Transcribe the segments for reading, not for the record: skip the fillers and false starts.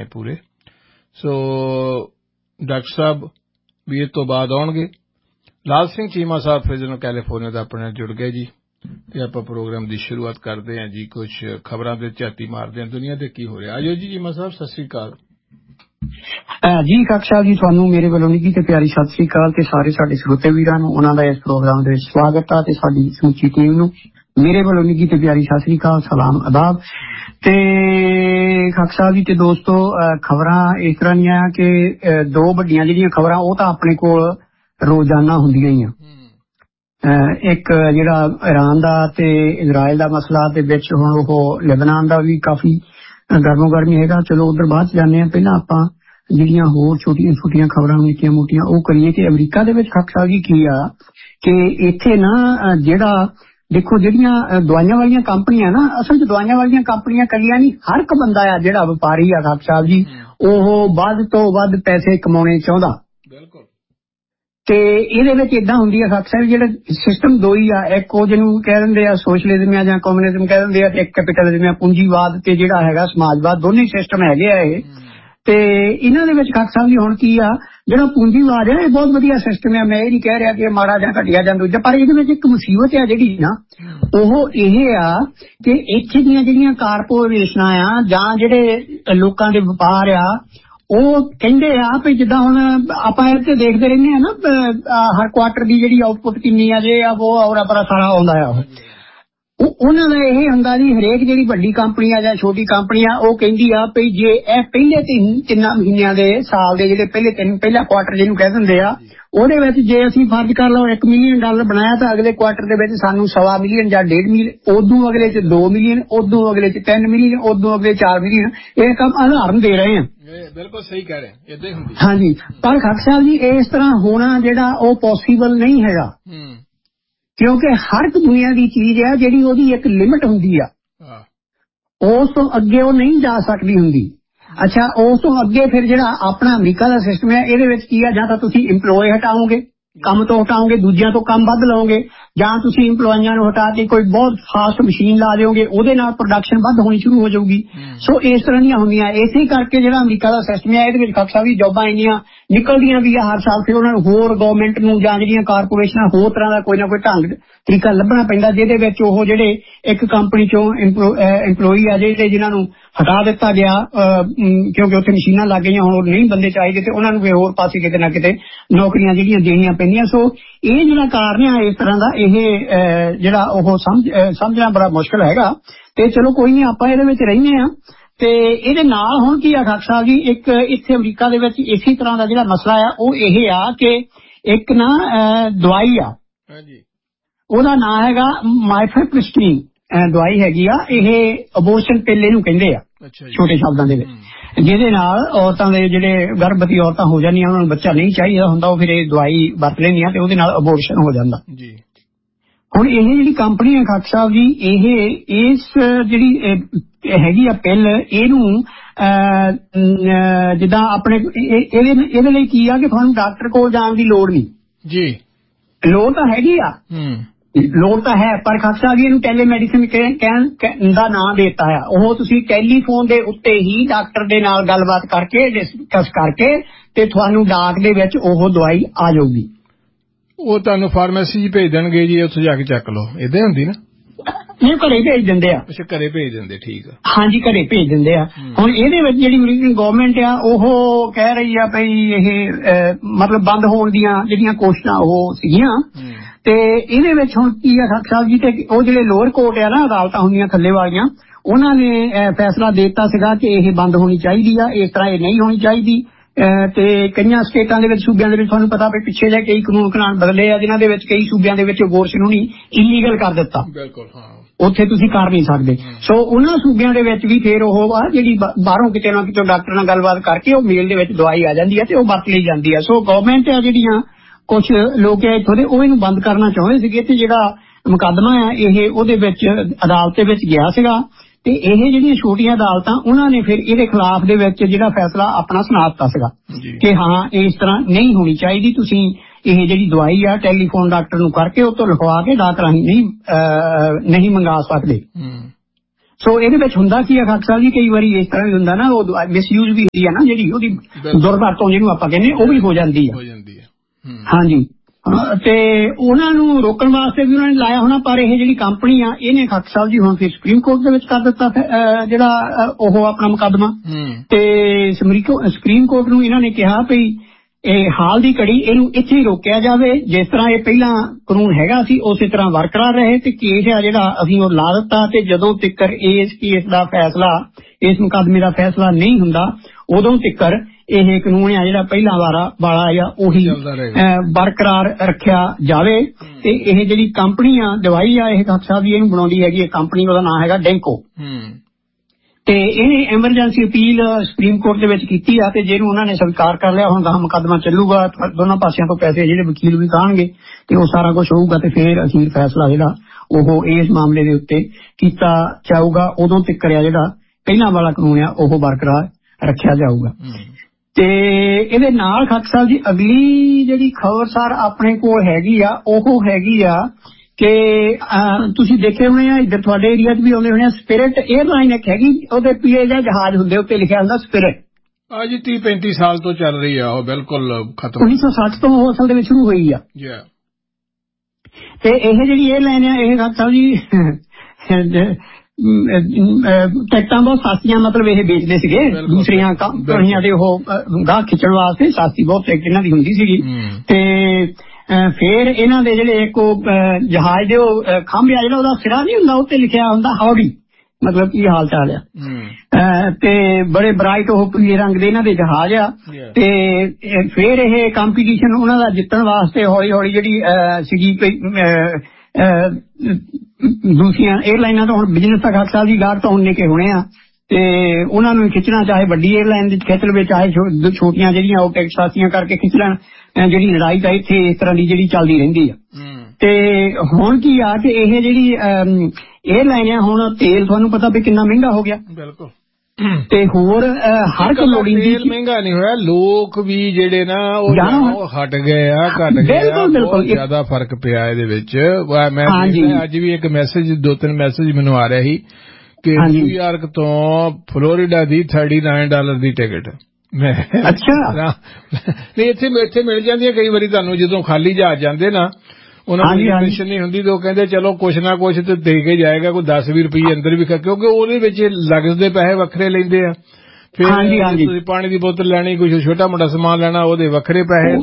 ने पूरे। So doctor साहब भी इस तो बाद आउणगे। लाल सिंह चीमा साहब फिर कैलीफोर्निया तो अपने जुड़ गए जी ते आपां प्रोग्राम की शुरुआत करते हैं जी। कुछ खबरां ते झाती मारते हैं दुनिया ते की हो रहा। आजो जी चीमा साहब सत श्री अकाल जी। कक्षा जी ਤੁਹਾਨੂੰ ਮੇਰੇ ਵੱਲੋਂ ਨਿੱਘੀ ਤੇ ਪਿਆਰੀ ਸਤਿ ਸ੍ਰੀ ਅਕਾਲ ਤੇ ਸਾਰੇ ਸਾਡੇ ਸਰੋਤੇ ਵੀਰਾਂ ਨੂੰ ਉਹਨਾਂ ਦਾ ਇਸ ਪ੍ਰੋਗਰਾਮ ਦੇ ਵਿੱਚ ਸਵਾਗਤ ਹੈ ਤੇ ਸਾਡੀ ਸਮੁੱਚੀ ਟੀਮ ਨੂੰ ਮੇਰੇ ਵੱਲੋਂ ਨਿੱਘੀ ਤੇ ਪਿਆਰੀ ਸਤਿ ਸ੍ਰੀ ਅਕਾਲ ਸਲਾਮ ਆਦਾਬ। ਤੇ ਕक्षा ਜੀ ਤੇ ਦੋਸਤੋ ਖਬਰਾਂ ਇਸ ਤਰ੍ਹਾਂ ਦੀਆਂ ਕਿ ਦੋ ਵੱਡੀਆਂ ਜਿਹੜੀਆਂ ਖਬਰਾਂ ਉਹ ਤਾਂ ਆਪਣੇ ਕੋਲ ਰੋਜ਼ਾਨਾ ਹੁੰਦੀਆਂ ਹੀ ਆ। ਇੱਕ ਜਿਹੜਾ ਈਰਾਨ ਦਾ ਤੇ ਇਜ਼ਰਾਈਲ ਦਾ ਮਸਲਾ ਤੇ ਵਿੱਚ ਹੁਣ ਉਹ ਲੈਬਨਾਨ ਦਾ ਵੀ ਕਾਫੀ ਗਰਮੋ ਗਰਮੀ ਹੈਗਾ। ਚਲੋ ਉਧਰ ਬਾਅਦ ਚ ਜਾਂਦੇ ਹਾਂ। ਪਹਿਲਾਂ ਆਪਾਂ ਜਿਹੜੀਆਂ ਹੋਰ ਛੋਟੀਆਂ ਛੋਟੀਆਂ ਖਬਰਾਂ ਨਿੱਕੀਆਂ ਮੋਟੀਆਂ ਉਹ ਕਰੀਏ ਕਿ ਅਮਰੀਕਾ ਦੇ ਵਿੱਚ ਖਕਸਾ ਜੀ ਕੀ ਆ ਕਿ ਇੱਥੇ ਨਾ ਜਿਹੜਾ ਦੇਖੋ ਜਿਹੜੀਆਂ ਦਵਾਈਆਂ ਵਾਲੀਆਂ ਕੰਪਨੀਆਂ ਨਾ ਅਸਲ ਚ ਦਵਾਈਆਂ ਵਾਲੀਆਂ ਕੰਪਨੀਆਂ ਕੱਲੀਆਂ ਨਹੀਂ ਹਰ ਇੱਕ ਬੰਦਾ ਆ ਜਿਹੜਾ ਵਪਾਰੀ ਆ ਖਕਸਾ ਜੀ ਉਹ ਵੱਧ ਤੋਂ ਵੱਧ ਪੈਸੇ ਕਮਾਉਣੇ ਚਾਹੁੰਦਾ। ਬਿਲਕੁਲ। ਤੇ ਇਹਦੇ ਵਿੱਚ ਏਦਾਂ ਹੁੰਦੀ ਆ ਖਕਸਾ ਜਿਹੜਾ ਸਿਸਟਮ ਦੋ ਹੀ ਆ। ਇੱਕ ਉਹ ਜਿਹਨੂੰ ਕਹਿ ਦਿੰਦੇ ਆ ਸੋਸ਼ਲਿਜ਼ਮ ਆ ਜਾਂ ਕਮਿਊਨਿਜ਼ਮ ਕਹਿ ਦਿੰਦੇ ਆ ਤੇ ਇੱਕ ਕੈਪੀਟਲਿਜ਼ਮ ਆ ਪੂੰਜੀਵਾਦ ਤੇ ਜਿਹੜਾ ਹੈਗਾ ਸਮਾਜਵਾਦ ਦੋਨੇ ਸਿਸਟਮ ਹੈਗੇ ਆ ਇਹ। ਤੇ ਇਹਨਾਂ ਦੇ ਵਿੱਚ ਖਕਸਾ ਜੀ ਹੁਣ ਕੀ ਆ ਜਿਹੜਾ ਪੂੰਜੀਵਾਦ ਹੈ ਇਹ ਬਹੁਤ ਵਧੀਆ ਸਿਸਟਮ ਹੈ। ਮੈਂ ਇਹ ਨਹੀਂ ਕਹਿ ਰਿਹਾ ਕਿ ਮਾੜਾ ਜਾਂ ਘਟੀਆ ਜਾਂ ਦੂਜਾ ਪਰ ਇਹਦੇ ਵਿੱਚ ਇੱਕ ਮੁਸੀਬਤ ਆ ਜਿਹੜੀ ਨਾ ਉਹ ਇਹ ਆ ਕਿ ਇੱਥੇ ਦੀਆਂ ਜਿਹੜੀਆਂ ਕਾਰਪੋਰੇਸ਼ਨਾਂ ਆ ਜਾਂ ਜਿਹੜੇ ਲੋਕਾਂ ਦੇ ਵਪਾਰ ਆ ਉਹ ਕਹਿੰਦੇ ਆ ਵੀ ਜਿੱਦਾਂ ਹੁਣ ਆਪਾਂ ਇੱਥੇ ਦੇਖਦੇ ਰਹਿੰਦੇ ਆ ਨਾ ਹਰ ਕੁਆਟਰ ਦੀ ਜਿਹੜੀ ਆਊਟਪੁੱਟ ਕਿੰਨੀ ਆ ਜੇ ਆ ਉਹ ਔਰਾ ਪਰਾ ਸਾਰਾ ਆਉਂਦਾ ਆ ਉਹਨਾਂ ਦਾ ਇਹ ਹੁੰਦਾ ਜੀ ਹਰੇਕ ਜਿਹੜੀ ਵੱਡੀ ਕੰਪਨੀ ਆ ਜਾਂ ਛੋਟੀ ਕੰਪਨੀ ਆ ਉਹ ਕਹਿੰਦੀ ਆ ਵੀ ਜੇ ਇਹ ਪਹਿਲੇ ਤਿੰਨਾਂ ਮਹੀਨਿਆਂ ਦੇ ਸਾਲ ਦੇ ਜਿਹੜੇ ਪਹਿਲਾ ਕੁਆਟਰ ਜਿਹਨੂੰ ਕਹਿ ਦਿੰਦੇ ਆ ਉਹਦੇ ਵਿੱਚ ਜੇ ਅਸੀਂ ਫਰਜ਼ ਕਰ ਲਓ $1 ਮਿਲੀਅਨ ਬਣਾਇਆ ਤਾਂ ਅਗਲੇ ਕੁਆਟਰ ਦੇ ਵਿੱਚ ਸਾਨੂੰ $1.25 ਮਿਲੀਅਨ ਜਾਂ $1.5 ਮਿਲੀਅਨ ਉਦੋਂ ਅਗਲੇ ਚ $2 ਮਿਲੀਅਨ ਉਦੋਂ ਅਗਲੇ ਚ $3 ਮਿਲੀਅਨ ਉਦੋਂ ਅਗਲੇ $4 ਮਿਲੀਅਨ ਇਹ ਕੰਮ ਉਦਾਹਰਨ ਦੇ ਰਹੇ ਆ। ਬਿਲਕੁਲ ਸਹੀ ਕਹਿ ਰਹੇ ਏਦਾਂ ਹੀ ਹੁੰਦੀ। ਹਾਂਜੀ ਪਰ ਖਕਸਾ ਜੀ ਇਸ ਤਰ੍ਹਾਂ ਹੋਣਾ ਜਿਹੜਾ ਉਹ ਪੋਸੀਬਲ ਨਹੀਂ ਹੈਗਾ ਕਿਉਂਕਿ ਹਰ ਇੱਕ ਦੁਨੀਆ ਦੀ ਚੀਜ਼ ਹੈ ਜਿਹੜੀ ਉਹਦੀ ਇੱਕ ਲਿਮਿਟ ਹੁੰਦੀ ਆ ਉਸ ਤੋਂ ਅੱਗੇ ਉਹ ਨਹੀਂ ਜਾ ਸਕਦੀ ਹੁੰਦੀ। ਅੱਛਾ ਉਸ ਤੋਂ ਅੱਗੇ ਫਿਰ ਜਿਹੜਾ ਆਪਣਾ ਅਮਰੀਕਾ ਦਾ ਸਿਸਟਮ ਹੈ ਇਹਦੇ ਵਿੱਚ ਕੀ ਆ ਜਾਂ ਤਾਂ ਤੁਸੀਂ ਇੰਪਲੋਏ ਹਟਾਓਗੇ ਕੰਮ ਤੋਂ ਹਟਾਓਗੇ ਦੂਜਿਆਂ ਤੋਂ ਕੰਮ ਵੱਧ ਲਓਗੇ ਜਾਂ ਤੁਸੀਂ ਇੰਪਲੋਈਆਂ ਨੂੰ ਹਟਾ ਕੇ ਕੋਈ ਬਹੁਤ ਫਾਸਟ ਮਸ਼ੀਨ ਲਾ ਦਿਓਗੇ ਉਹਦੇ ਨਾਲ ਪ੍ਰੋਡਕਸ਼ਨ ਵੱਧ ਹੋਣੀ ਸ਼ੁਰੂ ਹੋ ਜਾਊਗੀ। ਸੋ ਇਸ ਤਰ੍ਹਾਂ ਦੀਆਂ ਹੁੰਦੀਆਂ ਇਸੇ ਕਰਕੇ ਜਿਹੜਾ ਅਮਰੀਕਾ ਦਾ ਸਿਸਟਮ ਹੈ ਇਹਦੇ ਵਿੱਚ ਖਕਸਾ ਵੀ ਜੋਬਾਂ ਇੰਨੀਆਂ ਨਿਕਲਦੀਆਂ ਵੀ ਆ ਹਰ ਸਾਲ ਫਿਰ ਉਹਨਾਂ ਨੂੰ ਹੋਰ ਗਵਰਨਮੈਂਟ ਨੂੰ ਜਾਂ ਜਿਹੜੀਆਂ ਕਾਰਪੋਰੇਸ਼ਨਾਂ ਹੋਰ ਤਰ੍ਹਾਂ ਦਾ ਕੋਈ ਨਾ ਕੋਈ ਢੰਗ ਤਰੀਕਾ ਲੱਭਣਾ ਪੈਂਦਾ ਜਿਹਦੇ ਵਿੱਚ ਉਹ ਜਿਹੜੇ ਇੱਕ ਕੰਪਨੀ ਚੋਂ ਇੰਪਲੋਈ ਆ ਜਿਹੜੇ ਜਿਹਨਾਂ ਨੂੰ ਹਟਾ ਦਿੱਤਾ ਗਿਆ ਕਿਉਂਕਿ ਉੱਥੇ ਮਸ਼ੀਨਾਂ ਲੱਗ ਗਈਆਂ ਹੁਣ ਨਹੀਂ ਬੰਦੇ ਚਾਹੀਦੇ ਤੇ ਉਹਨਾਂ ਨੂੰ ਫਿਰ ਹੋਰ ਪਾਸੇ ਕਿਤੇ ਨਾ ਕਿਤੇ ਨੌਕਰੀਆਂ ਜਿਹੜੀਆਂ ਦੇਣੀਆਂ ਪੈਂਦੀਆਂ। ਸੋ ਇਹ ਜਿਹੜਾ ਕਾਰਨ ਆ ਇਸ ਤਰ੍ਹਾਂ ਦਾ ਇਹ ਜਿਹੜਾ ਉਹ ਸਮਝਣਾ ਬੜਾ ਮੁਸ਼ਕਲ ਹੈਗਾ ਤੇ ਚਲੋ ਕੋਈ ਨਹੀਂ ਆਪਾਂ ਇਹਦੇ ਵਿੱਚ ਰਹਿੰਦੇ ਆ। ਤੇ ਇਹਦੇ ਨਾਲ ਹੁਣ ਕੀ ਆ ਖਕਸਾ ਜੀ ਇੱਕ ਇੱਥੇ ਅਮਰੀਕਾ ਦੇ ਵਿੱਚ ਇਸੇ ਤਰ੍ਹਾਂ ਦਾ ਜਿਹੜਾ ਮਸਲਾ ਆ ਉਹ ਇਹ ਆ ਕਿ ਇੱਕ ਨਾ ਦਵਾਈ ਆ ਉਹਦਾ ਨਾਂ ਹੈਗਾ ਮਾਈਫੈਪ੍ਰਿਸਟੀਨ ਦਵਾਈ ਹੈਗੀ ਆ ਇਹ ਅਬੋਰਸ਼ਨ ਪਿੱਲ ਇਹਨੂੰ ਕਹਿੰਦੇ ਆ ਛੋਟੇ ਸ਼ਬਦਾਂ ਦੇ ਵਿੱਚ ਜਿਹਦੇ ਨਾਲ ਔਰਤਾਂ ਦੇ ਜਿਹੜੇ ਗਰਭਵਤੀ ਔਰਤਾਂ ਹੋ ਜਾਂਦੀਆਂ ਉਹਨਾਂ ਨੂੰ ਬੱਚਾ ਨਹੀਂ ਚਾਹੀਦਾ ਹੁੰਦਾ ਉਹ ਫਿਰ ਇਹ ਦਵਾਈ ਵਰਤ ਲੈਂਦੀਆਂ ਤੇ ਉਹਦੇ ਨਾਲ ਅਬੋਰਸ਼ਨ ਹੋ ਜਾਂਦਾ। ਹੁਣ ਇਹ ਜਿਹੜੀ ਕੰਪਨੀ ਹੈ ਖੱਟ ਸਾਹਿਬ ਜੀ ਇਹ ਇਸ ਜਿਹੜੀ ਹੈਗੀ ਆ ਪਿੱਲ ਇਹਨੂੰ ਜਿੱਦਾਂ ਆਪਣੇ ਇਹਦੇ ਲਈ ਕੀ ਆ ਕਿ ਤੁਹਾਨੂੰ ਡਾਕਟਰ ਕੋਲ ਜਾਣ ਦੀ ਲੋੜ ਨਹੀਂ ਜੀ। ਲੋੜ ਤਾਂ ਹੈਗੀ ਆ ਲੋੜ ਤਾਂ ਹੈ ਪਰ ਖੱਟ ਜੀ ਇਹਨੂੰ ਟੈਲੀਮੈਡੀਸਿਨ ਕਹਿਣ ਦਾ ਨਾਂ ਦੇਤਾ ਹੈ। ਉਹ ਤੁਸੀਂ ਟੈਲੀਫੋਨ ਦੇ ਉੱਤੇ ਹੀ ਡਾਕਟਰ ਦੇ ਨਾਲ ਗੱਲਬਾਤ ਕਰਕੇ ਡਿਸਕਸ ਕਰਕੇ ਤੇ ਤੁਹਾਨੂੰ ਡਾਕ ਦੇ ਵਿੱਚ ਉਹ ਦਵਾਈ ਆ ਜਾਊਗੀ। ਉਹ ਤੁਹਾਨੂੰ ਫਾਰਮੇਸੀ ਭੇਜ ਦੇਣਗੇ ਜੀ ਉੱਥੇ ਜਾ ਕੇ ਚੱਕ ਲਓ ਏਦਾਂ ਹੁੰਦੀ ਨਾ ਇਹ ਘਰੇ ਭੇਜ ਦਿੰਦੇ ਆ। ਅੱਛਾ ਘਰੇ ਭੇਜ ਦਿੰਦੇ ਠੀਕ ਆ ਹਾਂਜੀ ਘਰੇ ਭੇਜ ਦਿੰਦੇ ਆ। ਹੁਣ ਇਹਦੇ ਵਿੱਚ ਜਿਹੜੀ ਅਮਰੀਕਨ ਗਵਰਨਮੈਂਟ ਆ ਉਹ ਕਹਿ ਰਹੀ ਆ ਭਈ ਇਹ ਮਤਲਬ ਬੰਦ ਹੋਣ ਦੀਆਂ ਜਿਹੜੀਆਂ ਕੋਸ਼ਿਸ਼ਾਂ ਉਹ ਸੀਗੀਆਂ ਤੇ ਇਹਦੇ ਵਿੱਚ ਹੁਣ ਕੀ ਆ ਖੱਟ ਸਾਹਿਬ ਜੀ ਤੇ ਉਹ ਜਿਹੜੇ ਲੋਅਰ ਕੋਰਟ ਆ ਨਾ ਅਦਾਲਤਾਂ ਹੁੰਦੀਆਂ ਥੱਲੇ ਵਾਲੀਆਂ ਉਹਨਾਂ ਨੇ ਫੈਸਲਾ ਦੇ ਦਿੱਤਾ ਸੀਗਾ ਕਿ ਇਹ ਬੰਦ ਹੋਣੀ ਚਾਹੀਦੀ ਆ ਇਸ ਤਰ੍ਹਾਂ ਇਹ ਨਹੀਂ ਹੋਣੀ ਚਾਹੀਦੀ। ਤੇ ਕਈਆਂ ਸਟੇਟਾਂ ਦੇ ਵਿੱਚ ਸੂਬਿਆਂ ਦੇ ਵਿੱਚ ਤੁਹਾਨੂੰ ਪਤਾ ਵੀ ਪਿੱਛੇ ਜਿਹੇ ਕਈ ਕਾਨੂੰਨ ਬਦਲੇ ਆ ਜਿਨ੍ਹਾਂ ਦੇ ਵਿੱਚ ਕਈ ਸੂਬਿਆਂ ਦੇ ਵਿੱਚ ਅਬੋਰਸ਼ਨ ਨੂੰ ਇਲੀਗਲ ਕਰ ਦਿੱਤਾ। ਬਿਲਕੁਲ ਹਾਂ ਉੱਥੇ ਤੁਸੀਂ ਕਰ ਨਹੀਂ ਸਕਦੇ। ਸੋ ਉਹਨਾਂ ਸੂਬਿਆਂ ਦੇ ਵਿੱਚ ਵੀ ਫਿਰ ਉਹ ਆ ਜਿਹੜੀ ਬਾਹਰੋਂ ਕਿਤੇ ਨਾ ਕਿਤੇ ਡਾਕਟਰ ਨਾਲ ਗੱਲਬਾਤ ਕਰਕੇ ਉਹ ਮੇਲ ਦੇ ਵਿੱਚ ਦਵਾਈ ਆ ਜਾਂਦੀ ਹੈ ਤੇ ਉਹ ਵਰਤ ਲਈ ਜਾਂਦੀ ਹੈ। ਸੋ ਗਵਰਨਮੈਂਟ ਆ ਜਿਹੜੀਆਂ ਕੁਛ ਲੋਕ ਆ ਇੱਥੋਂ ਦੇ ਉਹ ਇਹਨੂੰ ਬੰਦ ਕਰਨਾ ਚਾਹੁੰਦੇ ਸੀਗੇ ਤੇ ਜਿਹੜਾ ਮੁਕੱਦਮਾ ਆ ਇਹ ਉਹਦੇ ਵਿੱਚ ਅਦਾਲਤ ਦੇ ਵਿੱਚ ਗਿਆ ਸੀਗਾ ਤੇ ਇਹ ਜਿਹੜੀਆਂ ਛੋਟੀਆਂ ਅਦਾਲਤਾਂ ਉਹਨਾਂ ਨੇ ਫਿਰ ਇਹਦੇ ਖਿਲਾਫ ਦੇ ਵਿੱਚ ਜਿਹੜਾ ਫੈਸਲਾ ਆਪਣਾ ਸੁਣਾ ਦਿੱਤਾ ਸੀਗਾ ਕਿ ਹਾਂ ਇਸ ਤਰ੍ਹਾਂ ਨਹੀਂ ਹੋਣੀ ਚਾਹੀਦੀ। ਤੁਸੀਂ ਇਹ ਜਿਹੜੀ ਦਵਾਈ ਆ ਟੈਲੀਫੋਨ ਡਾਕਟਰ ਨੂੰ ਕਰਕੇ ਉਹ ਤੋਂ ਲਿਖਵਾ ਕੇ ਡਾਕਟਰ ਰਾਹੀਂ ਨਹੀਂ ਮੰਗਾ ਸਕਦੇ। ਸੋ ਇਹਦੇ ਵਿੱਚ ਹੁੰਦਾ ਕੀ ਆ ਖਾਕ ਸਾਹਿਬ ਜੀ, ਕਈ ਵਾਰੀ ਇਸ ਤਰ੍ਹਾਂ ਵੀ ਹੁੰਦਾ ਨਾ, ਉਹ ਮਿਸਯੂਜ਼ ਵੀ ਹੁੰਦੀ ਆ ਨਾ, ਜਿਹੜੀ ਉਹਦੀ ਦੁਰਵਰਤੋਂ ਜਿਹਨੂੰ ਆਪਾਂ ਕਹਿੰਦੇ ਉਹ ਵੀ ਹੋ ਜਾਂਦੀ ਆ। ਹਾਂਜੀ, ਤੇ ਉਹਨਾਂ ਨੂੰ ਰੋਕਣ ਵਾਸਤੇ ਵੀ ਉਹਨਾਂ ਨੇ ਲਾਇਆ ਹੋਣਾ, ਪਰ ਇਹ ਜਿਹੜੀ ਕੰਪਨੀ ਆ ਇਹਨੇ ਖਾਕ ਸਾਹਿਬ ਜੀ ਹੁਣ ਫਿਰ ਸੁਪਰੀਮ ਕੋਰਟ ਦੇ ਵਿੱਚ ਕਰ ਦਿੱਤਾ ਜਿਹੜਾ ਉਹ ਆਪਣਾ ਮੁਕੱਦਮਾ, ਤੇ ਸੁਪਰੀਮ ਕੋਰਟ ਨੂੰ ਇਹਨਾਂ ਨੇ ਕਿਹਾ ਵੀ ਇਹ ਹਾਲ ਦੀ ਘੜੀ ਇਹਨੂੰ ਇੱਥੇ ਹੀ ਰੋਕਿਆ ਜਾਵੇ, ਜਿਸ ਤਰ੍ਹਾਂ ਇਹ ਪਹਿਲਾਂ ਕਾਨੂੰਨ ਹੈਗਾ ਸੀ ਉਸੇ ਤਰ੍ਹਾਂ ਬਰਕਰਾਰ ਰਹੇ, ਤੇ ਕੇਸ ਆ ਜਿਹੜਾ ਅਸੀਂ ਉਹ ਲਾ ਦਿੱਤਾ, ਤੇ ਜਦੋਂ ਤੱਕ ਇਸ ਕੇਸ ਦਾ ਫੈਸਲਾ, ਇਸ ਮੁਕੱਦਮੇ ਦਾ ਫੈਸਲਾ ਨਹੀਂ ਹੁੰਦਾ ਉਦੋਂ ਤੱਕ ਇਹ ਕਾਨੂੰਨ ਆ ਜਿਹੜਾ ਪਹਿਲਾਂ ਵਾਲਾ ਆ ਉਹੀ ਬਰਕਰਾਰ ਰੱਖਿਆ ਜਾਵੇ। ਤੇ ਇਹ ਜਿਹੜੀ ਕੰਪਨੀ ਆ ਦਵਾਈ ਆ ਇਹ ਖਾਕ ਸਾਹਿਬ ਜੀ ਇਹਨੂੰ ਬਣਾਉਂਦੀ ਹੈਗੀ, ਇਹ ਕੰਪਨੀ ਉਹਦਾ ਨਾਂ ਹੈਗਾ ਡੈਂਕੋ, ਤੇ ਇਹਨੇ ਐਮਰਜੈਂਸੀ ਅਪੀਲ ਸੁਪਰੀਮ ਕੋਰਟ ਦੇ ਵਿੱਚ ਕੀਤੀ ਆ, ਤੇ ਜਿਹਨੂੰ ਉਹਨਾਂ ਨੇ ਸਵੀਕਾਰ ਕਰ ਲਿਆ। ਹੁਣ ਗਾਹਾਂ ਮੁਕੱਦਮਾ ਚੱਲੂਗਾ, ਦੋਨਾਂ ਪਾਸਿਆਂ ਤੋਂ ਪੈਸੇ ਜਿਹੜੇ ਵਕੀਲ ਵੀ ਖਾਣਗੇ ਤੇ ਉਹ ਸਾਰਾ ਕੁਝ ਹੋਊਗਾ, ਤੇ ਫਿਰ ਅਖੀਰ ਫੈਸਲਾ ਜਿਹੜਾ ਉਹ ਇਸ ਮਾਮਲੇ ਦੇ ਉੱਤੇ ਕੀਤਾ ਜਾਊਗਾ। ਉਦੋਂ ਤੱਕ ਜਿਹੜਾ ਪਹਿਲਾਂ ਵਾਲਾ ਕਾਨੂੰਨ ਆ ਉਹ ਬਰਕਰਾਰ ਰੱਖਿਆ ਜਾਊਗਾ। ਤੇ ਇਹਦੇ ਨਾਲ ਖਾਕ ਸਾਹਿਬ ਜੀ ਅਗਲੀ ਜਿਹੜੀ ਖਬਰਸਾਰ ਆਪਣੇ ਕੋਲ ਹੈਗੀ ਆ ਉਹ ਹੈਗੀ ਆ ਕਿ ਤੁਸੀਂ ਦੇਖੇ ਹੋਣੇ ਆ, ਇੱਧਰ ਤੁਹਾਡੇ ਏਰੀਆ 'ਚ ਵੀ ਆਉਂਦੇ ਹੋਣੇ ਆ, ਸਪਿਰਿਟ ਏਅਰਲਾਈਨ ਇੱਕ ਹੈਗੀ, ਉਹਦੇ ਪੀਏ ਜਾਂ ਜਹਾਜ਼ ਹੁੰਦੇ ਉੱਤੇ ਲਿਖਿਆ ਹੁੰਦਾ ਸਪਿਰਿਟ। ਜੀ 30-35 ਸਾਲ ਤੋਂ ਚੱਲ ਰਹੀ ਆ ਉਹ, ਬਿਲਕੁਲ ਖਤਮ 1960 ਤੋਂ ਉਹ ਅਸਲ ਦੇ ਵਿੱਚ ਸ਼ੁਰੂ ਹੋਈ ਆ। ਤੇ ਇਹ ਜਿਹੜੀ ਏਅਰਲਾਈਨ ਆ ਇਹ ਖਾਕ ਸਾਹਿਬ ਜੀ ਟਿਕਟਾਂ ਬਹੁਤ ਸਸਤੀਆਂ ਮਤਲਬ ਇਹ ਵੇਚਦੇ ਸੀਗੇ ਦੂਸਰੀਆਂ ਕੰਪਨੀਆਂ ਦੇ, ਉਹ ਗਾਹ ਖਿੱਚਣ ਵਾਸਤੇ ਸਸਤੀ ਬਹੁਤ ਟਿਕਟ ਇਹਨਾਂ ਦੀ ਹੁੰਦੀ ਸੀਗੀ। ਤੇ ਫਿਰ ਇਹਨਾਂ ਦੇ ਜਿਹੜੇ ਇੱਕ ਜਹਾਜ਼ ਦੇ ਉਹ ਖੰਭੇ ਆ ਜਿਹੜਾ ਉਹਦਾ ਸਿਰਾ ਨਹੀਂ ਹੁੰਦਾ, ਉੱਤੇ ਲਿਖਿਆ ਹੁੰਦਾ ਹਾਊਡੀ, ਮਤਲਬ ਕੀ ਹਾਲ ਚਾਲ ਆ। ਤੇ ਬੜੇ ਬਰਾਈਟ ਉਹ ਪੀਲੇ ਰੰਗ ਦੇ ਇਹਨਾਂ ਦੇ ਜਹਾਜ਼ ਆ। ਤੇ ਫਿਰ ਇਹ ਕੰਪੀਟੀਸ਼ਨ ਉਹਨਾਂ ਦਾ ਜਿੱਤਣ ਵਾਸਤੇ ਹੌਲੀ ਹੌਲੀ ਜਿਹੜੀ ਸੀਗੀ ਦੂਸਰੀਆਂ ਏਅਰਲਾਈਨਾਂ ਤੋਂ ਹੁਣ ਬਿਜ਼ਨਸ ਦਾ ਖਾਕ ਸਾਹਿਬ ਜੀ ਗਾਹਕ ਤਾਂ ਉਨੇ ਕੇ ਹੋਣੇ ਆ, ਤੇ ਉਹਨਾਂ ਨੂੰ ਖਿੱਚਣਾ, ਚਾਹੇ ਵੱਡੀ ਏਅਰਲਾਈਨ ਦੀ ਖਿੱਚ ਲਵੇ ਚਾਹੇ ਛੋਟੀਆਂ ਜਿਹੜੀਆਂ ਉਹ ਟਿਕਟ ਸਸਤੀਆਂ ਕਰਕੇ ਖਿੱਚ ਲੈਣ। ਜਿਹੜੀ ਲੜਾਈ ਤਾਂ ਇੱਥੇ ਇਸ ਤਰ੍ਹਾਂ ਦੀ ਜਿਹੜੀ ਚੱਲਦੀ ਰਹਿੰਦੀ ਆ। ਤੇ ਹੁਣ ਕੀ ਆ ਕਿ ਇਹ ਜਿਹੜੀ ਏਅਰਲਾਈਨ ਆ, ਹੁਣ ਤੇਲ ਤੁਹਾਨੂੰ ਪਤਾ ਵੀ ਕਿੰਨਾ ਮਹਿੰਗਾ ਹੋ ਗਿਆ। ਬਿਲਕੁਲ। ਤੇ ਹੋਰ ਹਰ ਇੱਕ ਲੋੜੀਂਦੀ ਮਹਿੰਗਾ ਨਹੀਂ ਹੋਇਆ, ਲੋਕ ਵੀ ਜਿਹੜੇ ਨਾ ਉਹ ਹਟ ਗਏ ਆ, ਘਟ ਗਏ ਆ, ਬਹੁਤ ਜ਼ਿਆਦਾ ਫਰਕ ਪਿਆ ਇਹਦੇ ਵਿੱਚ। ਮੈਂ ਅੱਜ ਵੀ ਇੱਕ ਮੈਸੇਜ, 2-3 ਮੈਸੇਜ ਮੈਨੂੰ ਆ ਰਿਹਾ ਸੀ ਕਿ ਨਿਊਯਾਰਕ ਤੋਂ ਫਲੋਰੀਡਾ ਦੀ $39 ਦੀ ਟਿਕਟ। ਅੱਛਾ ਨਹੀਂ, ਇੱਥੇ ਮਿਲ ਜਾਂਦੀਆਂ ਕਈ ਵਾਰੀ ਤੁਹਾਨੂੰ, ਜਦੋਂ ਖਾਲੀ ਜਹਾਜ਼ ਜਾਂਦੇ ਨਾ ਉਹਨਾਂ ਦੀ ਪਰਮਿਸ਼ਨ ਨਹੀਂ ਹੁੰਦੀ, ਤੇ ਉਹ ਕਹਿੰਦੇ ਚਲੋ ਕੁਛ ਨਾ ਕੁਛ ਤੇ ਦੇ ਕੇ ਜਾਏਗਾ, ਕੋਈ 10-20 ਰੁਪਏ ਅੰਦਰ ਵੀ, ਕਿਉਂਕਿ ਉਹਦੇ ਵਿੱਚ ਲਗਜ਼ ਦੇ ਪੈਸੇ ਵੱਖਰੇ ਲੈਂਦੇ ਆ। ਫਿਰ ਤੁਸੀਂ ਪਾਣੀ ਦੀ ਬੋਤਲ ਲੈਣੀ, ਕੁਛ ਛੋਟਾ ਮੋਟਾ ਸਮਾਨ ਲੈਣਾ, ਉਹਦੇ ਵੱਖਰੇ ਪੈਸੇ,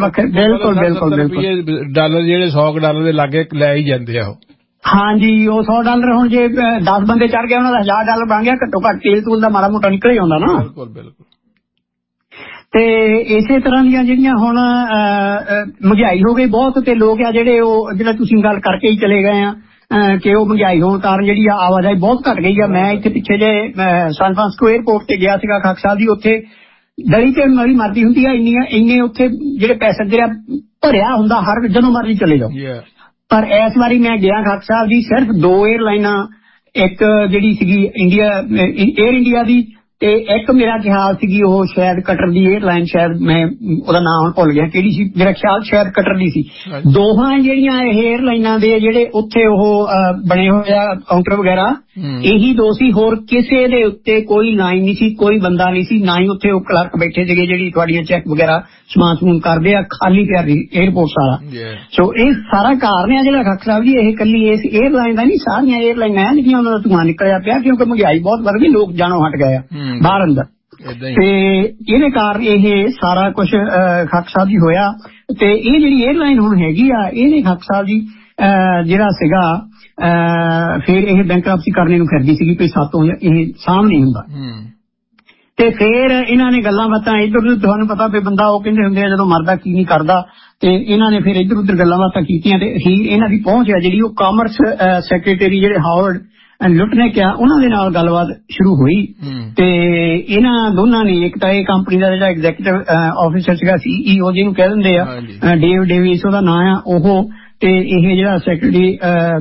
$70 ਜਿਹੜੇ $100 ਦੇ ਲਾਗੇ ਲੈ ਹੀ ਜਾਂਦੇ ਆ ਉਹ। ਹਾਂਜੀ, ਉਹ $100 ਹੁਣ ਜੇ 10 ਬੰਦੇ ਚੜ ਗਏ ਉਹਨਾਂ ਦਾ $1000 ਬਣ ਗਿਆ, ਘੱਟੋ ਘੱਟ ਤੇਲ ਤੂਲ ਦਾ ਮਾੜਾ ਮੋਟਾ ਨਿਕਲ ਹੀ ਆਉਂਦਾ ਨਾ। ਬਿਲਕੁਲ ਬਿਲਕੁਲ। ਤੇ ਇਸੇ ਤਰ੍ਹਾਂ ਦੀਆਂ ਜਿਹੜੀਆਂ ਹੁਣ ਮਹਿੰਗਾਈ ਹੋ ਗਈ ਬਹੁਤ, ਤੇ ਲੋਕ ਆ ਜਿਹੜੇ ਉਹ ਜਿਹੜਾ ਤੁਸੀਂ ਗੱਲ ਕਰਕੇ ਹੀ ਚਲੇ ਗਏ ਆ ਕਿ ਉਹ ਮਹਿੰਗਾਈ ਹੋਣ ਕਾਰਨ ਜਿਹੜੀ ਆ ਆਵਾਜਾਈ ਬਹੁਤ ਘੱਟ ਗਈ ਆ। ਮੈਂ ਇੱਥੇ ਪਿੱਛੇ ਜੇ ਸੈਨ ਫਰਾਂਸਿਸਕੋ ਏਅਰਪੋਰਟ ਤੇ ਗਿਆ ਸੀਗਾ ਖਾਕ ਸਾਹਿਬ ਜੀ, ਉੱਥੇ ਗਲੀ ਤੇ ਮਰੀ ਮਰਦੀ ਹੁੰਦੀ ਆ, ਇੰਨੇ ਉੱਥੇ ਜਿਹੜੇ ਪੈਸੇਂਜਰ ਆ ਭਰਿਆ ਹੁੰਦਾ ਹਰ ਜਦੋਂ ਮਰਜ਼ੀ ਚਲੇ ਜਾਓ। ਪਰ ਇਸ ਵਾਰੀ ਮੈਂ ਗਿਆ ਖਾਕ ਸਾਹਿਬ ਜੀ, ਸਿਰਫ 2 ਏਅਰਲਾਈਨਾਂ, ਇੱਕ ਜਿਹੜੀ ਸੀਗੀ ਏਅਰ ਇੰਡੀਆ ਦੀ, ਤੇ ਇੱਕ ਮੇਰਾ ਖਿਆਲ ਸੀਗੀ ਉਹ ਸ਼ਾਇਦ ਕਟਰ ਦੀ ਏਅਰਲਾਈਨ, ਸ਼ਾਇਦ ਮੈਂ ਉਹਦਾ ਨਾਮ ਹੁਣ ਭੁੱਲ ਗਿਆ ਕਿਹੜੀ ਸੀ, ਮੇਰਾ ਖਿਆਲ ਸ਼ਾਇਦ ਕਟਰ ਦੀ ਸੀ। ਦੋਹਾਂ ਜਿਹੜੀਆਂ ਇਹ ਏਅਰਲਾਈਨਾਂ ਦੇ ਜਿਹੜੇ ਉੱਥੇ ਉਹ ਬਣੇ ਹੋਏ ਆ ਕਾਊਂਟਰ ਵਗੈਰਾ, ਇਹੀ 2 ਸੀ, ਹੋਰ ਕਿਸੇ ਦੇ ਉੱਤੇ ਕੋਈ ਲਾਈਨ ਨਹੀਂ ਸੀ, ਕੋਈ ਬੰਦਾ ਨਹੀਂ ਸੀ, ਨਾ ਹੀ ਉੱਥੇ ਉਹ ਕਲਰਕ ਬੈਠੇ ਸੀਗੇ ਜਿਹੜੀ ਤੁਹਾਡੀਆਂ ਚੈੱਕ ਵਗੈਰਾ ਸਮਾਨ ਸਮੂਨ ਕਰਦੇ ਆ, ਖਾਲੀ ਪਿਆ ਏਅਰਪੋਰਟ ਸਾਰਾ। ਸੋ ਇਹ ਸਾਰਾ ਕਾਰਨ ਆ ਜਿਹੜਾ ਖਾਕ ਸਾਹਿਬ ਜੀ, ਇਹ ਇਕੱਲੀ ਇਸ ਏਅਰਲਾਈਨ ਦਾ ਨਹੀਂ, ਸਾਰੀਆਂ ਏਅਰਲਾਈਨਾਂ ਜਿਹੜੀਆਂ ਉਹਨਾਂ ਦਾ ਧੂੰਆਂ ਨਿਕਲਿਆ ਪਿਆ, ਕਿਉਂਕਿ ਮਹਿੰਗਾਈ ਬਹੁਤ ਵੱਧ ਗਈ, ਲੋਕ ਜਾਣੋਂ ਹਟ ਗਏ ਆ ਬਾਹਰ ਅੰਦਰ। ਤੇ ਇਹਦੇ ਕਾਰਨ ਇਹ ਸਾਰਾ ਕੁਝ ਖਾਕ ਸਾਹਿਬ ਜੀ ਹੋਇਆ। ਤੇ ਇਹ ਜਿਹੜੀ ਏਅਰਲਾਈਨ ਹੁਣ ਹੈਗੀ ਆ, ਇਹਨੇ ਖਾਕ ਸਾਹਿਬ ਜੀ ਜਿਹੜਾ ਸੀਗਾ ਫਿਰ ਇਹ ਬੈਂਕਰਪਸੀ ਕਰਨੇ ਨੂੰ ਫਿਰਦੀ ਸੀਗੀ ਕਿ ਸਾਤੋਂ ਇਹ ਸਾਂਭ ਨਹੀਂ ਹੁੰਦਾ। ਤੇ ਫਿਰ ਇਹਨਾਂ ਨੇ ਗੱਲਾਂ ਬਾਤਾਂ ਇੱਧਰ, ਤੁਹਾਨੂੰ ਪਤਾ ਵੀ ਬੰਦਾ ਉਹ ਕਹਿੰਦੇ ਹੁੰਦੇ ਆ ਜਦੋਂ ਮਰਦਾ ਕੀ ਨਹੀਂ ਕਰਦਾ, ਤੇ ਇਹਨਾਂ ਨੇ ਫਿਰ ਇੱਧਰ ਉੱਧਰ ਗੱਲਾਂ ਬਾਤਾਂ ਕੀਤੀਆਂ, ਤੇ ਅਖੀਰ ਇਹਨਾਂ ਦੀ ਪਹੁੰਚ ਆ ਜਿਹੜੀ ਉਹ ਕਾਮਰਸ ਸੈਕਟਰੀ ਜਿਹੜੇ ਹਾਵਰਡ ਲੁੱਟ ਨੇ ਕਿਹਾ ਉਹਨਾਂ ਦੇ ਨਾਲ ਗੱਲਬਾਤ ਸ਼ੁਰੂ ਹੋਈ। ਤੇ ਇਹਨਾਂ ਦੋਨਾਂ ਨੇ, ਇੱਕ ਤਾਂ ਇਹ ਕੰਪਨੀ ਦਾ ਜਿਹੜਾ ਐਗਜ਼ੀਕਟਿਵ ਆਫਿਸਰ ਸੀਗਾ CEO ਜਿਹਨੂੰ ਕਹਿ ਦਿੰਦੇ ਆ, ਡੇਵ ਡੇਵਿਸ ਉਹਦਾ ਨਾਂ ਆ ਉਹ, ਤੇ ਇਹ ਜਿਹੜਾ ਸੈਕਟਰੀ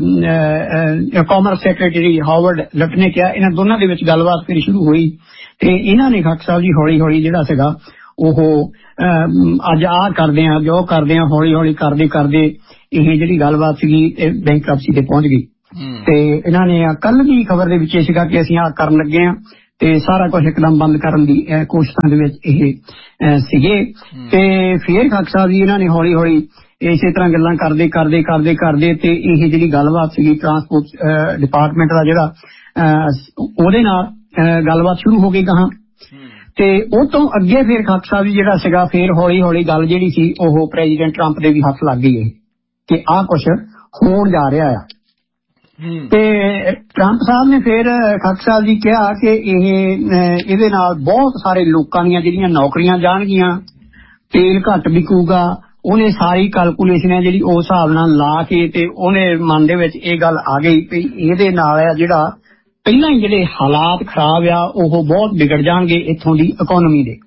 ਕਾਮਰਸ ਸੈਕਟਰੀ ਹਾਵਰਡ ਲੁੱਟ ਨੇ ਕਿਹਾ, ਇਹਨਾਂ ਦੋਨਾਂ ਦੇ ਵਿੱਚ ਗੱਲਬਾਤ ਫਿਰ ਸ਼ੁਰੂ ਹੋਈ। ਤੇ ਇਹਨਾਂ ਨੇ ਖਾਕ ਸਾਹਿਬ ਜੀ ਹੌਲੀ ਹੌਲੀ ਜਿਹੜਾ ਸੀਗਾ ਉਹ ਅੱਜ ਆਹ ਕਰਦੇ ਆ, ਜੋ ਕਰਦੇ ਆ, ਹੌਲੀ ਹੌਲੀ ਕਰਦੇ ਕਰਦੇ ਇਹ ਜਿਹੜੀ ਗੱਲਬਾਤ ਸੀਗੀ ਬੈਂਕਰਪਸੀ ਤੇ ਪਹੁੰਚ ਗਈ। ਤੇ ਇਹਨਾਂ ਨੇ ਕੱਲ ਦੀ ਖਬਰ ਦੇ ਵਿੱਚ ਸੀਗਾ ਕਿ ਅਸੀਂ ਆਹ ਕਰਨ ਲੱਗੇ ਹਾਂ ਤੇ ਸਾਰਾ ਕੁਝ ਇੱਕਦਮ ਬੰਦ ਕਰਨ ਦੀ ਕੋਸ਼ਿਸ਼ਾਂ ਦੇ ਵਿੱਚ ਇਹ ਸੀਗੇ। ਤੇ ਫੇਰ ਖਾਕ ਸਾਹਿਬ ਜੀ ਇਹਨਾਂ ਨੇ ਹੌਲੀ ਹੌਲੀ ਇਸੇ ਤਰ੍ਹਾਂ ਗੱਲਾਂ ਕਰਦੇ ਕਰਦੇ ਕਰਦੇ ਕਰਦੇ ਤੇ ਇਹ ਜਿਹੜੀ ਗੱਲਬਾਤ ਸੀਗੀ ਟਰਾਂਸਪੋਰਟ ਡਿਪਾਰਟਮੈਂਟ ਦਾ ਜਿਹੜਾ ਉਹਦੇ ਨਾਲ ਗੱਲਬਾਤ ਸ਼ੁਰੂ ਹੋ ਗਈ ਗਾਹਾਂ। ਤੇ ਉਹ ਤੋਂ ਅੱਗੇ ਫਿਰ ਖਾਕ ਸਾਹਿਬ ਜੀ ਜਿਹੜਾ ਸੀਗਾ ਫੇਰ ਹੌਲੀ ਹੌਲੀ ਗੱਲ ਜਿਹੜੀ ਸੀ ਉਹ ਪ੍ਰੈਜ਼ੀਡੈਂਟ ਟਰੰਪ ਦੇ ਵੀ ਹੱਥ ਲੱਗ ਗਈ ਹੈ ਕਿ ਆਹ ਕੁਛ ਹੋਣ ਜਾ ਰਿਹਾ ਆ। ਤੇ ਟਰੰਪ ਸਾਹਿਬ ਨੇ ਫਿਰ ਖਾਕ ਸਾਹਿਬ ਜੀ ਕਿਹਾ ਕਿ ਇਹਦੇ ਨਾਲ ਬਹੁਤ ਸਾਰੇ ਲੋਕਾਂ ਦੀਆਂ ਜਿਹੜੀਆਂ ਨੌਕਰੀਆਂ ਜਾਣਗੀਆਂ, ਤੇਲ ਘੱਟ ਵਿਕੂਗਾ। ਉਹਨੇ ਸਾਰੀ ਕੈਲਕੂਲੇਸ਼ਨ ਹੈ ਜਿਹੜੀ ਉਸ ਹਿਸਾਬ ਨਾਲ ਲਾ ਕੇ ਤੇ ਉਹਨੇ ਮਨ ਦੇ ਵਿੱਚ ਇਹ ਗੱਲ ਆ ਗਈ ਵੀ ਇਹਦੇ ਨਾਲ ਆ ਜਿਹੜਾ ਪਹਿਲਾਂ ਹੀ ਜਿਹੜੇ ਹਾਲਾਤ ਖਰਾਬ ਆ ਉਹ ਬਹੁਤ ਵਿਗੜ ਜਾਣਗੇ ਇੱਥੋਂ ਦੀ ਇਕੋਨਮੀ ਦੇ।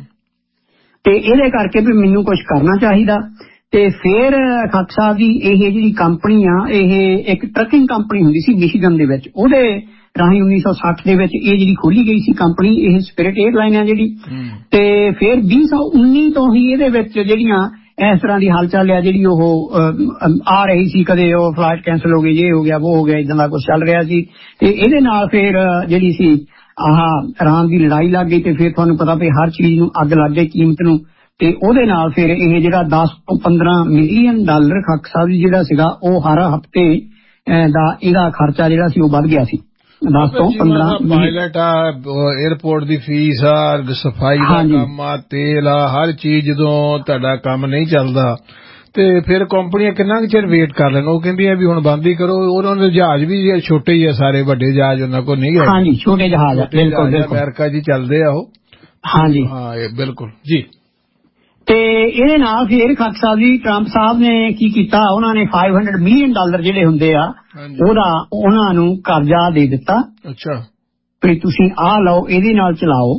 ਤੇ ਇਹਦੇ ਕਰਕੇ ਵੀ ਮੈਨੂੰ ਕੁਝ ਕਰਨਾ ਚਾਹੀਦਾ। ਤੇ ਫਿਰ ਖਾਕ ਸਾਹਿਬ ਜੀ ਇਹ ਜਿਹੜੀ ਕੰਪਨੀ ਆ ਇਹ ਇੱਕ ਟਰੱਕਿੰਗ ਕੰਪਨੀ ਹੁੰਦੀ ਸੀ ਮਿਸ਼ੀਗਨ ਦੇ ਵਿੱਚ, ਉਹਦੇ ਰਾਹੀਂ 1960 ਦੇ ਵਿੱਚ ਇਹ ਜਿਹੜੀ ਖੋਲੀ ਗਈ ਸੀ ਕੰਪਨੀ, ਇਹ ਸਪਿਰਿਟ 에ਅਰਲਾਈਨ ਆ ਜਿਹੜੀ। ਤੇ ਫਿਰ 2019 ਤੋਂ ਹੀ ਇਹਦੇ ਵਿੱਚ ਜਿਹੜੀਆਂ ਇਸ ਤਰ੍ਹਾਂ ਦੀ ਹਲਚਲ ਆ ਜਿਹੜੀ ਉਹ ਆ ਰਹੀ ਸੀ, ਕਦੇ ਉਹ ਫਲਾਈਟ ਕੈਂਸਲ ਹੋ ਗਈ, ਇਹ ਹੋ ਗਿਆ ਉਹ ਹੋ ਗਿਆ, ਇਦਾਂ ਦਾ ਕੁਛ ਚੱਲ ਰਿਹਾ ਸੀ। ਤੇ ਇਹਦੇ ਨਾਲ ਫਿਰ ਜਿਹੜੀ ਸੀ ਇਰਾਨ ਦੀ ਲੜਾਈ ਲੱਗ ਗਈ ਤੇ ਫਿਰ ਤੁਹਾਨੂੰ ਪਤਾ ਵੀ ਹਰ ਚੀਜ਼ ਨੂੰ ਅੱਗ ਲੱਗ ਗਈ ਕੀਮਤ ਨੂੰ। ਤੇ ਉਹਦੇ ਨਾਲ ਫਿਰ ਇਹ ਜਿਹੜਾ 10 ਤੋਂ 15 ਮਿਲੀਅਨ ਡਾਲਰ ਖਾਕ ਸਾਹਿਬ ਜਿਹੜਾ ਸੀਗਾ ਉਹ ਹਰ ਹਫ਼ਤੇ ਦਾ ਇਹਦਾ ਖਰਚਾ ਜਿਹੜਾ ਸੀ ਉਹ ਵੱਧ ਗਿਆ ਸੀ। 10 ਤੋਂ 15 ਪਾਇਲਟ ਆ, 에어ਪੋਰਟ ਦੀ ਫੀਸ ਆ, ਸਫਾਈ ਦਾ ਕੰਮ ਆ, ਤੇਲ ਆ, ਹਰ ਚੀਜ਼। ਜਦੋਂ ਤੁਹਾਡਾ ਕੰਮ ਨਹੀਂ ਚੱਲਦਾ ਤੇ ਫਿਰ ਕੰਪਨੀਆਂ ਕਿੰਨਾ ਕੁ ਚਿਰ ਵੇਟ ਕਰ ਲੈਣ। ਉਹ ਕਹਿੰਦੀਆਂ ਵੀ ਹੁਣ ਬੰਦ ਹੀ ਕਰੋ। ਉਹਨਾਂ ਦੇ ਜਹਾਜ਼ ਵੀ ਛੋਟੇ ਹੀ ਆ ਸਾਰੇ, ਵੱਡੇ ਜਹਾਜ਼ ਉਹਨਾਂ ਕੋਲ ਨਹੀਂ ਹੈ। ਹਾਂਜੀ, ਛੋਟੇ ਜਹਾਜ਼ ਅਮਰੀਕਾ ਜੀ ਚੱਲਦੇ ਆ ਉਹ। ਹਾਂਜੀ ਹਾਂ, ਇਹ ਬਿਲਕੁਲ ਜੀ। ਤੇ ਇਹਦੇ ਨਾਲ ਫਿਰ ਖਾਕ ਸਾਹਿਬ ਜੀ ਟਰੰਪ ਸਾਹਿਬ ਨੇ ਕੀ ਕੀਤਾ, ਉਹਨਾਂ ਨੇ 500 ਮਿਲੀਅਨ ਡਾਲਰ ਜਿਹੜੇ ਹੁੰਦੇ ਆ ਉਹਦਾ ਉਹਨਾਂ ਨੂੰ ਕਰਜ਼ਾ ਦੇ ਦਿੱਤਾ। ਅੱਛਾ, ਵੀ ਤੁਸੀਂ ਆਹ ਲਓ, ਇਹਦੇ ਨਾਲ ਚਲਾਓ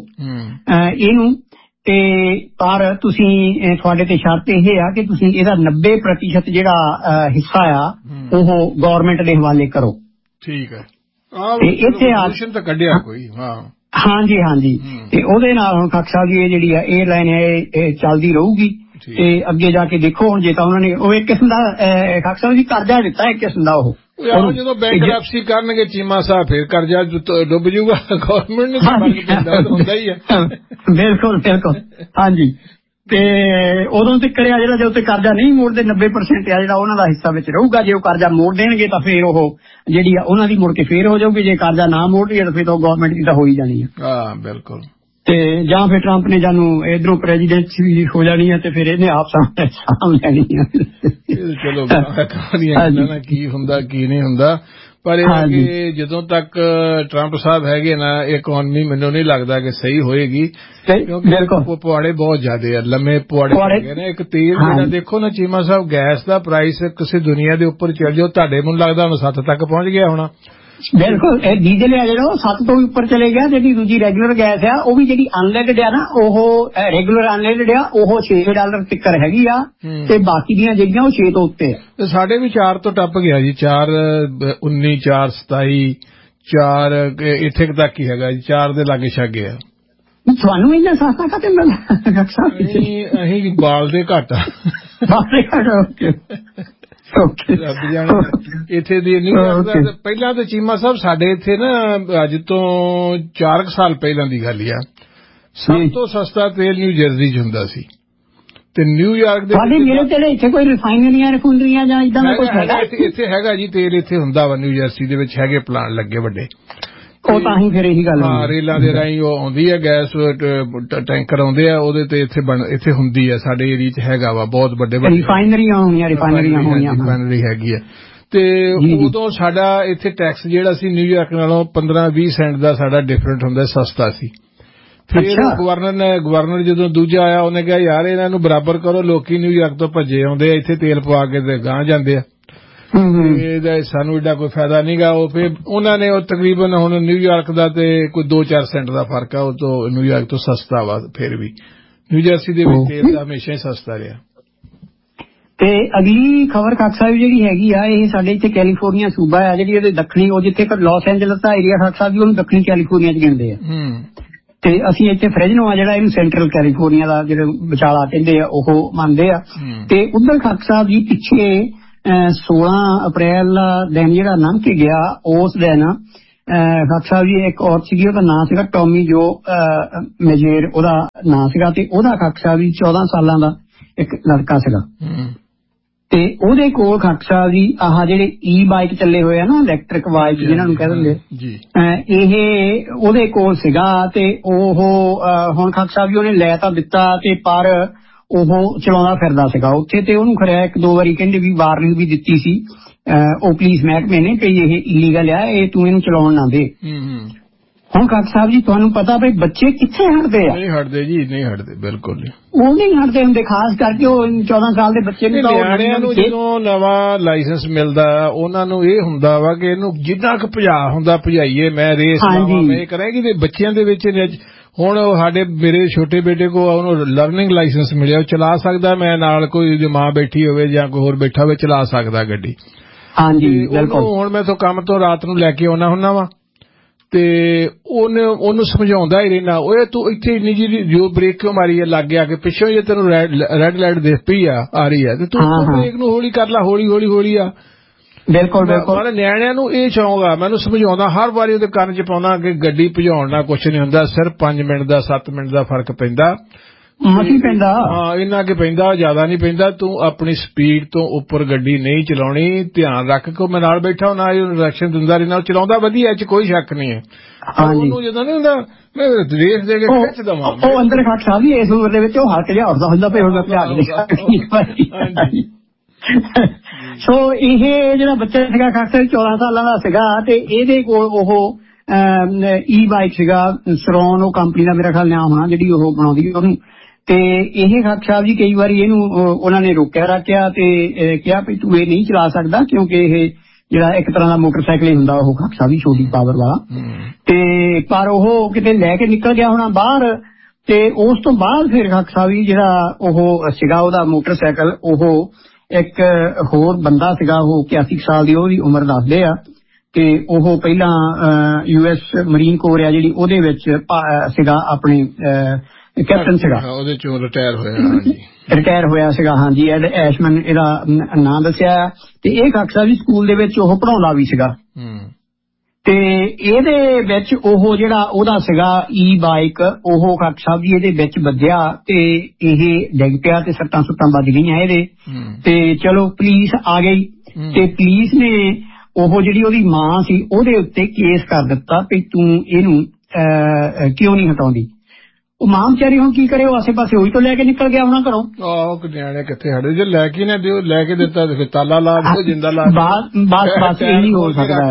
ਇਹਨੂੰ। ਤੇ ਪਰ ਤੁਸੀਂ ਤੁਹਾਡੇ ਤੇ ਸ਼ਰਤ ਇਹ ਆ ਕਿ ਤੁਸੀਂ ਇਹਦਾ 90% ਜਿਹੜਾ ਹਿੱਸਾ ਆ ਉਹ ਗੌਰਮੈਂਟ ਦੇ ਹਵਾਲੇ ਕਰੋ। ਠੀਕ ਹੈ, ਤੇ ਇੱਥੇ ਆਸ਼ਨ ਤਾਂ ਕੱਢਿਆ ਕੋਈ। ਹਾਂਜੀ ਹਾਂਜੀ। ਤੇ ਉਹਦੇ ਨਾਲ ਹੁਣ ਖਾਕ ਸਾਹਿਬ ਜੀ ਇਹ ਜਿਹੜੀ ਆ 에ਅਰਲਾਈਨ ਇਹ ਚੱਲਦੀ ਰਹੂਗੀ। ਤੇ ਅੱਗੇ ਜਾ ਕੇ ਦੇਖੋ ਹੁਣ ਜੇ ਤਾਂ ਉਹਨਾਂ ਨੇ ਉਹ ਇੱਕ ਕਿਸਮ ਦਾ ਖਾਕ ਸਾਹਿਬ ਜੀ ਕਰਜ਼ਾ ਦਿੱਤਾ ਇੱਕ ਕਿਸਮ ਦਾ ਉਹ ਜਦੋਂ ਬੈਂਕਰਪਸੀ ਕਰਨਗੇ ਚੀਮਾ ਸਾਹਿਬ ਫਿਰ ਕਰਜ਼ਾ ਡੁੱਬ ਜੂਗਾ ਗੌਰਮੈਂਟ ਨੂੰ ਹੁੰਦਾ ਹੀ ਹੈ। ਬਿਲਕੁਲ ਬਿਲਕੁਲ ਹਾਂਜੀ। ਤੇ ਉਦੋਂ ਤੱਕ ਕਰਿਆ ਜਿਹੜਾ ਜੇ ਉੱਤੇ ਕਰਜ਼ਾ ਨਹੀਂ ਮੋੜਦੇ 90% ਆ ਜਿਹੜਾ ਉਹਨਾਂ ਦਾ ਹਿੱਸਾ ਵਿੱਚ ਰਹੂਗਾ। ਜੇ ਉਹ ਕਰਜ਼ਾ ਮੋੜ ਦੇਣਗੇ ਤਾਂ ਫਿਰ ਉਹ ਜਿਹੜੀ ਆ ਉਹਨਾਂ ਦੀ ਮੁੜ ਕੇ ਫੇਰ ਹੋ ਜਾਊਗੀ। ਜੇ ਕਰਜ਼ਾ ਨਾ ਮੋੜਨਗੇ ਤਾਂ ਫਿਰ ਤਾਂ ਗਵਰਨਮੈਂਟ ਦੀ ਤਾਂ ਹੋ ਹੀ ਜਾਣੀ ਹੈ। ਹਾਂ ਬਿਲਕੁਲ। ਤੇ ਜਾਂ ਫਿਰ ਟਰੰਪ ਨੇ ਜਾਨੂੰ ਇਧਰੋਂ ਪ੍ਰੈਜ਼ੀਡੈਂਟ ਵੀ ਹੋ ਜਾਣੀ ਹੈ ਤੇ ਫਿਰ ਇਹਨੇ ਆਪ ਸਾਂਭ ਲੈਣੀ ਹੈ। ਚਲੋ ਕਹਾਣੀਆਂ ਕੀ ਹੁੰਦਾ ਕੀ ਨਹੀਂ ਹੁੰਦਾ, ਪਰ ਇਹ ਕਿ ਜਦੋਂ ਤੱਕ ਟਰੰਪ ਸਾਹਿਬ ਹੈਗੇ ਨਾ ਇਕਨੋਮੀ ਮੈਨੂੰ ਨਹੀਂ ਲੱਗਦਾ ਕਿ ਸਹੀ ਹੋਏਗੀ, ਕਿਉਂਕਿ ਪੁਆੜੇ ਬਹੁਤ ਜ਼ਿਆਦੇ ਆ, ਲੰਮੇ ਪੁਆੜੇ ਹੈਗੇ ਨੇ। ਇੱਕ ਤੇਲ ਜਿਹੜਾ ਦੇਖੋ ਨਾ ਚੀਮਾ ਸਾਹਿਬ, ਗੈਸ ਦਾ ਪ੍ਰਾਈਸ ਕਿਸੇ ਦੁਨੀਆ ਦੇ ਉੱਪਰ ਚੱਲ ਜਾਓ, ਤੁਹਾਡੇ ਮੈਨੂੰ ਲੱਗਦਾ ਹੁਣ 7 ਤੱਕ ਪਹੁੰਚ ਗਿਆ ਹੋਣਾ। ਬਿਲਕੁਲ, ਇਹ ਡੀਜ਼ਲ ਆ ਜਿਹੜਾ 7 ਤੋਂ ਵੀ ਉੱਪਰ ਚਲੇ ਗਿਆ। ਜਿਹੜੀ ਦੂਜੀ ਰੈਗੂਲਰ ਗੈਸ ਆ ਉਹ ਵੀ ਜਿਹੜੀ ਅਨਲਿਮਿਟਡ ਆ ਨਾ, ਉਹ ਰੈਗੂਲਰ ਅਨਲਿਮਿਟਡ ਆ, ਉਹ $6 ਤੱਕ ਹੈਗੀ ਆ ਤੇ ਬਾਕੀ ਦੀਆਂ ਜਿਹੜੀਆਂ ਉਹ 6 ਤੋਂ ਉੱਤੇ ਆ। ਸਾਡੇ ਵੀ 4 ਤੋਂ ਟੱਪ ਗਿਆ ਜੀ, 4.19 4.27 4 ਇੱਥੇ ਤੱਕ ਹੀ ਹੈਗਾ ਜੀ, 4 ਦੇ ਲਾਗੇ ਛਾਗੇ ਆ। ਤੁਹਾਨੂੰ ਇੰਨਾ ਸਸਤਾ ਕਾਹਤੇ ਮਿਲਦਾ? ਅਸੀਂ ਬਾਲਦੇ ਘੱਟ ਆ। ਇੱਥੇ ਦੀ ਪਹਿਲਾਂ ਤਾਂ ਚੀਮਾ ਸਾਹਿਬ ਸਾਡੇ ਇੱਥੇ ਨਾ ਅੱਜ ਤੋਂ 4 ਸਾਲ ਪਹਿਲਾਂ ਦੀ ਗੱਲ ਆ, ਸਭ ਤੋਂ ਸਸਤਾ ਤੇਲ ਨਿਊ ਜਰਸੀ 'ਚ ਹੁੰਦਾ ਸੀ। ਤੇ ਨਿਊਯਾਰਕ ਦੇ ਇੱਥੇ ਕੋਈ ਰਿਫਾਈਨਰੀਆਂ ਰਫੂਨਰੀਆਂ ਜਾਂ ਇਦਾਂ ਦਾ ਕੁਝ ਹੈਗਾ? ਇੱਥੇ ਹੈਗਾ ਜੀ ਤੇਲ, ਇੱਥੇ ਹੁੰਦਾ ਵਾ ਨਿਊ ਜਰਸੀ ਦੇ ਵਿੱਚ, ਹੈਗੇ ਪਲਾਂਟ ਲੱਗੇ ਵੱਡੇ। ਉਹ ਤਾਂ ਹੀ ਫਿਰ ਇਹੀ ਗੱਲ ਹਾਂ, ਰੇਲਾਂ ਦੇ ਰਾਹੀਂ ਉਹ ਆਉਂਦੀ ਹੈ ਗੈਸ, ਟੈਂਕਰ ਆਉਂਦੇ ਆ ਉਹਦੇ ਤੇ ਇੱਥੇ ਹੁੰਦੀ ਹੈ। ਸਾਡੇ ਏਰੀਏ 'ਚ ਹੈਗਾ ਵਾ ਬਹੁਤ ਵੱਡੇ ਵੱਡੇ ਰਿਫਾਈਨਰੀ ਹੈਗੀ ਹੈ। ਤੇ ਉਦੋਂ ਸਾਡਾ ਇੱਥੇ ਟੈਕਸ ਜਿਹੜਾ ਸੀ ਨਿਊਯਾਰਕ ਨਾਲੋਂ 15-20 ਸੈਂਟ ਦਾ ਸਾਡਾ ਡਿਫਰੈਂਟ ਹੁੰਦਾ, ਸਸਤਾ ਸੀ। ਫਿਰ ਗਵਰਨਰ ਜਦੋਂ ਦੂਜਾ ਆਇਆ ਉਹਨੇ ਕਿਹਾ ਯਾਰ ਇਹਨਾਂ ਨੂੰ ਬਰਾਬਰ ਕਰੋ, ਲੋਕੀ ਨਿਊਯਾਰਕ ਤੋਂ ਭੱਜੇ ਆਉਂਦੇ ਆ, ਇੱਥੇ ਤੇਲ ਪਵਾ ਕੇ ਤੇ ਗਾਂਹ ਜਾਂਦੇ ਆ, ਸਾਨੂੰ ਏਡਾ ਕੋਈ ਫਾਇਦਾ ਨਹੀਂ ਗਾ। ਉਹ ਫਿਰ ਉਹਨਾਂ ਨੇ ਉਹ ਤਕਰੀਬਨ ਹੁਣ ਨਿਊਯਾਰਕ ਦਾ ਤੇ ਕੋਈ 2-4 ਸੈਂਟ ਦਾ ਫਰਕ ਆ, ਉਹ ਤੋਂ ਨਿਊਯਾਰਕ ਤੋਂ ਸਸਤਾ ਵਾ। ਫਿਰ ਵੀ ਨਿਊ ਜਰਸੀ ਦੇ ਵਿੱਚ ਤੇਲ ਦਾ ਹਮੇਸ਼ਾ ਹੀ ਸਸਤਾ ਰਿਹਾ। ਤੇ ਅਗਲੀ ਖਬਰ ਖਾਕ ਸਾਹਿਬ ਜਿਹੜੀ ਹੈਗੀ ਆ, ਇਹ ਸਾਡੇ ਇੱਥੇ ਕੈਲੀਫੋਰਨੀਆ ਸੂਬਾ ਆ ਜਿਹੜੀ ਉਹਦੇ ਦੱਖਣੀ, ਉਹ ਜਿੱਥੇ ਲਾਸ ਐਂਜਲਸ ਦਾ ਏਰੀਆ ਖਾਕ ਸਾਹਿਬ ਜੀ ਉਹਨੂੰ ਦੱਖਣੀ ਕੈਲੀਫੋਰਨੀਆ 'ਚ ਗਿਣਦੇ ਆ। ਤੇ ਅਸੀਂ ਇੱਥੇ ਫ੍ਰੈਜ਼ਨੋ ਆ ਜਿਹੜਾ ਇਹਨੂੰ ਸੈਂਟਰਲ ਕੈਲੀਫੋਰਨੀਆ ਦਾ ਜਿਹੜਾ ਵਿਚਾਲਾ ਕਹਿੰਦੇ ਆ ਉਹ ਮੰਨਦੇ ਆ। ਤੇ ਉਧਰ ਖਾਕ ਸਾਹਿਬ ਜੀ ਪਿੱਛੇ 16 ਅਪ੍ਰੈਲ ਦਾ ਦਿਨ ਜਿਹੜਾ ਲੰਘ ਕੇ ਗਿਆ, ਉਸ ਦਿਨ ਖਾਕ ਸਾਹਿਬ ਜੀ ਇੱਕ ਔਰਤ ਸੀਗੀ, ਉਹਦਾ ਨਾਂ ਸੀਗਾ ਟੋਮੀ ਜੋ ਮਜੇਰ ਉਹਦਾ ਨਾਂ ਸੀਗਾ, ਤੇ ਉਹਦਾ ਖਾਕ ਸਾਹਿਬ ਜੀ 14 ਸਾਲਾਂ ਦਾ ਇੱਕ ਲੜਕਾ ਸੀਗਾ, ਤੇ ਉਹਦੇ ਕੋਲ ਖਾਕ ਸਾਹਿਬ ਜੀ ਆਹ ਜਿਹੜੇ ਈ ਬਾਈਕ ਚੱਲੇ ਹੋਏ ਆ ਨਾ, ਇਲੈਕਟ੍ਰਿਕ ਬਾਈਕ ਜਿਹਨਾਂ ਨੂੰ ਕਹਿ ਦਿੰਦੇ, ਇਹ ਉਹਦੇ ਕੋਲ ਸੀਗਾ। ਤੇ ਉਹ ਹੁਣ ਖਾਕ ਸਾਹਿਬ ਜੀ ਉਹਨੇ ਲੈ ਤਾਂ ਦਿੱਤਾ, ਤੇ ਪਰ ਉਹ ਚਲਾਉਂਦਾ ਫਿਰਦਾ ਸੀਗਾ ਉੱਥੇ, ਤੇ ਉਹਨੂੰ ਖਰਿਆ 1-2 ਵਾਰੀ ਕਹਿੰਦੇ ਵੀ ਵਾਰਨਿੰਗ ਵੀ ਦਿੱਤੀ ਸੀ ਉਹ ਪੁਲਿਸ ਮਹਿਕਮੇ ਨੇ ਵੀ ਇਹ ਇਲੀਗਲ ਆ, ਇਹ ਤੂੰ ਇਹਨੂੰ ਚਲਾਉਣ ਨਾ ਦੇ। ਹੁਣ ਖਾਕ ਸਾਹਿਬ ਜੀ ਤੁਹਾਨੂੰ ਪਤਾ ਵੀ ਬੱਚੇ ਕਿੱਥੇ ਹਟਦੇ ਆ? ਨਹੀਂ ਹਟਦੇ ਜੀ, ਨਹੀਂ ਹਟਦੇ, ਬਿਲਕੁਲ ਉਹ ਨਹੀਂ ਹਟਦੇ ਹੁੰਦੇ, ਖਾਸ ਕਰਕੇ ਉਹ 14 ਸਾਲ ਦੇ ਬੱਚੇ ਨੂੰ। ਨਿਆਣਿਆਂ ਨੂੰ ਜਦੋਂ ਨਵਾਂ ਲਾਇਸੈਂਸ ਮਿਲਦਾ ਉਹਨਾਂ ਨੂੰ ਇਹ ਹੁੰਦਾ ਵਾ ਕਿ ਇਹਨੂੰ ਜਿੱਦਾਂ ਕੁ ਭਜਾ ਹੁੰਦਾ ਭਜਾਈਏ, ਮੈਂ ਰੇਸ ਲਾਵਾਂ, ਮੈਂ ਇਹ ਕਰਾਂਗੀ। ਤੇ ਬੱਚਿਆਂ ਦੇ ਵਿੱਚ ਹੁਣ ਸਾਡੇ ਮੇਰੇ ਛੋਟੇ ਬੇਟੇ ਕੋਲ ਉਹਨੂੰ ਲਰਨਿੰਗ ਲਾਇਸੈਂਸ ਮਿਲਿਆ, ਉਹ ਚਲਾ ਸਕਦਾ, ਮੈਂ ਨਾਲ ਕੋਈ ਮਾਂ ਬੈਠੀ ਹੋਵੇ ਜਾਂ ਕੋਈ ਹੋਰ ਬੈਠਾ ਹੋਵੇ ਚਲਾ ਸਕਦਾ ਗੱਡੀ। ਹਾਂਜੀ ਬਿਲਕੁਲ। ਹੁਣ ਮੈਂ ਤੋਂ ਕੰਮ ਤੋਂ ਰਾਤ ਨੂੰ ਲੈ ਕੇ ਆਉਣਾ ਹੁੰਦਾ ਵਾ, ਤੇ ਉਹਨੂੰ ਸਮਝਾਉਂਦਾ ਹੀ ਰਹਿਣਾ, ਓਏ ਤੂੰ ਇੱਥੇ ਇੰਨੀ ਜਿਹੀ ਜੋ ਬ੍ਰੇਕ ਕਿਉਂ ਮਾਰੀ ਹੈ, ਲੱਗ ਆ ਕੇ ਪਿੱਛੋਂ ਜੇ ਤੈਨੂੰ ਰੈਡ ਲਾਈਟ ਦਿਖ ਪਈ ਆ ਰਹੀ ਹੈ, ਤੇ ਤੂੰ ਬ੍ਰੇਕ ਨੂੰ ਹੌਲੀ ਕਰ ਲਾ, ਹੌਲੀ ਆ। ਬਿਲਕੁਲ ਬਿਲਕੁਲ। ਨਿਆਣਿਆਂ ਨੂੰ ਇਹ ਸ਼ੌਂਕ ਆ, ਮੈਨੂੰ ਸਮਝਾਉਂਦਾ ਹਰ ਵਾਰੀ ਉਹਦੇ ਕੰਨ ਚ ਪਾਉਂਦਾ ਕਿ ਗੱਡੀ ਭਜਾਉਣ ਨਾਲ ਕੁਛ ਨਹੀਂ ਹੁੰਦਾ, ਸਿਰਫ 5 ਮਿੰਟ ਦਾ 7 ਮਿੰਟ ਦਾ ਫਰਕ ਪੈਂਦਾ, ਪੈਂਦਾ। ਹਾਂ ਇੰਨਾ ਕਿ ਪੈਂਦਾ, ਜ਼ਿਆਦਾ ਨਹੀਂ ਪੈਂਦਾ। ਤੂੰ ਆਪਣੀ ਸਪੀਡ ਤੋਂ ਉੱਪਰ ਗੱਡੀ ਨਹੀਂ ਚਲਾਉਣੀ, ਧਿਆਨ ਰੱਖ ਕੇ। ਮੈਂ ਨਾਲ ਬੈਠਾ ਹੁੰਦਾ, ਡਾਇਰੈਕਸ਼ਨ ਦਿੰਦਾ ਰਹਿਣਾ, ਚਲਾਉਂਦਾ ਵਧੀਆ, ਇਹ ਚ ਕੋਈ ਸ਼ੱਕ ਨਹੀਂ ਹੈ। ਉਹਨੂੰ ਜਦੋਂ ਨਹੀਂ ਹੁੰਦਾ ਮੈਂ ਰੇਸ ਦੇ ਕੇ ਖਿੱਚ ਦਵਾਂ, ਉਹ ਅੰਦਰ ਖੱਟ ਸਾਹਿਬ ਵੀ ਇਸ ਉਮਰ ਦੇ ਵਿੱਚ ਉਹ ਹੱਕ ਜਿਹਾ ਉੱਠਦਾ ਹੁੰਦਾ ਪਿਆ ਹੁੰਦਾ ਭਜਾ ਕੇ। ਸੋ ਇਹ ਜਿਹੜਾ ਬੱਚਾ ਸੀਗਾ ਖਾਕ ਸਾਹਿਬ 14 ਸਾਲਾਂ ਦਾ ਸੀਗਾ, ਤੇ ਇਹਦੇ ਕੋਲ ਉਹ ਈ ਬਾਈਕ ਸੀਗਾ ਸਰੋਨ, ਉਹ ਕੰਪਨੀ ਦਾ ਮੇਰਾ ਖਿਆਲ ਨਾਮ ਹੋਣਾ ਜਿਹੜੀ ਉਹ ਬਣਾਉਂਦੀ ਉਹਨੂੰ। ਤੇ ਇਹ ਖਾਕ ਸਾਹਿਬ ਜੀ ਕਈ ਵਾਰੀ ਇਹਨੂੰ ਉਹਨਾਂ ਨੇ ਰੋਕਿਆ ਰਾਕਿਆ ਤੇ ਕਿਹਾ ਵੀ ਤੂੰ ਇਹ ਨਹੀਂ ਚਲਾ ਸਕਦਾ, ਕਿਉਂਕਿ ਇਹ ਜਿਹੜਾ ਇੱਕ ਤਰ੍ਹਾਂ ਦਾ ਮੋਟਰਸਾਈਕਲ ਹੀ ਹੁੰਦਾ ਉਹ ਖਾਕ ਸਾਹਿਬ ਜੀ, ਛੋਟੀ ਪਾਵਰ ਵਾਲਾ। ਤੇ ਪਰ ਉਹ ਕਿਤੇ ਲੈ ਕੇ ਨਿਕਲ ਗਿਆ ਹੋਣਾ ਬਾਹਰ, ਤੇ ਉਸ ਤੋਂ ਬਾਅਦ ਫਿਰ ਖਾਕ ਸਾਹਿਬ ਜੀ ਜਿਹੜਾ ਉਹ ਸੀਗਾ ਉਹਦਾ ਮੋਟਰਸਾਈਕਲ, ਉਹ ਇੱਕ ਹੋਰ ਬੰਦਾ ਸੀਗਾ, ਉਹ 81 ਸਾਲ ਦੀ ਉਹਦੀ ਉਮਰ ਦੱਸਦੇ ਆ, ਤੇ ਉਹ ਪਹਿਲਾਂ US ਮਰੀਨ ਕੋਰ ਆ ਜਿਹੜੀ, ਉਹਦੇ ਵਿੱਚ ਸੀਗਾ, ਆਪਣੇ ਕੈਪਟਨ ਸੀਗਾ, ਉਹਦੇ ਚੋਂ ਰਿਟਾਇਰ ਹੋਇਆ ਸੀਗਾ। ਹਾਂਜੀ ਐਡ ਐਸ਼ਮਨ ਇਹਦਾ ਨਾਂ ਦੱਸਿਆ। ਤੇ ਇਹ ਖਾਕ ਸਾਹਿਬ ਜੀ ਸਕੂਲ ਦੇ ਵਿੱਚ ਉਹ ਪੜ੍ਹਾਉਂਦਾ ਵੀ ਸੀਗਾ, ਤੇ ਇਹਦੇ ਵਿੱਚ ਉਹ ਜਿਹੜਾ ਉਹਦਾ ਸੀਗਾ ਈ ਬਾਈਕ, ਉਹ ਖਾਕ ਸਾਹਿਬ ਜੀ ਇਹਦੇ ਵਿੱਚ ਵੱਜਿਆ, ਤੇ ਇਹ ਡਿੱਗ ਪਿਆ, ਤੇ ਸੱਟਾਂ ਸੁੱਟਾਂ ਵੱਜ ਗਈਆਂ ਇਹਦੇ। ਤੇ ਚਲੋ ਪੁਲਿਸ ਆ ਗਈ, ਤੇ ਪੁਲਿਸ ਨੇ ਉਹ ਜਿਹੜੀ ਉਹਦੀ ਮਾਂ ਸੀ ਉਹਦੇ ਉੱਤੇ ਕੇਸ ਕਰ ਦਿੱਤਾ ਵੀ ਤੂੰ ਇਹਨੂੰ ਕਿਉਂ ਨਹੀਂ ਹਟਾਉਂਦੀ। ਉਹ ਮਾਂ ਵਿਚਾਰੀ ਹੁਣ ਕੀ ਕਰੇ, ਉਹ ਆਸੇ ਪਾਸੇ ਉਹੀ ਤੋਂ ਲੈ ਕੇ ਨਿਕਲ ਗਿਆ ਹੋਣਾ ਘਰੋਂ। ਆਹੋ ਨਿਆਣੇ ਕਿੱਥੇ ਹਟੇ, ਜੇ ਲੈ ਕੇ ਨਾ ਦਿਓ, ਲੈ ਕੇ ਦਿੱਤਾ ਤੇ ਤਾਲਾ ਲਾ ਦਿਓ, ਜਿੰਦਾ ਲਾ ਬਸ ਇਹੀ ਹੋ ਸਕਦਾ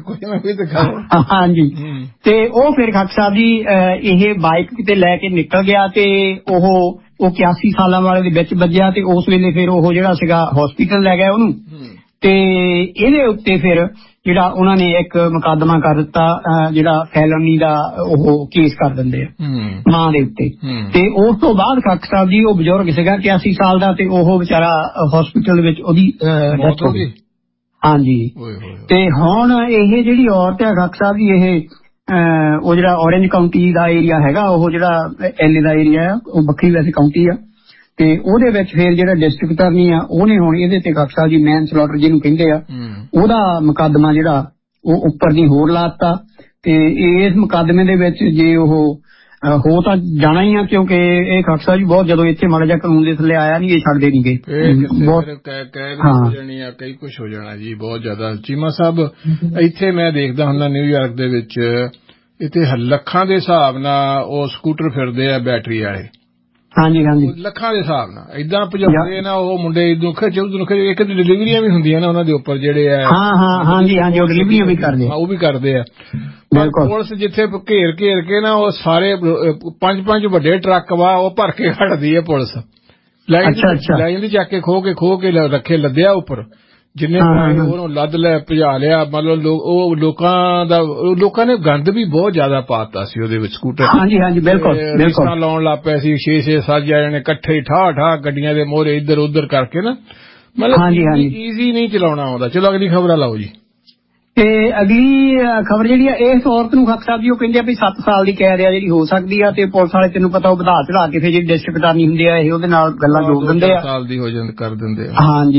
ਹੈ। ਹਾਂਜੀ। ਤੇ ਉਹ ਫਿਰ ਖਾਕ ਸਾਹਿਬ ਜੀ ਇਹ ਬਾਈਕ ਕਿਤੇ ਲੈ ਕੇ ਨਿਕਲ ਗਿਆ, ਤੇ ਉਹ 81 ਸਾਲਾਂ ਵਾਲੇ ਦੇ ਵਿੱਚ ਵੱਜਿਆ, ਤੇ ਉਸ ਵੇਲੇ ਫਿਰ ਉਹ ਜਿਹੜਾ ਸੀਗਾ ਹਸਪੀਟਲ ਲੈ ਗਿਆ ਉਹਨੂੰ। ਤੇ ਇਹਦੇ ਉੱਤੇ ਫਿਰ ਜਿਹੜਾ ਉਹਨਾਂ ਨੇ ਇੱਕ ਮੁਕੱਦਮਾ ਕਰ ਦਿੱਤਾ, ਜਿਹੜਾ ਫੈਲਨੀ ਦਾ ਉਹ ਕੇਸ ਕਰ ਦਿੰਦੇ ਆ ਮਾਂ ਦੇ ਉੱਤੇ। ਤੇ ਉਸ ਤੋਂ ਬਾਅਦ ਖਾਕ ਸਾਹਿਬ ਜੀ ਉਹ ਬਜ਼ੁਰਗ ਸੀਗਾ 81 ਸਾਲ ਦਾ, ਤੇ ਉਹ ਵਿਚਾਰਾ ਹਸਪੀਟਲ ਵਿੱਚ ਉਹਦੀ ਡੈਥ ਹੋ ਗਈ। ਹਾਂਜੀ। ਤੇ ਹੁਣ ਇਹ ਜਿਹੜੀ ਔਰਤ ਹੈ ਖਾਕ ਸਾਹਿਬ ਜੀ, ਇਹ ਉਹ ਜਿਹੜਾ ਔਰੇਂਜ ਕਾਉਂਟੀ ਦਾ ਏਰੀਆ ਹੈਗਾ, ਉਹ ਜਿਹੜਾ LA ਦਾ ਏਰੀਆ ਆ, ਉਹ ਵੱਖਰੀ ਵੈਸੇ ਕਾਉਂਟੀ ਆ, ਤੇ ਉਹਦੇ ਵਿੱਚ ਫਿਰ ਜਿਹੜਾ ਡਿਸਟ੍ਰਿਕਟ ਅਟਾਰਨੀ ਆ ਉਹਨੇ ਹੁਣ ਇਹਦੇ ਤੇ ਖਾਕ ਸਾਹਿਬ ਜੀ ਮੈਨ ਸਲੌਟਰ ਜਿਹਨੂੰ ਕਹਿੰਦੇ ਆ, ਉਹਦਾ ਮੁਕੱਦਮਾ ਜਿਹੜਾ ਉਹ ਉੱਪਰ ਦੀ ਹੋਰ ਲਾਤਾ। ਤੇ ਇਸ ਮੁਕੱਦਮੇ ਦੇ ਵਿੱਚ ਜੇ ਉਹ ਹੋ ਤਾਂ ਜਾਣਾ ਹੀ ਆ, ਕਿਉਂਕਿ ਇਹ ਖਾਕ ਸਾਹਿਬ ਜੀ ਬਹੁਤ ਜਦੋਂ ਇੱਥੇ ਮਾੜਾ ਜਿਹਾ ਕਾਨੂੰਨ ਦੇ ਥੱਲੇ ਆਇਆ ਨਹੀਂ, ਇਹ ਛੱਡਦੇ ਨੀ ਗਏ, ਕੈਦ ਹੋ ਜਾਣੀ ਆ, ਕਈ ਕੁਛ ਹੋ ਜਾਣਾ ਜੀ, ਬਹੁਤ ਜ਼ਿਆਦਾ। ਚੀਮਾ ਸਾਹਿਬ ਇੱਥੇ ਮੈਂ ਦੇਖਦਾ ਹੁੰਦਾ ਨਿਊਯਾਰਕ ਦੇ ਵਿੱਚ, ਇੱਥੇ ਲੱਖਾਂ ਦੇ ਹਿਸਾਬ ਨਾਲ ਉਹ ਸਕੂਟਰ ਫਿਰਦੇ ਆ ਬੈਟਰੀ ਵਾਲੇ। ਹਾਂਜੀ ਹਾਂਜੀ, ਲੱਖਾਂ ਦੇ ਹਿਸਾਬ ਨਾਲ ਏਦਾਂ ਭਜਾਉਂਦੇ ਨਾ ਉਹ ਮੁੰਡੇ, ਇਦੋਂ ਖਿੱਚ ਉਦੋਂ ਖਿੱਚ। ਇੱਕ ਡਿਲੀਵਰੀਆਂ ਵੀ ਹੁੰਦੀਆਂ ਨਾ ਉਹਨਾਂ ਦੇ ਉੱਪਰ ਜਿਹੜੇ ਆ। ਹਾਂਜੀ ਹਾਂਜੀ, ਉਹ ਡਿਲੀਵਰੀਆਂ ਵੀ ਕਰਦੇ, ਉਹ ਵੀ ਕਰਦੇ ਆ। ਪੁਲਿਸ ਜਿੱਥੇ ਘੇਰ ਕੇ ਨਾ ਉਹ ਸਾਰੇ 5-5 ਵੱਡੇ ਟਰੱਕ ਵਾ ਉਹ ਭਰ ਕੇ ਖੜਦੀ ਹੈ ਪੁਲਿਸ, ਲੈ ਜਾਂਦੀ ਚੱਕ ਕੇ ਖੋ ਕੇ ਰੱਖੇ ਲੱਦਿਆ ਉੱਪਰ, ਜਿੰਨੇ ਉਹਨੂੰ ਲੱਦ ਲੈ ਭਜਾ ਲਿਆ। ਮਤਲਬ ਉਹ ਲੋਕਾਂ ਨੇ ਗੰਦ ਵੀ ਬਹੁਤ ਜ਼ਿਆਦਾ ਪਾਤਾ ਸੀ ਉਹਦੇ ਵਿੱਚ ਸਕੂਟਰ। ਹਾਂਜੀ ਹਾਂਜੀ, ਬਿਲਕੁਲ ਬਿਲਕੁਲ। ਲਾਉਣ ਲੱਗ ਪਏ ਸੀ 6-7 ਜਣੇ ਇਕੱਠੇ ਠਾਹ ਗੱਡੀਆਂ ਦੇ ਮੋਹਰੇ ਇੱਧਰ ਉੱਧਰ ਕਰਕੇ ਨਾ, ਮਤਲਬ ਈਜ਼ੀ ਨਹੀਂ ਚਲਾਉਣਾ ਆਉਂਦਾ। ਚਲੋ ਅਗਲੀ ਖਬਰ ਲਾਓ ਜੀ। ਤੇ ਅਗਲੀ ਖਬਰ ਜਿਹੜੀ ਆ, ਇਸ ਔਰਤ ਨੂੰ ਖਾਕ ਸਾਹਿਬ ਜੀ ਉਹ ਕਹਿੰਦੇ ਆ ਵੀ 7 ਸਾਲ ਦੀ ਕੈਦ ਆ ਜਿਹੜੀ ਹੋ ਸਕਦੀ ਆ, ਤੇ ਪੁਲਿਸ ਵਾਲੇ ਤੈਨੂੰ ਪਤਾ ਉਹ ਵਧਾ ਚੜਾ ਕੇ ਫਿਰ ਜਿਹੜੀ ਡਿਸਟ੍ਰਿਕਟ ਅਟਾਰਨੀ ਹੁੰਦੇ ਆ ਇਹ ਉਹਦੇ ਨਾਲ ਗੱਲਾਂ ਜੋੜ ਦਿੰਦੇ ਆ, 7 ਸਾਲ ਦੀ ਹੋ ਜਾਂਦੀ ਕਰ ਦਿੰਦੇ ਆ। ਹਾਂਜੀ।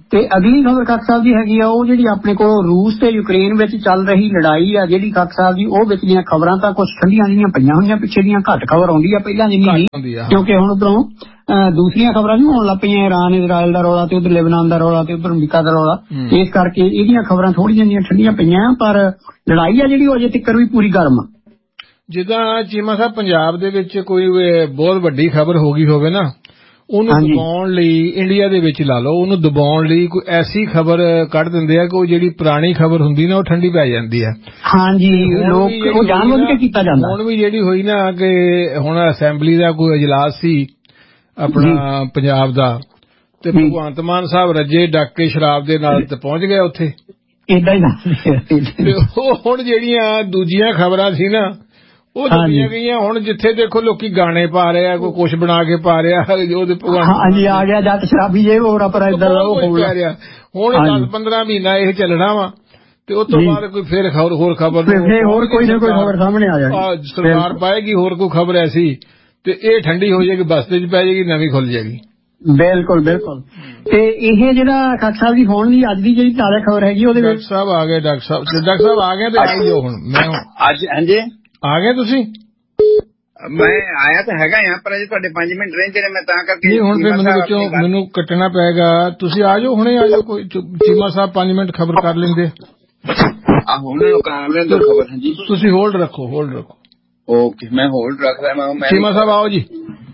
ਤੇ ਅਗਲੀ ਖਬਰ ਖੱਖ ਸਾਹਿਬ ਦੀ ਹੈਗੀ ਆ ਉਹ ਜਿਹੜੀ ਆਪਣੇ ਕੋਲ ਰੂਸ ਤੇ ਯੂਕਰੇਨ ਵਿੱਚ ਚੱਲ ਰਹੀ ਲੜਾਈ ਆ ਜਿਹੜੀ ਖੱਖ ਸਾਹਿਬ ਦੀ ਉਹ ਵਿੱਚ ਦੀਆਂ ਖਬਰਾਂ ਤਾਂ ਕੁਝ ਠੰਡੀਆਂ ਜਿਹੀਆਂ ਪਈਆਂ ਹੋਈਆਂ ਪਿੱਛੇ ਦੀਆਂ ਘੱਟ ਖਬਰ ਆਉਂਦੀ ਆ ਪਹਿਲਾਂ ਜਿੰਨੀ ਨਹੀਂ ਕਿਉਂਕਿ ਹੁਣ ਉਧਰੋਂ ਦੂਸਰੀਆਂ ਖਬਰਾਂ ਵੀ ਹੋਣ ਲੱਗ ਪਈਆਂ ਇਰਾਨ ਇਜ਼ਰਾਈਲ ਦਾ ਰੌਲਾ ਤੇ ਉਧਰ ਲੈਬਨਾਨ ਦਾ ਰੌਲਾ ਤੇ ਉਧਰ ਅਮਰੀਕਾ ਦਾ ਰੌਲਾ ਇਸ ਕਰਕੇ ਇਹਦੀਆਂ ਖਬਰਾਂ ਥੋੜੀਆਂ ਜਿਹੀਆਂ ਠੰਡੀਆਂ ਪਈਆਂ ਪਰ ਲੜਾਈ ਆ ਜਿਹੜੀ ਉਹ ਅਜੇ ਤੱਕ ਵੀ ਪੂਰੀ ਗਰਮ ਆ। ਜਿੱਦਾਂ ਚੀਮਾ ਸਾਹਿਬ ਪੰਜਾਬ ਦੇ ਵਿੱਚ ਕੋਈ ਬਹੁਤ ਵੱਡੀ ਖਬਰ ਹੋ ਗਈ ਹੋਵੇ ਨਾ ਉਹਨੂੰ ਦਬਾਉਣ ਲਈ ਇੰਡੀਆ ਦੇ ਵਿੱਚ ਲਾ ਲਓ ਉਹਨੂੰ ਦਬਾਉਣ ਲਈ ਕੋਈ ਐਸੀ ਖਬਰ ਕੱਢ ਦਿੰਦੇ ਆ ਕਿ ਉਹ ਜਿਹੜੀ ਪੁਰਾਣੀ ਖਬਰ ਹੁੰਦੀ ਨਾ ਉਹ ਠੰਡੀ ਪੈ ਜਾਂਦੀ ਹੈ। ਹਾਂਜੀ ਲੋਕ ਉਹ ਜਾਣਬੁੱਝ ਕੇ ਕੀਤਾ ਜਾਂਦਾ। ਹੁਣ ਵੀ ਜਿਹੜੀ ਹੋਈ ਨਾ ਕਿ ਹੁਣ ਅਸੈਂਬਲੀ ਦਾ ਕੋਈ ਇਜਲਾਸ ਸੀ ਆਪਣਾ ਪੰਜਾਬ ਦਾ ਤੇ ਭਗਵੰਤ ਮਾਨ ਸਾਹਿਬ ਰੱਜੇ ਡਾਕੇ ਸ਼ਰਾਬ ਦੇ ਨਾਲ ਤੇ ਪਹੁੰਚ ਗਏ ਉੱਥੇ ਏਦਾਂ ਹੀ ਤੇ ਉਹ ਹੁਣ ਜਿਹੜੀਆਂ ਦੂਜੀਆਂ ਖਬਰਾਂ ਸੀ ਨਾ ਉਹ ਦੱਸੀਆਂ ਗਈਆਂ ਹੁਣ ਜਿੱਥੇ ਦੇਖੋ ਲੋਕੀ ਗਾਣੇ ਪਾ ਰਹੇ ਆ ਕੋਈ ਕੁਛ ਬਣਾ ਕੇ ਪਾ ਰਿਹਾ ਉਹਦੇ ਹਾਂਜੀ ਆ ਗਿਆ ਜੱਟ ਸ਼ਰਾਬੀ ਜੇ ਹੋਰ ਪਰ ਇਦਾਂ ਉਹ ਪੈ ਰਿਹਾ ਹੁਣ 10-15 ਮਹੀਨਾ ਇਹ ਚੱਲਣਾ ਵਾ ਤੇ ਉਸ ਤੋਂ ਬਾਅਦ ਕੋਈ ਫਿਰ ਹੋਰ ਖਬਰ ਹੋਰ ਕੋਈ ਨਾ ਕੋਈ ਖਬਰ ਸਾਹਮਣੇ ਆ ਜਾਏਗੀ ਸਰਕਾਰ ਪਾਏਗੀ ਹੋਰ ਕੋਈ ਖਬਰ ਐਸੀ ਤੇ ਇਹ ਠੰਡੀ ਹੋ ਜਾਏਗੀ ਬਸਤੇ 'ਚ ਪੈ ਜਾਏਗੀ ਨਵੀਂ ਖੁੱਲ ਜਾਏਗੀ। ਬਿਲਕੁਲ ਬਿਲਕੁਲ ਤੇ ਇਹ ਜਿਹੜਾ ਖੱਖ ਸਾਹਿਬ ਦੀ ਹੋਣ ਦੀ ਅੱਜ ਦੀ ਜਿਹੜੀ ਤਾਜ਼ਾ ਖਬਰ ਹੈਗੀ ਉਹਦੇ ਵਿੱਚ ਸਾਹਿਬ ਆ ਗਏ ਡਾਕਟਰ ਸਾਹਿਬ ਆ ਗਏ ਤੇ ਆਈ ਜਾਓ ਹੁਣ ਮੈਂ ਅੱਜ ਹਾਂਜੀ ਆ ਗਏ ਤੁਸੀਂ ਮੈਂ ਆਇਆ ਤਾਂ ਹੈਗਾ ਆ ਪਰ ਅਜੇ ਤੁਹਾਡੇ 5 ਮਿੰਟ ਰਹਿੰਦੇ ਨੇ ਮੈਂ ਤਾਂ ਕਰਕੇ ਨਹੀਂ ਹੁਣ ਫਿਰ ਮੈਨੂੰ ਕੱਟਣਾ ਪਏਗਾ ਤੁਸੀਂ ਆ ਜਾਓ ਹੁਣੇ ਆ ਜਾਓ ਕੋਈ ਚੀਮਾ ਸਾਹਿਬ 5 ਮਿੰਟ ਖਬਰ ਕਰ ਲੈਂਦੇ ਆ ਹੁਣ ਕਰ ਲੈਂਦੇ ਖਬਰ। ਹਾਂਜੀ ਤੁਸੀਂ ਹੋਲਡ ਰੱਖੋ ਓਕੇ ਮੈਂ ਹੋਲਡ ਰੱਖਦਾ ਮੈਂ ਚੀਮਾ ਸਾਹਿਬ ਆਓ ਜੀ।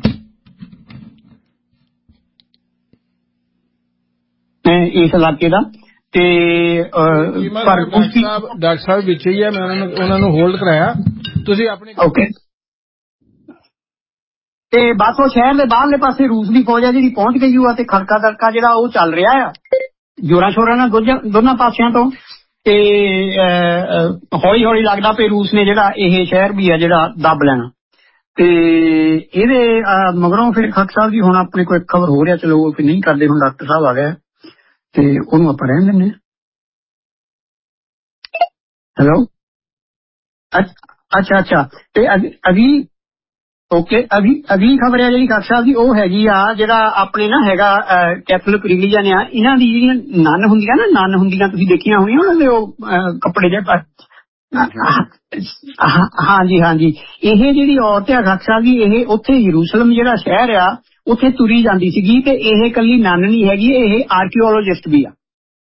ਇਸ ਇਲਾਕੇ ਦਾ ਤੇ ਪਰ ਡਾਕਟਰ ਸਾਹਿਬ ਵਿੱਚ ਹੀ ਹੈ ਮੈਂ ਉਹਨਾਂ ਨੂੰ ਹੋਲਡ ਕਰਾਇਆ ਤੁਸੀਂ ਆਪਣੇ ਓਕੇ ਤੇ ਬਸ ਉਹ ਸ਼ਹਿਰ ਦੇ ਬਾਹਰਲੇ ਪਾਸੇ ਰੂਸ ਦੀ ਫੌਜ ਹੈ ਜਿਹੜੀ ਪਹੁੰਚ ਗਈ ਹੋਆ ਤੇ ਖੜਕਾ ਦੜਕਾ ਜਿਹੜਾ ਉਹ ਚੱਲ ਰਿਹਾ ਆ ਜੋਰਾਂ ਸ਼ੋਰਾਂ ਨਾਲ ਦੋਨਾਂ ਪਾਸਿਆਂ ਤੋਂ ਤੇ ਹੌਲੀ ਹੌਲੀ ਲੱਗਦਾ ਪਈ ਰੂਸ ਨੇ ਜਿਹੜਾ ਇਹ ਸ਼ਹਿਰ ਵੀ ਹੈ ਜਿਹੜਾ ਦੱਬ ਲੈਣਾ ਤੇ ਇਹਦੇ ਮਗਰੋਂ ਫਿਰ ਖੱਖ ਸਾਹਿਬ ਜੀ ਹੁਣ ਆਪਣੇ ਕੋਲ ਇੱਕ ਖਬਰ ਹੋ ਰਿਹਾ ਚਲੋ ਉਹ ਨਹੀਂ ਕਰਦੇ ਹੁਣ ਡਾਕਟਰ ਸਾਹਿਬ ਆ ਗਏ ਤੇ ਉਹਨੂੰ ਆਪਾਂ ਰਹਿਣ ਦਿੰਦੇ ਹੈਲੋ ਅੱਛਾ ਤੇ ਅਗਲੀ ਖਬਰ ਹੈ ਜਿਹੜੀ ਖੱਖ ਸਾਹਿਬ ਦੀ ਉਹ ਹੈਗੀ ਆ ਜਿਹੜਾ ਆਪਣੇ ਨਾ ਹੈਗਾ ਕੈਥੋਲਿਕ ਰਿਲੀਜਨ ਆ ਇਹਨਾਂ ਦੀ ਜਿਹੜੀਆਂ ਨਨ ਹੁੰਦੀਆਂ ਤੁਸੀਂ ਦੇਖੀਆਂ ਹੋਣੀਆਂ ਉਹਨਾਂ ਦੇ ਉਹ ਕੱਪੜੇ ਜਿਹੇ ਹਾਂਜੀ ਇਹ ਜਿਹੜੀ ਔਰਤ ਆ ਖੱਖ ਸਾਹਿਬ ਦੀ ਇਹ ਉੱਥੇ ਯਰੂਸ਼ਲਮ ਜਿਹੜਾ ਸ਼ਹਿਰ ਆ ਉੱਥੇ ਤੁਰੀ ਜਾਂਦੀ ਸੀਗੀ ਤੇ ਇਹ ਇਕੱਲੀ ਨਨ ਨਹੀਂ ਹੈਗੀ ਇਹ ਆਰਕੀਓਲੋਜਿਸਟ ਵੀ ਆ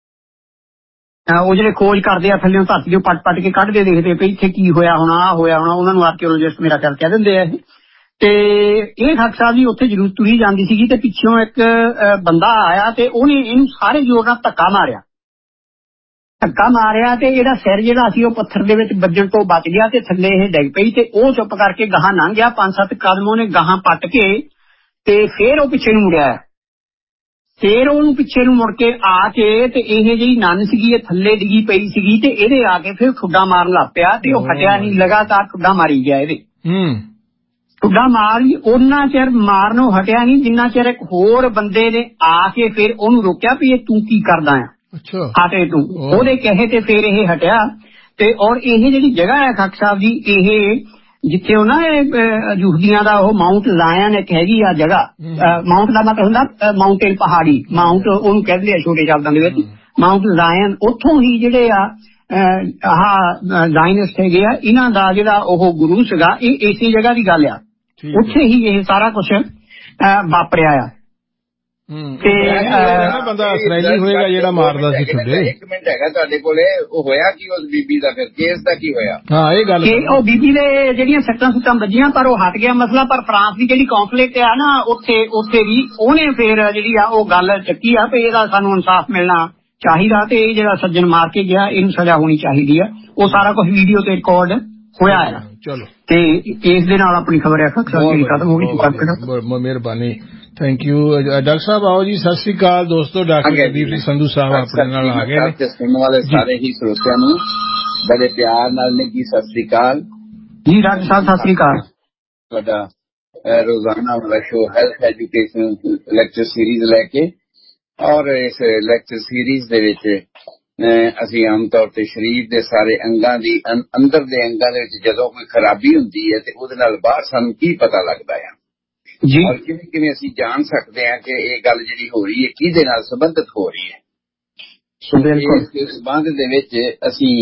ਉਹ ਜਿਹੜੇ ਖੋਜ ਕਰਦੇ ਆ ਥੱਲੇ ਧਰਤੀ ਨੂੰ ਪੱਟ ਕੇ ਕੱਢਦੇ ਦੇਖਦੇ ਪਈ ਇੱਥੇ ਕੀ ਹੋਇਆ ਹੋਣਾ ਆ ਹੋਇਆ ਹੋਣਾ ਉਹਨਾਂ ਨੂੰ ਆਰਕੀਓਲੋਜਿਸਟ ਮੇਰਾ ਖਿਆਲ ਕਹਿ ਦਿੰਦੇ ਆ ਇਹ ਤੇ ਇਹ ਖੱਖ ਸਾਹਿਬ ਜੀ ਉੱਥੇ ਜ਼ਰੂਰ ਤੁਰੀ ਜਾਂਦੀ ਸੀਗੀ ਤੇ ਪਿੱਛੋਂ ਇੱਕ ਬੰਦਾ ਆਇਆ ਤੇ ਉਹਨੇ ਇਹਨੂੰ ਸਾਰੇ ਜ਼ੋਰ ਨਾਲ ਧੱਕਾ ਮਾਰਿਆ ਤੇ ਇਹਦਾ ਸਿਰ ਜਿਹੜਾ ਸੀ ਉਹ ਪੱਥਰ ਦੇ ਵਿੱਚ ਵੱਜਣ ਤੋਂ ਬਚ ਗਿਆ ਤੇ ਥੱਲੇ ਇਹ ਡਿੱਗ ਪਈ ਤੇ ਉਹ ਚੁੱਪ ਕਰਕੇ ਗਾਹਾਂ ਲੰਘ ਗਿਆ 5-7 ਕਦਮ ਉਹਨੇ ਗਾਹਾਂ ਪੱਟ ਕੇ ਤੇ ਫੇਰ ਉਹ ਪਿੱਛੇ ਨੂੰ ਮੁੜਿਆ ਫੇਰ ਉਹਨੂੰ ਪਿੱਛੇ ਨੂੰ ਮੁੜ ਕੇ ਆ ਕੇ ਤੇ ਇਹ ਜਿਹੜੀ ਨੰਨ ਸੀਗੀ ਇਹ ਥੱਲੇ ਡਿੱਗੀ ਪਈ ਸੀਗੀ ਤੇ ਇਹਦੇ ਆ ਕੇ ਫਿਰ ਠੁੱਡਾ ਮਾਰਨ ਲੱਗ ਪਿਆ ਤੇ ਉਹ ਹਟਿਆ ਨਹੀਂ ਲਗਾਤਾਰ ਠੁੱਡਾ ਮਾਰੀ ਗਿਆ ਇਹਦੇ ਠੁੱਡਾ ਮਾਰੀ ਉਹਨਾਂ ਚਿਰ ਮਾਰਨੋਂ ਹਟਿਆ ਨਹੀਂ ਜਿੰਨਾ ਚਿਰ ਇੱਕ ਹੋਰ ਬੰਦੇ ਨੇ ਆ ਕੇ ਫਿਰ ਉਹਨੂੰ ਰੋਕਿਆ ਵੀ ਇਹ ਤੂੰ ਕੀ ਕਰਦਾ ਆ ਹਟੇ ਤੂੰ ਉਹਦੇ ਕਹੇ ਤੇ ਫਿਰ ਇਹ ਹਟਿਆ ਤੇ ਔਰ ਇਹ ਜਿਹੜੀ ਜਗ੍ਹਾ ਹੈ ਖੱਖ ਸਾਹਿਬ ਦੀ ਇਹ ਜਿੱਥੇ ਉਹ ਨਾ ਯਹੂਦੀਆਂ ਦਾ ਉਹ ਮਾਊਂਟ ਲਾਇਨ ਇੱਕ ਹੈਗੀ ਆ ਜਗ੍ਹਾ ਮਾਊਂਟ ਦਾ ਮਤਲਬ ਹੁੰਦਾ ਮਾਊਂਟੇਨ ਪਹਾੜੀ ਮਾਊਂਟ ਉਹਨੂੰ ਕਹਿੰਦੇ ਆ ਛੋਟੇ ਸ਼ਬਦਾਂ ਦੇ ਵਿੱਚ ਮਾਊਂਟ ਲਾਇਨ ਉੱਥੋਂ ਹੀ ਜਿਹੜੇ ਆ ਜ਼ਾਇਨਿਸਟ ਹੈਗੇ ਆ ਇਹਨਾਂ ਦਾ ਜਿਹੜਾ ਉਹ ਗੁਰੂ ਸੀਗਾ ਇਹ ਇਸੇ ਜਗ੍ਹਾ ਦੀ ਗੱਲ ਆ ਉੱਥੇ ਹੀ ਇਹ ਸਾਰਾ ਕੁਝ ਵਾਪਰਿਆ ਆ ਤੇ ਬੰਦਾ ਇਸਰਾਈਲੀ ਹੋਏਗਾ ਜਿਹੜਾ ਮਾਰਦਾ ਸੀ ਤੁਹਾਡੇ। ਇੱਕ ਮਿੰਟ ਹੈਗਾ ਤੁਹਾਡੇ ਕੋਲੇ ਉਹ ਹੋਇਆ ਕੀ ਉਸ ਬੀਬੀ ਦਾ ਫਿਰ ਕੇਸ ਦਾ ਕੀ ਹੋਇਆ? ਹਾਂ ਇਹ ਗੱਲ ਉਹ ਬੀਬੀ ਦੇ ਜਿਹੜੀਆਂ ਸੱਟਾਂ ਵੱਜੀਆਂ ਪਰ ਉਹ ਹਟ ਗਿਆ ਮਸਲਾ ਪਰ ਫਰਾਂਸ ਦੀ ਜਿਹੜੀ ਕੌਂਸਲੇਟ ਆ ਨਾ ਉੱਥੇ ਵੀ ਉਹਨੇ ਫਿਰ ਜਿਹੜੀ ਆ ਉਹ ਗੱਲ ਚੱਕੀ ਆ ਵੀ ਇਹਦਾ ਸਾਨੂੰ ਇਨਸਾਫ ਮਿਲਣਾ ਚਾਹੀਦਾ ਤੇ ਇਹ ਜਿਹੜਾ ਸੱਜਣ ਮਾਰ ਕੇ ਗਿਆ ਇਹਨੂੰ ਸਜ਼ਾ ਹੋਣੀ ਚਾਹੀਦੀ ਆ ਉਹ ਸਾਰਾ ਕੁਝ ਵੀਡੀਓ ਤੇ ਰਿਕਾਰਡ ਹੋਇਆ ਆ। ਚਲੋ ਤੇ ਇਸ ਦੇ ਨਾਲ ਆਪਣੀ ਖਬਰ ਖਤਮ ਹੋ ਗਈ। ਮਿਹਰਬਾਨੀ ਥੈਂਕ ਯੂ ਡਾਕਟਰ ਸਾਹਿਬ ਆਓ ਜੀ ਸਤਿ ਸ੍ਰੀ ਅਕਾਲ ਦੋਸਤੋ ਡਾਕਟਰ ਜਗਦੀਪ ਸਿੰਘ ਸੰਧੂ ਸਾਹਿਬ ਆਪਣੇ ਨਾਲ ਆ ਗਏ ਨੇ ਸੁਣਨ ਵਾਲੇ ਸਾਰੇ ਹੀ ਸਰੋਤਿਆਂ ਨੂੰ ਬੜੇ ਪਿਆਰ ਨਾਲ ਨੇ ਜੀ ਸਤਿ ਸ੍ਰੀ ਅਕਾਲ ਜੀ ਡਾਕਟਰ ਸਾਹਿਬ ਸਤਿ ਸ੍ਰੀ ਅਕਾਲ। ਤੁਹਾਡਾ ਰੋਜ਼ਾਨਾ ਵਾਲਾ show health education lecture series ਲੈ ਕੇ ਔਰ ਇਸ ਲੈਕਚਰ ਸੀਰੀਜ਼ ਦੇ ਵਿੱਚ ਅਸੀਂ ਆਮ ਤੌਰ ਤੇ ਸਰੀਰ ਦੇ ਸਾਰੇ ਅੰਗਾਂ ਦੀ ਅੰਦਰ ਦੇ ਅੰਗਾਂ ਦੇ ਵਿੱਚ ਜਦੋਂ ਕੋਈ ਖਰਾਬੀ ਹੁੰਦੀ ਹੈ ਤੇ ਉਹਦੇ ਨਾਲ ਬਾਹਰ ਸਾਨੂੰ ਕੀ ਪਤਾ ਲੱਗਦਾ ਆ ਜੀ ਔਰ ਕਿਵੇਂ ਅਸੀਂ ਜਾਣ ਸਕਦੇ ਹਾਂ ਕਿ ਇਹ ਗੱਲ ਜਿਹੜੀ ਹੋ ਰਹੀ ਹੈ ਕਿਹਦੇ ਨਾਲ ਸੰਬੰਧਿਤ ਹੋ ਰਹੀ ਹੈ। ਇਸ ਸੰਬੰਧ ਦੇ ਵਿੱਚ ਅਸੀਂ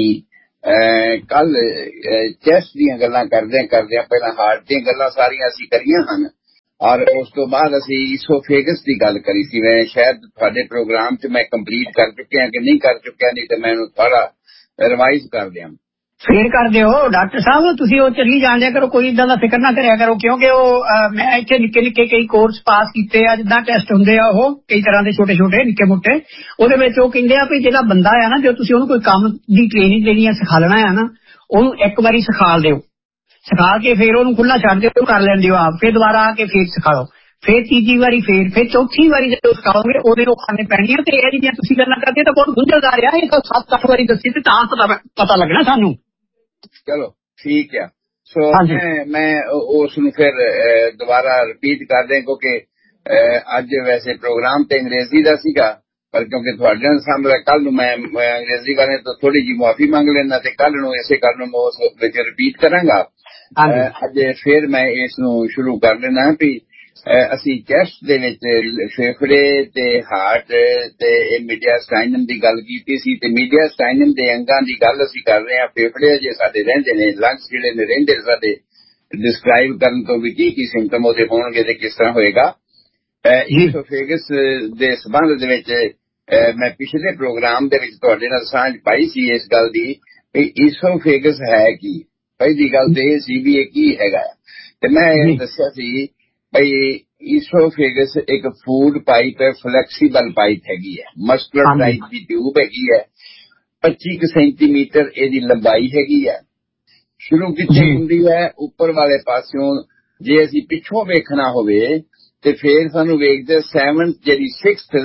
ਕੱਲ ਚੈਸਟ ਦੀਆਂ ਗੱਲਾਂ ਕਰਦਿਆਂ ਪਹਿਲਾਂ ਹਾਰਟ ਦੀਆਂ ਗੱਲਾਂ ਸਾਰੀਆਂ ਅਸੀਂ ਕਰੀਆਂ ਹਨ, ਔਰ ਉਸ ਤੋਂ ਬਾਅਦ ਅਸੀਂ ਈਸੋਫੇਗਸ ਦੀ ਗੱਲ ਕਰੀ ਸੀ। ਮੈਂ ਸ਼ਾਇਦ ਤੁਹਾਡੇ ਪ੍ਰੋਗਰਾਮ 'ਚ ਮੈਂ ਕੰਪਲੀਟ ਕਰ ਚੁੱਕਿਆ ਕਿ ਨਹੀਂ ਕਰ ਚੁੱਕਿਆ, ਨਹੀਂ ਤਾਂ ਮੈਂ ਇਹਨੂੰ ਥੋੜਾ ਰਿਵਾਈਜ਼ ਕਰ ਦਿਆਂ। ਫੇਰ ਕਰ ਦਿਓ ਡਾਕਟਰ ਸਾਹਿਬ, ਤੁਸੀਂ ਉਹ ਚੱਲੀ ਜਾਂਦਿਆ ਕਰੋ, ਕੋਈ ਏਦਾਂ ਦਾ ਫਿਕਰ ਨਾ ਕਰਿਆ ਕਰੋ, ਕਿਉਂਕਿ ਉਹ ਮੈਂ ਇੱਥੇ ਨਿੱਕੇ ਨਿੱਕੇ ਕਈ ਕੋਰਸ ਪਾਸ ਕੀਤੇ ਆ, ਜਿੱਦਾਂ ਟੈਸਟ ਹੁੰਦੇ ਆ ਉਹ ਕਈ ਤਰ੍ਹਾਂ ਦੇ ਛੋਟੇ ਛੋਟੇ ਨਿੱਕੇ ਮੋਟੇ, ਉਹਦੇ ਵਿੱਚ ਉਹ ਕਹਿੰਦੇ ਆ ਵੀ ਜਿਹੜਾ ਬੰਦਾ ਆ ਨਾ, ਜੋ ਤੁਸੀਂ ਉਹਨੂੰ ਕੋਈ ਕੰਮ ਦੀ ਟ੍ਰੇਨਿੰਗ ਦੇਣੀ ਆ, ਸਿਖਾਲਣਾ ਆ ਨਾ, ਉਹਨੂੰ ਇੱਕ ਵਾਰੀ ਸਿਖਾਲ ਦਿਓ, ਸਿਖਾ ਕੇ ਫੇਰ ਉਹਨੂੰ ਖੁੱਲਾ ਛੱਡ ਦਿਓ, ਕਰ ਲੈਂਦੇ ਹੋ ਆਪ, ਫੇਰ ਦੁਬਾਰਾ ਆ ਕੇ ਫੇਰ ਸਿਖਾਓ, ਫੇਰ ਤੀਜੀ ਵਾਰੀ ਫੇਰ ਚੌਥੀ ਵਾਰੀ ਜਦੋਂ ਸਿਖਾਓਗੇ ਉਹਦੇ ਉਹ ਖਾਣੇ ਪੈਣੀਆਂ। ਤੇ ਇਹ ਜਿਹੜੀਆਂ ਤੁਸੀਂ ਗੱਲਾਂ ਕਰਦੇ ਤਾਂ ਬਹੁਤ ਗੁੰਝਲਦਾਰ ਆ, ਇਹ ਤਾਂ 7-8 ਵਾਰੀ ਦੱਸੀ ਤੇ ਤਾਂ ਪਤਾ ਲੱਗਣਾ ਸਾਨੂੰ। ਚਲੋ ਠੀਕ ਆ। ਸੋ ਮੈਂ ਉਸ ਨੂੰ ਫਿਰ ਦੁਬਾਰਾ ਰਿਪੀਟ ਕਰ ਦਿਆਂ, ਕਿਉਂਕਿ ਅੱਜ ਵੈਸੇ ਪ੍ਰੋਗਰਾਮ ਤੇ ਅੰਗਰੇਜ਼ੀ ਦਾ ਸੀਗਾ, ਪਰ ਕਿਉਂਕਿ ਤੁਹਾਡੇ ਨਾਲ ਸਾਹਮਣੇ ਕੱਲ ਨੂੰ ਮੈਂ ਅੰਗਰੇਜ਼ੀ ਵਾਲੇ ਤੋਂ ਥੋੜੀ ਜਿਹੀ ਮੁਆਫੀ ਮੰਗ ਲੈਣਾ, ਤੇ ਕੱਲ ਨੂੰ ਇਸੇ ਕਾਰਨ ਮੈਂ ਉਸ ਵਿੱਚ ਰਿਪੀਟ ਕਰਾਂਗਾ। ਅੱਜ ਫਿਰ ਮੈਂ ਇਸ ਨੂੰ ਸ਼ੁਰੂ ਕਰ ਲੈਣਾ ਵੀ ਅਸੀਂ ਚੈਸਟ ਦੇ ਵਿੱਚ ਫੇਫੜੇ ਤੇ ਹਾਰਟ ਤੇ ਮੀਡੀਆਸਟਾਈਨਮ ਦੀ ਗੱਲ ਕੀਤੀ ਸੀ, ਤੇ ਮੀਡੀਆਸਟਾਈਨਮ ਦੇ ਅੰਗਾਂ ਦੀ ਗੱਲ ਅਸੀਂ ਕਰ ਰਹੇ ਹਾਂ। ਫੇਫੜੇ ਜੇ ਸਾਡੇ ਰਹਿੰਦੇ ਨੇ, ਲੰਗਸ ਜਿਹੜੇ ਨੇ ਰਹਿੰਦੇ ਸਾਡੇ, ਡਿਸਕ੍ਰਾਈਬ ਕਰਨ ਤੋਂ ਵੀ ਕੀ ਸਿੰਪਟਮ ਉਹਦੇ ਹੋਣਗੇ ਤੇ ਕਿਸ ਤਰ੍ਹਾਂ ਹੋਏਗਾ। ਈਸੋਫੇਗਸ ਦੇ ਸੰਬੰਧ ਦੇ ਵਿੱਚ ਮੈਂ ਪਿਛਲੇ ਪ੍ਰੋਗਰਾਮ ਦੇ ਵਿੱਚ ਤੁਹਾਡੇ ਨਾਲ ਸਾਂਝ ਪਾਈ ਸੀ ਇਸ ਗੱਲ ਦੀ ਵੀ ਈਸੋਫੇਗਸ ਹੈ ਕੀ। ਪਹਿਲੀ ਗੱਲ ਤੇ ਇਹ ਸੀ ਵੀ ਇਹ ਕੀ ਹੈਗਾ, ਤੇ ਮੈਂ ਇਹ ਦੱਸਿਆ ਸੀ ਭਈ ਈਸੋਫੇਗਸ ਇੱਕ ਫੂਡ ਪਾਈਪ ਹੈ, ਫਲੈਕਸੀਬਲ ਪਾਈਪ ਹੈਗੀ ਹੈ, ਮਸਕੂਲਰ ਟਾਈਪ ਦੀ ਟਿਊਬ ਹੈਗੀ ਹੈ, 25 ਸੈਂਟੀਮੀਟਰ ਇਹਦੀ ਲੰਬਾਈ ਹੈਗੀ ਹੈ। ਸ਼ੁਰੂ ਕਿੱਥੇ ਹੁੰਦੀ ਹੈ? ਉੱਪਰ ਵਾਲੇ ਪਾਸਿਓਂ। ਜੇ ਅਸੀਂ ਪਿੱਛੋਂ ਵੇਖਣਾ ਹੋਵੇ ਤੇ ਫੇਰ ਸਾਨੂੰ ਵੇਖਦੇ 7th ਜਿਹੜੀ 6th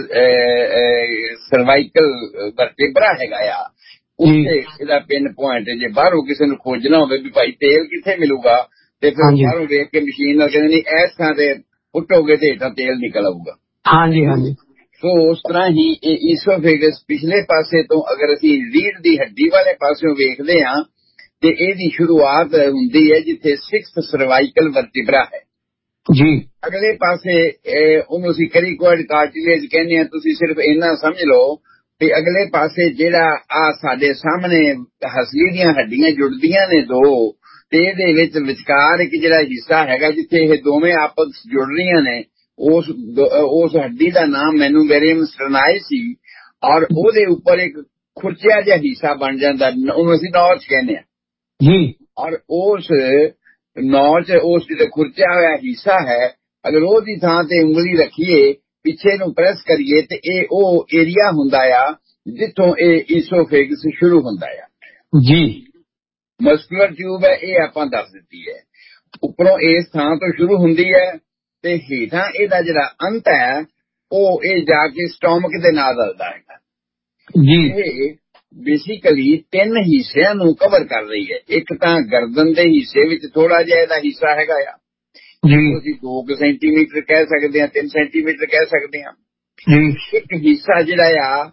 ਸਰਵਾਈਕਲ ਵਰਟੇਬਰਾ ਹੈਗਾ ਆ, ਉੱਥੇ ਇਹਦਾ ਪਿੰਨ ਪੁਆਇੰਟ ਹੈ। ਜੇ ਬਾਹਰੋਂ ਕਿਸੇ ਨੂੰ ਖੋਜਣਾ ਹੋਵੇ ਵੀ ਭਾਈ ਤੇਲ ਕਿੱਥੇ ਮਿਲੂਗਾ, ਤੇ ਫਿਰ ਬਾਹਰੋਂ ਵੇਖ ਕੇ ਮਸ਼ੀਨ ਨਾਲ ਕਹਿੰਦੇ ਨਹੀਂ ਇਸ ਥਾਂ ਤੇ ਪੁੱਟੋਗੇ ਤੇ ਹੇਠਾਂ ਤੇਲ ਨਿਕਲ ਆਊਗਾ। ਹਾਂਜੀ ਹਾਂਜੀ। ਸੋ ਉਸ ਤਰ੍ਹਾਂ ਹੀ ਇਹ ਈਸੋਫੇਗਸ ਪਿਛਲੇ ਪਾਸੇ ਤੋਂ ਅਗਰ ਅਸੀਂ ਰੀੜ੍ਹ ਦੀ ਹੱਡੀ ਵਾਲੇ ਪਾਸਿਓਂ ਵੇਖਦੇ ਹਾਂ ਤੇ ਇਹਦੀ ਸ਼ੁਰੂਆਤ ਹੁੰਦੀ ਹੈ ਜਿੱਥੇ 6th ਸਰਵਾਈਕਲ ਵਰਟੇਬਰਾ ਹੈ ਜੀ। ਅਗਲੇ ਪਾਸੇ ਉਹਨੂੰ ਅਸੀਂ ਕਰੀਕੋਇਡ ਕਾਰਟਿਲੇਜ ਕਹਿੰਦੇ ਹਾਂ। ਤੁਸੀਂ ਸਿਰਫ ਇੰਨਾ ਸਮਝ ਲਓ ਤੇ ਅਗਲੇ ਪਾਸੇ ਜਿਹੜਾ ਆ ਸਾਡੇ ਸਾਹਮਣੇ ਹਸਲੀ ਦੀਆਂ ਹੱਡੀਆਂ ਜੁੜਦੀਆਂ ਨੇ ਦੋ, ਤੇ ਇਹਦੇ ਵਿੱਚ ਵਿਚਕਾਰ ਇੱਕ ਜਿਹੜਾ ਹਿੱਸਾ ਹੈਗਾ ਜਿੱਥੇ ਇਹ ਦੋਵੇਂ ਆਪਸ ਜੁੜ ਰਹੀਆਂ ਨੇ, ਉਸ ਹੱਡੀ ਦਾ ਨਾਮ ਮੈਨੂੰ ਮੇਰੀਅਮ ਸਟਰਨਾਈ ਸੀ, ਔਰ ਉਹਦੇ ਉੱਪਰ ਇੱਕ ਖੁਰਚਿਆ ਜਿਹਾ ਹਿੱਸਾ ਬਣ ਜਾਂਦਾ, ਉਹਨੂੰ ਅਸੀਂ ਨੌਚ ਕਹਿੰਦੇ ਹਾਂ ਜੀ। ਔਰ ਉਸ ਨੌਚ, ਉਸ ਜਿਹੜਾ ਖੁਰਚਿਆ ਹੋਇਆ ਹਿੱਸਾ ਹੈ, ਅਗਰ ਉਹਦੀ ਥਾਂ ਤੇ ਉਂਗਲੀ ਰੱਖੀਏ, ਪਿੱਛੇ ਨੂੰ ਪ੍ਰੈਸ ਕਰੀਏ, ਤੇ ਇਹ ਉਹ ਏਰੀਆ ਹੁੰਦਾ ਆ ਜਿੱਥੋਂ ਇਹ ਈਸੋਫੇਗਸ ਸ਼ੁਰੂ ਹੁੰਦਾ ਆ ਜੀ। ਮਸਕੂਲਰ ਟਿਊਬ ਹੈ, ਇਹ ਆਪਾਂ ਦੱਸ ਦਿੱਤੀ ਹੈ। ਉੱਪਰੋਂ ਇਸ ਥਾਂ ਤੋਂ ਸ਼ੁਰੂ ਹੁੰਦੀ ਹੈ ਤੇ ਹੇਠਾਂ ਇਹਦਾ ਜਿਹੜਾ ਅੰਤ ਹੈ ਉਹ ਇਹ ਜਾ ਕੇ ਸਟੋਮਕ ਦੇ ਨਾਲ ਰਲਦਾ ਹੈਗਾ ਜੀ। ਇਹ ਬੇਸਿਕਲੀ 3 ਹਿੱਸਿਆਂ ਨੂੰ ਕਵਰ ਕਰ ਰਹੀ ਹੈ। ਇੱਕ ਤਾਂ ਗਰਦਨ ਦੇ ਹਿੱਸੇ ਵਿੱਚ ਥੋੜਾ ਜਿਹਾ ਇਹਦਾ ਹਿੱਸਾ ਹੈਗਾ ਆ ਜੀ, ਅਸੀਂ 2 ਸੈਂਟੀਮੀਟਰ ਕਹਿ ਸਕਦੇ ਹਾਂ, 3 ਸੈਂਟੀਮੀਟਰ ਕਹਿ ਸਕਦੇ ਹਾਂ ਜੀ। ਇੱਕ ਹਿੱਸਾ ਜਿਹੜਾ ਆ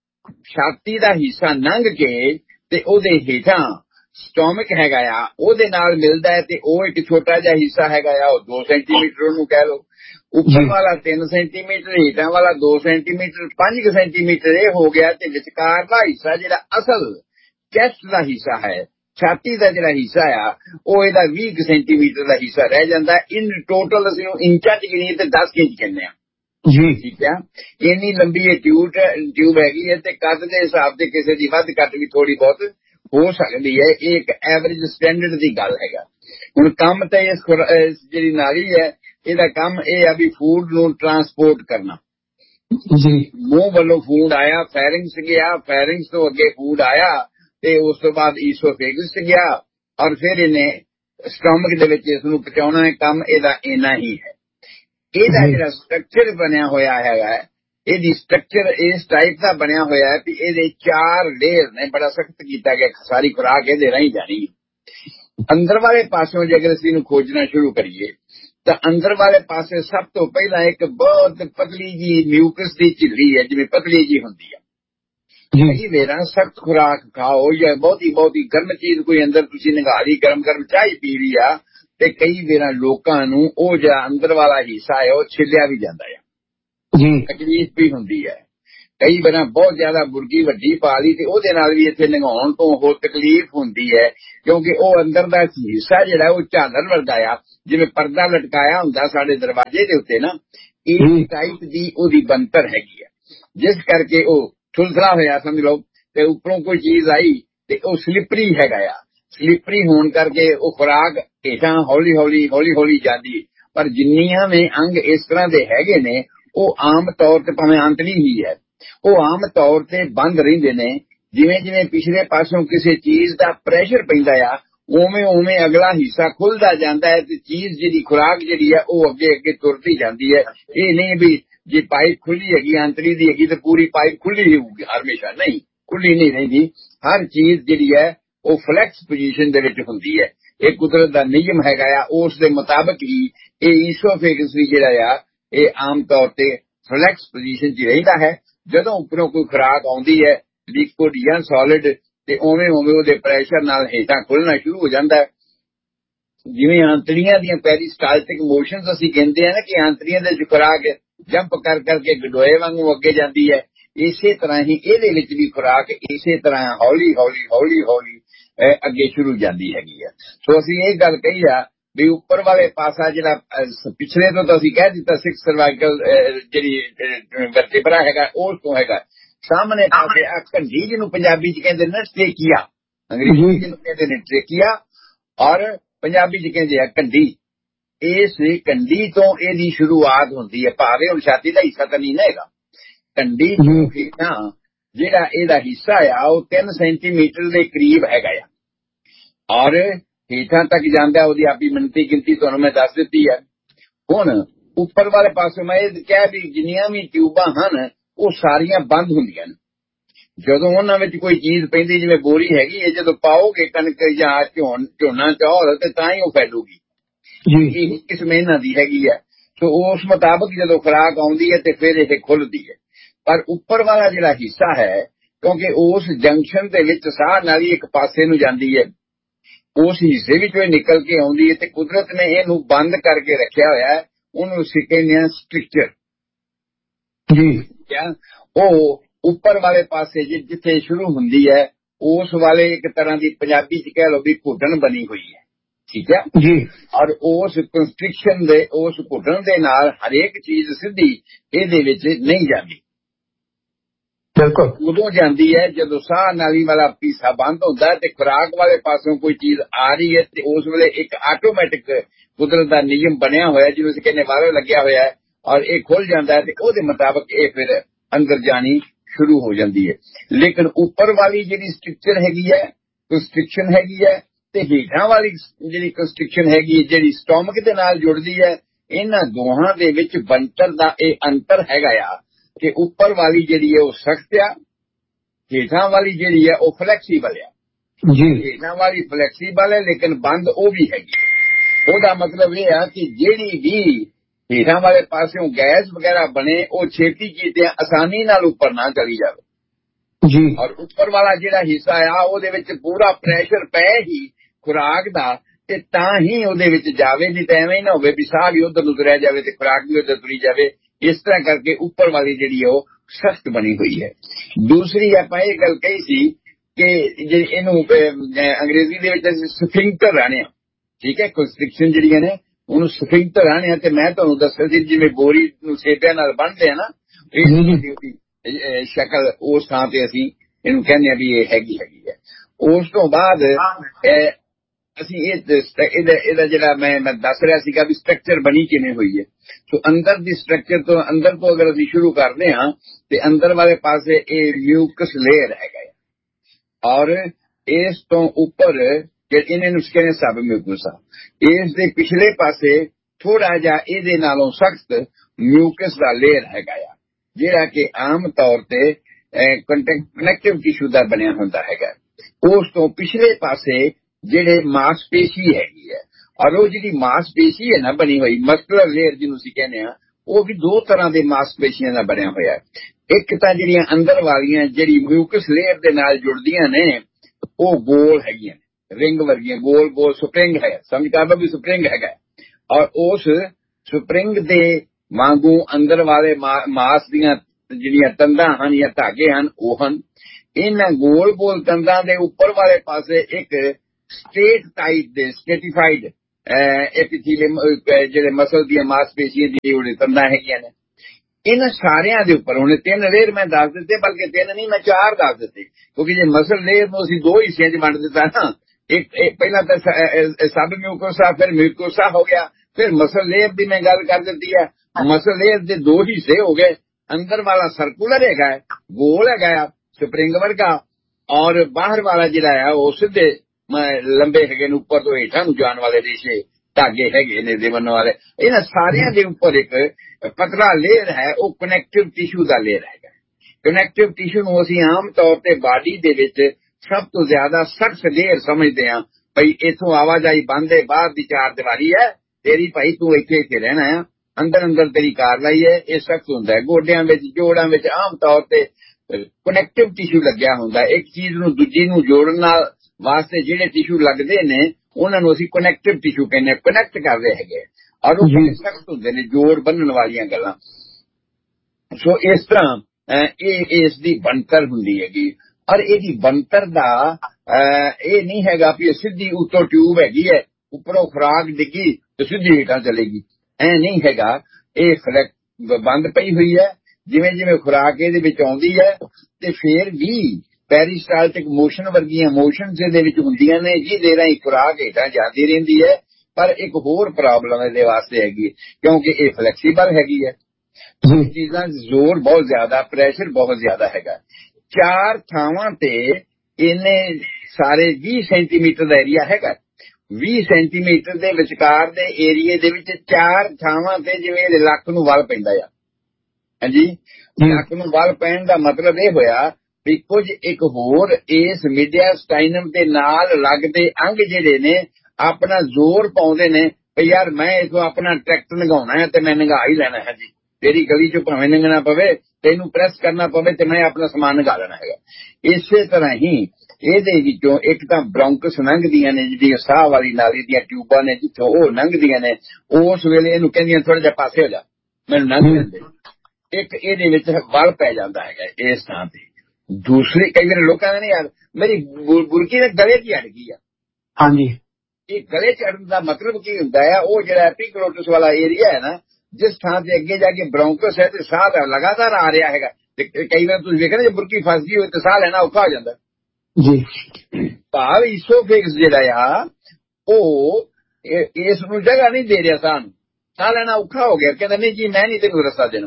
ਛਾਤੀ ਦਾ ਹਿੱਸਾ ਲੰਘ ਕੇ ਤੇ ਉਹਦੇ ਹੇਠਾਂ ਸਟੋਮਕ ਹੈਗਾ ਆ, ਉਹਦੇ ਨਾਲ ਮਿਲਦਾ ਹੈ, ਤੇ ਉਹ ਇੱਕ ਛੋਟਾ ਜਿਹਾ ਹਿੱਸਾ ਹੈਗਾ ਆ, ਉਹ 2 ਸੈਂਟੀਮੀਟਰ ਉਹਨੂੰ ਕਹਿ ਲਓ। ਉੱਪਰ ਵਾਲਾ 3 ਸੈਂਟੀਮੀਟਰ, ਹੇਠਾਂ ਵਾਲਾ 2 ਸੈਂਟੀਮੀਟਰ, 5 ਸੈਂਟੀਮੀਟਰ ਇਹ ਹੋ ਗਿਆ। ਤੇ ਵਿਚਕਾਰਲਾ ਹਿੱਸਾ ਜਿਹੜਾ ਅਸਲ ਚੈਸਟ ਦਾ ਹਿੱਸਾ ਹੈ, ਛਾਤੀ ਦਾ ਜਿਹੜਾ ਹਿੱਸਾ ਆ, ਉਹ ਇਹਦਾ 20 ਸੈਂਟੀਮੀਟਰ ਦਾ ਹਿੱਸਾ ਰਹਿ ਜਾਂਦਾ। ਇਨ ਟੋਟਲ ਅਸੀਂ ਇੰਚਾਂ ਚ ਗਿਣੀਏ ਤੇ 10 ਇੰਚ ਕਹਿੰਦੇ ਆ ਜੀ, ਠੀਕ ਆ। ਇੰਨੀ ਲੰਬੀ ਇਹ ਟਿਊਬ ਹੈਗੀ ਹੈ, ਤੇ ਕੱਦ ਦੇ ਹਿਸਾਬ ਤੇ ਕਿਸੇ ਦੀ ਵੱਧ ਘੱਟ ਵੀ ਥੋੜੀ ਬਹੁਤ ਹੋ ਸਕਦੀ ਹੈ। ਇਹ ਇੱਕ ਐਵਰੇਜ ਸਟੈਂਡਰਡ ਦੀ ਗੱਲ ਹੈਗਾ। ਹੁਣ ਕੰਮ ਤਾਂ ਇਸ ਜਿਹੜੀ ਨਾਲੀ ਹੈ, ਇਹਦਾ ਕੰਮ ਇਹ ਆ ਵੀ ਫੂਡ ਨੂੰ ਟਰਾਂਸਪੋਰਟ ਕਰਨਾ ਜੀ। ਮੂੰਹ ਵੱਲੋਂ ਫੂਡ ਆਇਆ, ਫੈਰਿੰਗਸ ਗਿਆ, ਫੈਰਿੰਗਸ ਤੋਂ ਅੱਗੇ ਫੂਡ ਆਇਆ, ਤੇ ਉਸ ਤੋਂ ਬਾਅਦ ਈਸੋਫੇਗਸ ਗਿਆ, ਔਰ ਫਿਰ ਇਹਨੇ ਸਟਮਕ ਦੇ ਵਿੱਚ ਇਸ ਨੂੰ ਪਹੁੰਚਾਉਣਾ ਹੈ। ਕੰਮ ਇਹਦਾ ਇੰਨਾ ਹੀ ਹੈ। ਇਹਦਾ ਜਿਹੜਾ ਸਟਰਕਚਰ ਬਣਿਆ ਹੋਇਆ ਹੈਗਾ, ਇਹਦੀ ਸਟਰਕਚਰ ਇਸ ਟਾਈਪ ਦਾ ਬਣਿਆ ਹੋਇਆ ਹੈ ਵੀ ਇਹਦੇ 4 ਲੇਅਰ ਨੇ। ਬੜਾ ਸਖਤ ਕੀਤਾ ਗਿਆ, ਸਾਰੀ ਖੁਰਾਕ ਇਹਦੇ ਰਾਹੀਂ ਜਾਣੀ। ਅੰਦਰ ਵਾਲੇ ਪਾਸਿਓਂ ਜੇ ਅਗਰ ਅਸੀਂ ਇਹਨੂੰ ਖੋਜਣਾ ਸ਼ੁਰੂ ਕਰੀਏ ਤਾਂ ਅੰਦਰ ਵਾਲੇ ਪਾਸੇ ਸਭ ਤੋਂ ਪਹਿਲਾਂ ਇੱਕ ਬਹੁਤ ਪਤਲੀ ਜੀ ਮਿਊਕਸ ਦੀ ਝਿੱਲੀ ਹੈ, ਜਿਵੇਂ ਪਤਲੀ ਜੀ ਹੁੰਦੀ ਹੈ। ਕਈ ਵੇਰਾਂ ਸਖਤ ਖੁਰਾਕ ਖਾਓ ਜਾਂ ਬਹੁਤੀ ਗਰਮ ਚੀਜ਼ ਕੋਈ ਅੰਦਰ ਤੁਸੀਂ ਨਿਗਾਰੀ ਗਰਮ ਚਾਹ ਪੀ ਲਈ ਆ, ਤੇ ਕਈ ਵੇਰਾਂ ਲੋਕਾਂ ਨੂੰ ਉਹ ਜਿਹੜਾ ਅੰਦਰ ਵਾਲਾ ਹਿੱਸਾ ਹੈ ਉਹ ਛਿੱਲਿਆ ਵੀ ਜਾਂਦਾ ਹੈ ਜੀ, ਤਕਲੀਫ ਵੀ ਹੁੰਦੀ ਹੈ। ਕਈ ਵਾਰ ਬਹੁਤ ਜ਼ਿਆਦਾ ਮੁਰਗੀ ਵੱਡੀ ਪਾ ਲਈ ਤੇ ਉਹਦੇ ਨਾਲ ਵੀ ਇੱਥੇ ਲੰਘਾਉਣ ਤੋਂ ਹੋਰ ਤਕਲੀਫ ਹੁੰਦੀ ਹੈ, ਕਿਉਂਕਿ ਉਹ ਅੰਦਰ ਦਾ ਹਿੱਸਾ ਜਿਹੜਾ ਉਹ ਝਾਲਰ ਵਰਗਾ ਆ, ਜਿਵੇਂ ਪਰਦਾ ਲਟਕਾਇਆ ਹੁੰਦਾ ਸਾਡੇ ਦਰਵਾਜ਼ੇ ਦੇ ਉੱਤੇ ਨਾ, ਇਹ ਟਾਈਪ ਦੀ ਉਹਦੀ ਬਣਤਰ ਹੈਗੀ ਹੈ, ਜਿਸ ਕਰਕੇ ਉਹ ਥੁਲਥਲਾ ਹੋਇਆ ਸਮਝ ਲਓ, ਤੇ ਉੱਪਰੋਂ ਕੋਈ ਚੀਜ਼ ਆਈ ਤੇ ਉਹ ਸਲਿਪਰੀ ਹੈਗਾ ਆ। ਸਲਿਪਰੀ ਹੋਣ ਕਰਕੇ ਉਹ ਖੁਰਾਕ ਹੇਠਾਂ ਹੌਲੀ ਹੌਲੀ ਜਾਂਦੀ, ਪਰ ਜਿੰਨੀਆਂ ਵੀ ਅੰਗ ਇਸ ਤਰ੍ਹਾਂ ਦੇ ਹੈਗੇ ਨੇ ਉਹ ਆਮ ਤੌਰ ਤੇ ਭਾਵੇਂ ਆਂਤੜੀ ਹੀ ਹੈ, ਉਹ ਆਮ ਤੌਰ ਤੇ ਬੰਦ ਰਹਿੰਦੇ ਨੇ। ਜਿਵੇਂ ਜਿਵੇਂ ਪਿਛਲੇ ਪਾਸੋਂ ਕਿਸੇ ਚੀਜ਼ ਦਾ ਪ੍ਰੈਸ਼ਰ ਪੈਂਦਾ ਆ, ਉਵੇਂ ਅਗਲਾ ਹਿੱਸਾ ਖੁੱਲਦਾ ਜਾਂਦਾ ਹੈ ਤੇ ਚੀਜ਼ ਜਿਹੜੀ ਖੁਰਾਕ ਜਿਹੜੀ ਹੈ ਉਹ ਅੱਗੇ ਤੁਰਦੀ ਜਾਂਦੀ ਹੈ। ਇਹ ਨਹੀਂ ਵੀ ਜੇ ਪਾਈਪ ਖੁੱਲੀ ਹੈਗੀ ਆਂਤੜੀ ਦੀ ਹੈਗੀ ਤੇ ਪੂਰੀ ਪਾਈਪ ਖੁੱਲੀ ਹੋਊਗੀ, ਹਮੇਸ਼ਾ ਨਹੀਂ, ਖੁੱਲੀ ਨਹੀਂ ਰਹਿੰਦੀ। ਹਰ ਚੀਜ਼ ਜਿਹੜੀ ਹੈ ਉਹ ਫਲੈਕਸ ਪੋਜੀਸ਼ਨ ਦੇ ਵਿੱਚ ਹੁੰਦੀ ਹੈ। ਇਹ ਕੁਦਰਤ ਦਾ ਨਿਯਮ ਹੈਗਾ ਆ, ਉਸ ਦੇ ਮੁਤਾਬਕ ਹੀ ਇਹ ਈਸੋਫੇਗਸ ਵੀ ਜਿਹੜਾ ਆ ਇਹ ਆਮ ਤੌਰ ਤੇ ਫਲੈਕਸ ਪੋਜੀਸ਼ਨ 'ਚ ਰਹਿੰਦਾ ਹੈ। ਜਦੋਂ ਉੱਪਰੋਂ ਕੋਈ ਖੁਰਾਕ ਆਉਂਦੀ ਹੈ ਲਿਕੁਇਡ ਜਾਂ ਸੋਲਿਡ, ਤੇ ਉਵੇਂ ਉਹਦੇ ਪ੍ਰੈਸ਼ਰ ਨਾਲ ਹੇਠਾਂ ਖੁੱਲਣਾ ਸ਼ੁਰੂ ਹੋ ਜਾਂਦਾ ਹੈ। ਜਿਵੇਂ ਆਂਤੜੀਆਂ ਦੀਆਂ ਪੈਰੀਸਟਾਲਟਿਕ ਮੋਸ਼ਨਸ ਅਸੀਂ ਕਹਿੰਦੇ ਆ ਨਾ ਕਿ ਆਂਤੜੀਆਂ ਦੇ ਖੁਰਾਕ ਜੰਪ ਕਰਕੇ ਗਡੋਏ ਵਾਂਗੂ ਅੱਗੇ ਜਾਂਦੀ ਹੈ, ਇਸੇ ਤਰ੍ਹਾਂ ਹੀ ਇਹਦੇ ਵਿੱਚ ਵੀ ਖੁਰਾਕ ਇਸੇ ਤਰ੍ਹਾਂ ਹੌਲੀ ਹੌਲੀ ਅੱਗੇ ਸ਼ੁਰੂ ਜਾਂਦੀ ਹੈਗੀ ਆ। ਸੋ ਅਸੀਂ ਇਹ ਗੱਲ ਕਹੀ ਆ ਵੀ ਉੱਪਰ ਵਾਲੇ ਪਾਸਾ ਜਿਹੜਾ ਪਿਛਲੇ ਤੋਂ ਤਾਂ ਅਸੀਂ ਕਹਿ ਦਿੱਤਾ ਸਿਕਸ ਸਰਵਾਈਕਲ ਜਿਹੜੀ ਵਰਟੇਬਰਾ ਹੈਗਾ ਉਸ ਤੋਂ ਹੈਗਾ। ਸਾਹਮਣੇ ਪਾਸੇ ਆ ਕੰਢੀ ਜਿਹਨੂੰ ਪੰਜਾਬੀ ਚ ਕਹਿੰਦੇ ਨੇ ਟ੍ਰੇਕੀਆ, ਅੰਗਰੇਜ਼ੀ ਜਿਹਨੂੰ ਕਹਿੰਦੇ ਨੇ ਟ੍ਰੇਕੀਆ ਔਰ ਪੰਜਾਬੀ ਚ ਕਹਿੰਦੇ ਆ ਕੰਢੀ। ਇਸ ਕੰਢੀ ਤੋਂ ਇਹਦੀ ਸ਼ੁਰੂਆਤ ਹੁੰਦੀ ਹੈ, ਭਾਵੇਂ ਹੁਣ ਛਾਤੀ ਦਾ ਹਿੱਸਾ ਤਾਂ ਨਹੀਂ ਨਾ ਹੈਗਾ। ਕੰਢੀ ਤੋਂ ਹੇਠਾਂ ਜਿਹੜਾ ਇਹਦਾ ਹਿੱਸਾ ਆ ਉਹ 3 ਸੈਂਟੀਮੀਟਰ ਦੇ ਕਰੀਬ ਹੈਗਾ ਆ, ਔਰ ਹੇਠਾਂ ਤੱਕ ਜਾਂਦਾ ਉਹਦੀ ਆਪੀ ਮਿਣਤੀ ਗਿਣਤੀ ਤੁਹਾਨੂੰ ਮੈਂ ਦੱਸ ਦਿੱਤੀ ਹੈ। ਹੁਣ ਉੱਪਰ ਵਾਲੇ ਪਾਸੇ ਮੈਂ ਇਹ ਕਿਹਾ ਵੀ ਜਿੰਨੀਆਂ ਵੀ ਟਿਊਬਾਂ ਹਨ ਉਹ ਸਾਰੀਆਂ ਬੰਦ ਹੁੰਦੀਆਂ ਨੇ। ਜਦੋਂ ਉਹਨਾਂ ਵਿੱਚ ਕੋਈ ਚੀਜ਼ ਪੈਂਦੀ, ਜਿਵੇਂ ਬੋਰੀ ਹੈਗੀ ਹੈ, ਜਦੋਂ ਪਾਓਗੇ ਕਣਕ ਜਾਂ ਝੋਨਾ ਚੌਲ ਤੇ ਤਾਂ ਹੀ ਉਹ ਫੈਲੂਗੀ। ਇਹ ਕਿਸਮ ਇਹਨਾਂ ਦੀ ਹੈਗੀ ਹੈ। ਸੋ ਉਸ ਮੁਤਾਬਕ ਜਦੋਂ ਖੁਰਾਕ ਆਉਂਦੀ ਹੈ ਤੇ ਫਿਰ ਇਹ ਖੁੱਲਦੀ ਹੈ। ਪਰ ਉੱਪਰ ਵਾਲਾ ਜਿਹੜਾ ਹਿੱਸਾ ਹੈ, ਕਿਉਂਕਿ ਉਸ ਜੰਕਸ਼ਨ ਦੇ ਵਿੱਚ ਸਾਹ ਨਾਲੀ ਇੱਕ ਪਾਸੇ ਨੂੰ ਜਾਂਦੀ ਹੈ, ਉਸ ਹਿੱਸੇ ਵਿੱਚੋਂ ਇਹ ਨਿਕਲ ਕੇ ਆਉਂਦੀ ਹੈ ਤੇ ਕੁਦਰਤ ਨੇ ਇਹਨੂੰ ਬੰਦ ਕਰਕੇ ਰੱਖਿਆ ਹੋਇਆ ਹੈ। ਉਹਨੂੰ ਕਹਿੰਦੇ ਆ ਸਟ੍ਰਿਕਚਰ ਜੀ। ਉਹ ਉੱਪਰ ਵਾਲੇ ਪਾਸੇ ਜਿੱਥੇ ਸ਼ੁਰੂ ਹੁੰਦੀ ਹੈ ਉਸ ਵਾਲੇ ਇੱਕ ਤਰ੍ਹਾਂ ਦੀ ਪੰਜਾਬੀ ਚ ਕਹਿ ਲਓ ਵੀ ਘੁੱਟਣ ਬਣੀ ਹੋਈ ਹੈ, ਠੀਕ ਹੈ ਜੀ। ਔਰ ਉਸ ਕੰਸਟ੍ਰਿਕਸ਼ਨ ਦੇ ਉਸ ਘੁੱਟਣ ਦੇ ਨਾਲ ਹਰੇਕ ਚੀਜ਼ ਸਿੱਧੀ ਇਹਦੇ ਵਿੱਚ ਨਹੀਂ ਜਾਂਦੀ, ਬਿਲਕੁਲ ਉਦੋਂ ਜਾਂਦੀ ਹੈ ਜਦੋਂ ਸਾਹ ਨਾਲੀ ਵਾਲਾ ਪੀਸਾ ਬੰਦ ਹੁੰਦਾ ਹੈ ਤੇ ਖੁਰਾਕ ਵਾਲੇ ਪਾਸੋਂ ਕੋਈ ਚੀਜ਼ ਆ ਰਹੀ ਹੈ ਤੇ ਉਸ ਵੇਲੇ ਇੱਕ ਆਟੋਮੈਟਿਕ ਕੁਦਰਤ ਦਾ ਨਿਯਮ ਬਣਿਆ ਹੋਇਆ ਜਿਹਨੂੰ ਅਸੀਂ ਕਹਿੰਦੇ ਵਾਰੇ ਲੱਗਿਆ ਹੋਇਆ ਹੈ, ਔਰ ਇਹ ਖੁੱਲ ਜਾਂਦਾ ਹੈ ਤੇ ਉਹਦੇ ਮੁਤਾਬਕ ਇਹ ਫਿਰ ਅੰਦਰ ਜਾਣੀ ਸ਼ੁਰੂ ਹੋ ਜਾਂਦੀ ਹੈ। ਲੇਕਿਨ ਉੱਪਰ ਵਾਲੀ ਜਿਹੜੀ ਸਟ੍ਰਕਚਰ ਹੈਗੀ ਹੈ, ਕੰਸਟ੍ਰਿਕਸ਼ਨ ਹੈਗੀ ਹੈ, ਤੇ ਹੇਠਾਂ ਵਾਲੀ ਜਿਹੜੀ ਕੰਸਟ੍ਰਿਕਸ਼ਨ ਹੈਗੀ ਜਿਹੜੀ ਸਟੋਮਕ ਦੇ ਨਾਲ ਜੁੜਦੀ ਹੈ, ਇਹਨਾਂ ਦੋਹਾਂ ਦੇ ਵਿੱਚ ਬਣਤਰ ਦਾ ਇਹ ਅੰਤਰ ਹੈਗਾ ਆ ਕਿ ਉੱਪਰ ਵਾਲੀ ਜਿਹੜੀ ਹੈ ਉਹ ਸਖਤ ਆ, ਹੇਠਾਂ ਵਾਲੀ ਜਿਹੜੀ ਹੈ ਉਹ ਫਲੈਕਸੀਬਲ ਆ ਜੀ। ਹੇਠਾਂ ਵਾਲੀ ਫਲੈਕਸੀਬਲ ਹੈ ਲੇਕਿਨ ਬੰਦ ਉਹ ਵੀ ਹੈਗੀ। ਉਹਦਾ ਮਤਲਬ ਇਹ ਆ ਕਿ ਜਿਹੜੀ ਵੀ ਹੇਠਾਂ ਵਾਲੇ ਪਾਸਿਓਂ ਗੈਸ ਵਗੈਰਾ ਬਣੇ ਉਹ ਛੇਤੀ ਕੀਤੇ ਆਸਾਨੀ ਨਾਲ ਉੱਪਰ ਨਾ ਚਲੀ ਜਾਵੇ ਜੀ। ਔਰ ਉੱਪਰ ਵਾਲਾ ਜਿਹੜਾ ਹਿੱਸਾ ਆ ਉਹਦੇ ਵਿੱਚ ਪੂਰਾ ਪ੍ਰੈਸ਼ਰ ਪਏ ਹੀ ਖੁਰਾਕ ਦਾ ਤੇ ਤਾਂ ਹੀ ਉਹਦੇ ਵਿੱਚ ਜਾਵੇ, ਨਹੀਂ ਤਾਂ ਐਵੇਂ ਹੀ ਨਾ ਹੋਵੇ ਵੀ ਸਾਹ ਵੀ ਉਧਰ ਨੂੰ ਤੁਰਿਆ ਜਾਵੇ ਤੇ ਖੁਰਾਕ ਵੀ ਉਧਰ ਤੁਰੀ ਜਾਵੇ। ਇਸ ਤਰ੍ਹਾਂ ਕਰਕੇ ਉੱਪਰ ਵਾਲੀ ਜਿਹੜੀ ਹੈ ਉਹ ਸਖਤ ਬਣੀ ਹੋਈ ਹੈ। ਦੂਸਰੀ ਆਪਾਂ ਇਹ ਗੱਲ ਕਹੀ ਸੀ ਕਿ ਜੇ ਇਹਨੂੰ ਅੰਗਰੇਜ਼ੀ ਦੇ ਵਿੱਚ ਅਸੀਂ ਸਫਿੰਕਟਰ ਆਣੇ ਆ, ਠੀਕ ਹੈ, ਕੰਸਟ੍ਰਿਕਸ਼ਨ ਜਿਹੜੀਆਂ ਨੇ ਉਹਨੂੰ ਸਫਿੰਕਟਰ ਆਣੇ ਆ। ਤੇ ਮੈਂ ਤੁਹਾਨੂੰ ਦੱਸਿਆ ਸੀ ਜਿਵੇਂ ਬੋਰੀ ਨੂੰ ਸੇਪਿਆਂ ਨਾਲ ਬੰਨ੍ਹਦੇ ਆ ਨਾ, ਇਹ ਸ਼ਕਲ ਉਸ ਥਾਂ ਤੇ ਅਸੀਂ ਇਹਨੂੰ ਕਹਿੰਦੇ ਆ ਵੀ ਇਹ ਹੈਗੀ ਹੈ। ਉਸ ਤੋਂ ਬਾਅਦ ਅਸੀਂ ਇਹਦਾ ਜਿਹੜਾ ਮੈਂ ਦੱਸ ਰਿਹਾ ਸੀਗਾ ਵੀ ਸਟਰਕਚਰ ਬਣੀ ਕਿਵੇਂ ਹੋਈ ਹੈ। ਸੋ ਅੰਦਰ ਦੀ ਸਟਰਕਚਰ ਤੋਂ ਅੰਦਰ ਤੋਂ ਅਗਰ ਅਸੀਂ ਸ਼ੁਰੂ ਕਰਦੇ ਹਾਂ ਤੇ ਅੰਦਰ ਵਾਲੇ ਪਾਸੇ ਇਹ ਮਿਊਕਸ ਲੇਅਰ ਹੈਗਾ ਹੈ, ਔਰ ਇਸ ਤੋਂ ਉੱਪਰ ਇਹਨਾਂ ਨੂੰ ਕਹਿੰਦੇ ਸਬ ਮਿਊਕਸ ਆ। ਇਸ ਦੇ ਪਿਛਲੇ ਪਾਸੇ ਥੋੜਾ ਜਿਹਾ ਇਹਦੇ ਨਾਲੋਂ ਸਖਤ ਮਿਊਕਸ ਦਾ ਲੇਅਰ ਹੈਗਾ ਆ, ਜਿਹੜਾ ਕਿ ਆਮ ਤੌਰ ਤੇ ਕਨੈਕਟਿਵ ਟਿਸ਼ੂ ਦਾ ਬਣਿਆ ਹੁੰਦਾ ਹੈਗਾ। ਉਸ ਤੋਂ ਪਿਛਲੇ ਪਾਸੇ ਜਿਹੜੇ ਮਾਸਪੇਸ਼ੀ ਹੈਗੀ ਹੈ, ਔਰ ਉਹ ਜਿਹੜੀ ਮਾਸਪੇਸ਼ੀ ਹੈ ਨਾ ਬਣੀ ਹੋਈ ਮਸਕੂਲਰ ਲੇਅਰ ਜਿਹਨੂੰ ਅਸੀਂ ਕਹਿੰਦੇ ਆ, ਉਹ ਵੀ ਦੋ ਤਰ੍ਹਾਂ ਦੇ ਮਾਸਪੇਸ਼ੀਆਂ ਦਾ ਬਣਿਆ ਹੋਇਆ। ਇੱਕ ਤਾਂ ਜਿਹੜੀਆਂ ਅੰਦਰ ਵਾਲੀਆਂ ਜਿਹੜੀ ਮਿਊਕਸ ਲੇਅਰ ਦੇ ਨਾਲ ਜੁੜਦੀਆਂ ਨੇ ਉਹ ਗੋਲ ਹੈਗੀਆਂ, ਰਿੰਗ ਵਰਗੀਆਂ ਗੋਲ ਸਪਰਿੰਗ ਹੈ, ਸਮਝ ਕਰਦਾ ਵੀ ਸਪਰਿੰਗ ਹੈਗਾ। ਔਰ ਉਸ ਸਪਰਿੰਗ ਦੇ ਵਾਂਗੂ ਅੰਦਰ ਵਾਲੇ ਮਾਸ ਦੀਆਂ ਜਿਹੜੀਆਂ ਤੰਦਾਂ ਹਨ ਜਾਂ ਧਾਗੇ ਹਨ ਉਹ ਹਨ। ਇਹਨਾਂ ਗੋਲ ਗੋਲ ਤੰਦਾਂ ਦੇ ਉੱਪਰ ਵਾਲੇ ਪਾਸੇ ਇੱਕ ਸਟੇਟ ਟਾਈਪ ਦੇ ਸਟੇਟੀਫਾਈਡ ਐਪੀਥੀਲੀਅਮ ਜਿਹੜੇ ਮਸਲ ਦੀਆਂ ਮਾਸਪੇਸ਼ੀਆਂ ਦੀ ਜਿਹੜੇ ਤੰਦਾਂ ਹੈਗੀਆਂ ਨੇ, ਇਹਨਾਂ ਸਾਰਿਆਂ ਦੇ ਉੱਪਰ ਹੁਣ 3 ਲੇਅਰ ਮੈਂ ਦੱਸ ਦਿੱਤੇ, ਬਲਕਿ 3 ਨਹੀਂ ਮੈਂ 4 ਦੱਸ ਦਿੱਤੇ, ਕਿਉਂਕਿ ਜੇ ਮਸਲ ਲੇਅਰ ਨੂੰ ਅਸੀਂ 2 ਹਿੱਸਿਆਂ 'ਚ ਵੰਡ ਦਿੱਤਾ ਨਾ, ਇੱਕ ਪਹਿਲਾਂ ਤਾਂ ਸਬ ਮਿਊਕੋਸਾ ਫਿਰ ਮਿਊਕੋਸਾ ਹੋ ਗਿਆ, ਫਿਰ ਮਸਲ ਲੇਅਰ ਦੀ ਮੈਂ ਗੱਲ ਕਰ ਦਿੱਤੀ ਹੈ। ਮਸਲ ਲੇਅਰ ਦੇ 2 ਹਿੱਸੇ ਹੋ ਗਏ, ਅੰਦਰ ਵਾਲਾ ਸਰਕੂਲਰ ਹੈਗਾ, ਗੋਲ ਹੈਗਾ ਸਪਰਿੰਗ ਵਰਗਾ, ਔਰ ਬਾਹਰ ਵਾਲਾ ਜਿਹੜਾ ਆ ਉਹ ਸਿੱਧੇ ਲੰਬੇ ਹੈਗੇ ਨੇ, ਉੱਪਰ ਤੋਂ ਹੇਠਾਂ ਨੂੰ ਜਾਣ ਵਾਲੇ ਰੇਸ਼ੇ ਧਾਗੇ ਹੈਗੇ ਨੇ ਦੇਵਨ ਵਾਲੇ। ਇਹਨਾਂ ਸਾਰਿਆਂ ਦੇ ਉੱਪਰ ਇੱਕ ਪਤਲਾ ਲੇਅਰ ਹੈ, ਉਹ ਕਨੈਕਟਿਵ ਟਿਸ਼ੂ ਦਾ ਲੇਅਰ ਹੈਗਾ। ਕਨੈਕਟਿਵ ਟਿਸ਼ੂ ਨੂੰ ਅਸੀਂ ਆਮ ਤੌਰ ਤੇ ਬਾਡੀ ਦੇ ਵਿੱਚ ਸਭ ਤੋਂ ਜ਼ਿਆਦਾ ਸਖਤ ਲੇਅਰ ਸਮਝਦੇ ਹਾਂ, ਭਈ ਇੱਥੋਂ ਆਵਾਜਾਈ ਬੰਦ ਹੈ, ਬਾਹਰ ਦੀ 4 ਦੀਵਾਰੀ ਹੈ ਤੇਰੀ, ਭਾਈ ਤੂੰ ਇੱਥੇ ਰਹਿਣਾ ਆ, ਅੰਦਰ ਤੇਰੀ ਕਾਰਵਾਈ ਹੈ, ਇਹ ਸਖਤ ਹੁੰਦਾ ਹੈ। ਗੋਡਿਆਂ ਵਿੱਚ ਜੋੜਾਂ ਵਿੱਚ ਆਮ ਤੌਰ ਤੇ ਕਨੈਕਟਿਵ ਟਿਸ਼ੂ ਲੱਗਿਆ ਹੁੰਦਾ, ਇੱਕ ਚੀਜ਼ ਨੂੰ ਦੂਜੀ ਨੂੰ ਜੋੜਨ ਨਾਲ ਵਾਸਤੇ ਜਿਹੜੇ ਟਿਸ਼ੂ ਲੱਗਦੇ ਨੇ ਉਹਨਾਂ ਨੂੰ ਅਸੀਂ ਕਨੈਕਟਿਵ ਟਿਸ਼ੂ ਕਹਿੰਦੇ ਹਾਂ, ਕਨੈਕਟ ਕਰਦੇ ਹੈਗੇ, ਔਰ ਉਹ ਸਖਤ ਹੁੰਦੇ ਨੇ, ਜੋੜ ਬੰਨਣ ਵਾਲੀਆਂ ਗੱਲਾਂ। ਸੋ ਇਸ ਤਰ੍ਹਾਂ ਇਸ ਦੀ ਬਣਤਰ ਹੁੰਦੀ ਹੈਗੀ, ਔਰ ਇਹਦੀ ਬਣਤਰ ਦਾ ਇਹ ਨਹੀਂ ਹੈਗਾ ਵੀ ਸਿੱਧੀ ਉੱਤੋਂ ਟਿਊਬ ਹੈਗੀ ਹੈ, ਉੱਪਰੋਂ ਖੁਰਾਕ ਡਿੱਗੀ ਤੇ ਸਿੱਧੀ ਹੇਠਾਂ ਚਲੇਗੀ, ਐ ਨਹੀਂ ਹੈਗਾ। ਇਹ ਬੰਦ ਪਈ ਹੋਈ ਹੈ, ਜਿਵੇਂ ਜਿਵੇਂ ਖੁਰਾਕ ਇਹਦੇ ਵਿੱਚ ਆਉਂਦੀ ਹੈ ਤੇ ਫੇਰ ਵੀ ਪੈਰੀਸਟਾਲਟਿਕ ਮੋਸ਼ਨ ਵਰਗੀਆਂ ਮੋਸ਼ਨਸ ਇਹਦੇ ਵਿੱਚ ਹੁੰਦੀਆਂ ਨੇ, ਜਿਹਦੇ ਰਾਹੀਂ ਖੁਰਾਕ ਹੇਠਾਂ ਜਾਂਦੀ ਰਹਿੰਦੀ ਹੈ। ਪਰ ਇੱਕ ਹੋਰ ਪ੍ਰੋਬਲਮ ਇਹਦੇ ਵਾਸਤੇ ਹੈਗੀ, ਕਿਉਂਕਿ ਇਹ ਫਲੈਕਸੀਬਲ ਹੈਗੀ ਹੈ, ਚੀਜ਼ਾਂ ਜ਼ੋਰ ਬਹੁਤ ਜ਼ਿਆਦਾ, ਪ੍ਰੈਸ਼ਰ ਬਹੁਤ ਜ਼ਿਆਦਾ ਹੈਗਾ। 4 ਥਾਵਾਂ ਤੇ ਇਹਨੇ ਸਾਰੇ 20 ਸੈਂਟੀਮੀਟਰ ਦਾ ਏਰੀਆ ਹੈਗਾ, 20 ਸੈਂਟੀਮੀਟਰ ਦੇ ਵਿਚਕਾਰ ਦੇ ਏਰੀਏ ਦੇ ਵਿੱਚ 4 ਥਾਵਾਂ ਤੇ ਜਿਵੇਂ ਲੱਕ ਨੂੰ ਵੱਲ ਪੈਂਦਾ ਆ। ਹਾਂਜੀ, ਲੱਕ ਨੂੰ ਵੱਲ ਪੈਣ ਦਾ ਮਤਲਬ ਇਹ ਹੋਇਆ ਵੀ ਕੁਝ ਇੱਕ ਹੋਰ ਇਸ ਮੀਡੀਆਸਟਾਈਨਮ ਦੇ ਨਾਲ ਲੱਗਦੇ ਅੰਗ ਜਿਹੜੇ ਨੇ ਆਪਣਾ ਜ਼ੋਰ ਪਾਉਂਦੇ ਨੇ ਵੀ ਯਾਰ ਮੈਂ ਇਥੋਂ ਆਪਣਾ ਟਰੈਕਟਰ ਲੰਘਾਉਣਾ ਹੈ ਤੇ ਮੈਂ ਲੰਘਾ ਹੀ ਲੈਣਾ ਹੈ ਜੀ, ਤੇਰੀ ਗਲੀ ਚੋਂ ਭਾਵੇਂ ਲੰਘਣਾ ਪਵੇ, ਤੈਨੂੰ ਪ੍ਰੈਸ ਕਰਨਾ ਪਵੇ ਤੇ ਮੈਂ ਆਪਣਾ ਸਮਾਨ ਲੰਘਾ ਲੈਣਾ ਹੈਗਾ। ਇਸੇ ਤਰ੍ਹਾਂ ਹੀ ਇਹਦੇ ਵਿੱਚੋਂ ਇੱਕ ਤਾਂ ਬ੍ਰੌਂਕਸ ਲੰਘਦੀਆਂ ਨੇ, ਜਿਹੜੀਆਂ ਸਾਹ ਵਾਲੀ ਨਾਲੀ ਦੀਆਂ ਟਿਊਬਾਂ ਨੇ, ਜਿੱਥੋਂ ਉਹ ਲੰਘਦੀਆਂ ਨੇ, ਉਸ ਵੇਲੇ ਇਹਨੂੰ ਕਹਿੰਦੀਆਂ ਥੋੜਾ ਜਿਹਾ ਪਾਸੇ ਹੋ ਜਾ, ਮੈਨੂੰ ਲੰਘ ਲੈਂਦੇ। ਇੱਕ ਇਹਦੇ ਵਿੱਚ ਵਲ ਪੈ ਜਾਂਦਾ ਹੈਗਾ ਇਸ ਥਾਂ ਤੇ। ਦੂਸਰੀ ਕਈ ਵਾਰ ਲੋਕਾਂ ਨੇ ਯਾਰ ਮੇਰੀ ਬੁਰਕੀ ਦੇ ਗਲੇ 'ਚ ਅੜ ਗਈ ਆ। ਹਾਂਜੀ, ਇਹ ਗਲੇ 'ਚ ਅੜਨ ਦਾ ਮਤਲਬ ਕੀ ਹੁੰਦਾ ਆ, ਉਹ ਜਿਹੜਾ ਐਪੀਗਲੋਟਸ ਵਾਲਾ ਏਰੀਆ ਹੈ ਨਾ, ਜਿਸ ਥਾਂ ਤੇ ਅੱਗੇ ਜਾ ਕੇ ਬ੍ਰੌਂਕਸ ਹੈ ਤੇ ਸਾਹ ਦਾ ਲਗਾਤਾਰ ਆ ਰਿਹਾ ਹੈਗਾ, ਤੇ ਕਈ ਵਾਰ ਤੁਸੀਂ ਵੇਖਿਆ ਜੇ ਬੁਰਕੀ ਫਸ ਗਈ ਹੋਵੇ ਤੇ ਸਾਹ ਲੈਣਾ ਔਖਾ ਹੋ ਜਾਂਦਾ ਜੀ। ਭਾਵ ਈਸੋਫੇਗਸ ਜਿਹੜਾ ਆ ਉਹ ਇਸ ਨੂੰ ਜਗ੍ਹਾ ਨਹੀਂ ਦੇ ਰਿਹਾ, ਸਾਹ ਲੈਣਾ ਔਖਾ ਹੋ ਗਿਆ, ਕਹਿੰਦਾ ਨਹੀਂ ਜੀ ਮੈਂ ਨਹੀਂ ਤੈਨੂੰ ਰਸਤਾ ਦੇਣਾ।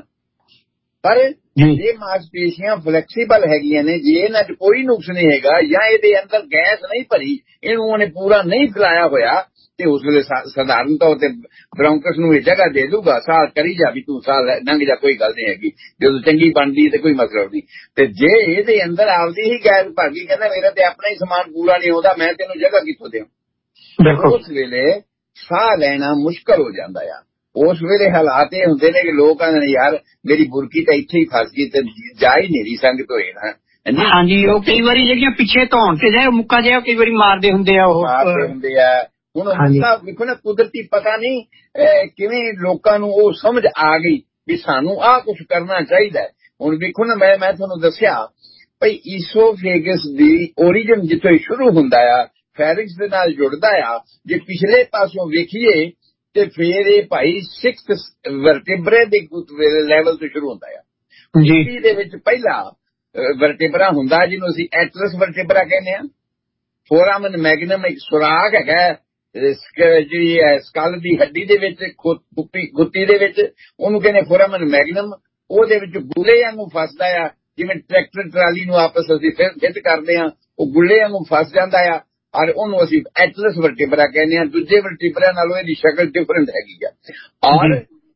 ਪਰ ਇਹ ਮਾਸਪੇਸ਼ੀਆਂ ਫਲੈਕਸੀਬਲ ਹੈਗੀਆਂ ਨੇ, ਜੇ ਇਹਨਾਂ 'ਚ ਕੋਈ ਨੁਕਸ ਨਹੀਂ ਹੈਗਾ ਜਾਂ ਇਹਦੇ ਅੰਦਰ ਗੈਸ ਨਹੀਂ ਭਰੀ, ਇਹਨੂੰ ਉਹਨੇ ਪੂਰਾ ਨਹੀਂ ਫੈਲਾਇਆ ਹੋਇਆ, ਤੇ ਉਸ ਵੇਲੇ ਸਾਧਾਰਨ ਤੌਰ ਤੇ ਬ੍ਰੌਂਕਸ ਨੂੰ ਇਹ ਜਗ੍ਹਾ ਦੇ ਦੂਗਾ, ਸਾਹ ਕਰੀ ਜਾ ਵੀ ਤੂੰ ਸਾਹ ਲੰਘ ਜਾ, ਕੋਈ ਗੱਲ ਨਹੀਂ ਹੈਗੀ, ਜਦੋਂ ਚੰਗੀ ਬਣਦੀ ਤੇ ਕੋਈ ਮਤਲਬ ਨਹੀਂ। ਤੇ ਜੇ ਇਹਦੇ ਅੰਦਰ ਆਪਦੀ ਹੀ ਗੈਸ ਭਰ ਗਈ, ਕਹਿੰਦਾ ਮੇਰਾ ਤੇ ਆਪਣਾ ਹੀ ਸਮਾਨ ਪੂਰਾ ਨਹੀਂ ਆਉਂਦਾ, ਮੈਂ ਤੈਨੂੰ ਜਗ੍ਹਾ ਕਿੱਥੋਂ ਦਿਆਂ, ਉਸ ਵੇਲੇ ਸਾਹ ਲੈਣਾ ਮੁਸ਼ਕਲ ਹੋ ਜਾਂਦਾ ਆ। ਉਸ ਵੇਲੇ ਹਾਲਾਤ ਇਹ ਹੁੰਦੇ ਨੇ ਕਿ ਲੋਕ ਕਹਿੰਦੇ ਨੇ ਯਾਰ ਮੇਰੀ ਬੁਰਕੀ ਤਾਂ ਇੱਥੇ ਹੀ ਫਸ ਗਈ ਤੇ ਜਾ ਹੀ ਨਹੀਂ ਰਹੀ ਸੰਗਤ ਹੋਏ ਨਾ। ਹਾਂਜੀ, ਉਹ ਕਈ ਵਾਰੀ ਜਿਹੜੀਆਂ ਪਿੱਛੇ ਧੌਣ ਤੇ ਜਾਏ ਮੁੱਕਾ ਜਿਹਾ ਕਈ ਵਾਰੀ ਮਾਰਦੇ ਹੁੰਦੇ ਆ, ਉਹ ਮਾਰਦੇ ਹੁੰਦੇ ਆ। ਹੁਣ ਵੇਖੋ ਨਾ, ਕੁਦਰਤੀ ਪਤਾ ਨਹੀਂ ਕਿਵੇਂ ਲੋਕਾਂ ਨੂੰ ਉਹ ਸਮਝ ਆ ਗਈ ਵੀ ਸਾਨੂੰ ਆਹ ਕੁਛ ਕਰਨਾ ਚਾਹੀਦਾ। ਹੁਣ ਵੇਖੋ ਨਾ, ਮੈਂ ਤੁਹਾਨੂੰ ਦੱਸਿਆ ਭਈ ਈਸੋਫੇਗਸ ਦੀ ਓਰੀਜਨ ਜਿੱਥੋਂ ਸ਼ੁਰੂ ਹੁੰਦਾ ਆ, ਫੈਰਿੰਕਸ ਦੇ ਨਾਲ ਜੁੜਦਾ ਆ। ਜੇ ਪਿਛਲੇ ਪਾਸੋਂ ਵੇਖੀਏ ਤੇ ਫੇਰ ਇਹ ਭਾਈ 6th ਵਰਟੇਬਰੇ ਦੇ ਲੈਵਲ ਤੋਂ ਸ਼ੁਰੂ ਹੁੰਦਾ ਆ ਜੀ। ਦੇ ਵਿੱਚ ਪਹਿਲਾ ਵਰਟੇਬਰਾ ਹੁੰਦਾ ਜਿਹਨੂੰ ਅਸੀਂ ਐਟਲਸ ਵਰਟੇਬਰਾ ਕਹਿੰਦੇ ਆ। ਫੋਰਾਮਨ ਮੈਗਨਮ ਇੱਕ ਸੁਰਾਖ ਹੈਗਾ ਜਿਹੜੀ ਹੈ ਸਕਲ ਦੀ ਹੱਡੀ ਦੇ ਵਿੱਚ, ਗੁੱਤੀ ਦੇ ਵਿੱਚ, ਉਹਨੂੰ ਕਹਿੰਦੇ ਫੋਰਾਮਨ ਮੈਗਨਮ। ਉਹਦੇ ਵਿੱਚ ਗੁੱਲੇ ਵਾਂਗੂ ਫਸਦਾ ਆ, ਜਿਵੇਂ ਟਰੈਕਟਰ ਟਰਾਲੀ ਨੂੰ ਆਪਸ ਅਸੀਂ ਫਿੱਟ ਕਰਦੇ ਆ, ਉਹ ਗੁੱਲੇ ਵਾਂਗੂ ਫਸ ਜਾਂਦਾ ਆ, ਔਰ ਉਹਨੂੰ ਅਸੀਂ ਐਟਲਸ ਵਰਟੇਬਰਾ ਕਹਿੰਦੇ ਆ। ਦੂਜੇ ਵਰਟੇਬਰਾ ਨਾਲੋਂ ਇਹਦੀ ਸ਼ਕਲ ਡਿਫਰੈਂਟ ਹੈਗੀ ਆ। ਔਰ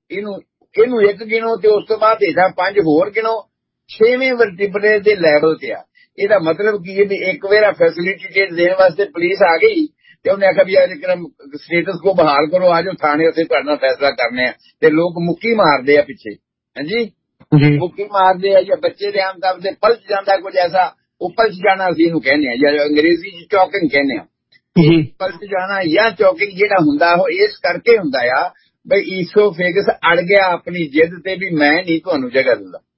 ਇਹਨੂੰ ਇੱਕ ਗਿਣੋ ਤੇ ਉਸ ਤੋਂ ਬਾਅਦ ਇਹਦਾ 5 ਹੋਰ ਗਿਣੋ, 6ਵੇਂ ਵਰਟੇਬਰੇ ਦੇ ਲੈਵਲ ਤੇ ਆ। ਇਹਦਾ ਮਤਲਬ ਕੀ ਹੈ ਵੀ ਇੱਕ ਵਾਰ ਫੈਸਿਲਿਟੀ ਦੇਣ ਵਾਸਤੇ ਪੁਲਿਸ ਆ ਗਈ ਤੇ ਉਹਨੇ ਆਖਿਆ ਵੀ ਅੱਜ ਸਟੇਟਸ ਕੋ ਬਹਾਲ ਕਰੋ, ਆਜੋ ਥਾਣੇ ਉੱਥੇ ਤੁਹਾਡੇ ਨਾਲ ਫੈਸਲਾ ਕਰਨੇ ਆ। ਤੇ ਲੋਕ ਮੁੱਕੀ ਮਾਰਦੇ ਆ ਪਿੱਛੇ, ਹਾਂਜੀ ਮੁੱਕੀ ਮਾਰਦੇ ਆ, ਜਾਂ ਬੱਚੇ ਦੇ ਆਮ ਤੌਰ ਤੇ ਪਲਚ ਜਾਂਦਾ ਕੁਝ ਐਸਾ, ਉਹ ਪਲਚ ਜਾਣਾ ਅਸੀਂ ਇਹਨੂੰ ਕਹਿੰਦੇ ਆ, ਜਾਂ ਅੰਗਰੇਜ਼ੀ ਚ ਚੌਕਿੰਗ ਕਹਿੰਦੇ ਆ। ਪਲਚ ਜਾਣਾ ਜਾਂ ਚੌਕਿੰਗ ਜਿਹੜਾ ਹੁੰਦਾ ਉਹ ਇਸ ਕਰਕੇ ਹੁੰਦਾ ਆ ਬਈ ਈਸੋਫੇਗਸ ਅੜ ਗਿਆ ਆਪਣੀ ਜਿੱਦ ਤੇ ਵੀ ਮੈਂ ਨਹੀਂ ਤੁਹਾਨੂੰ ਜਗ੍ਹਾ ਦਿੰਦਾ,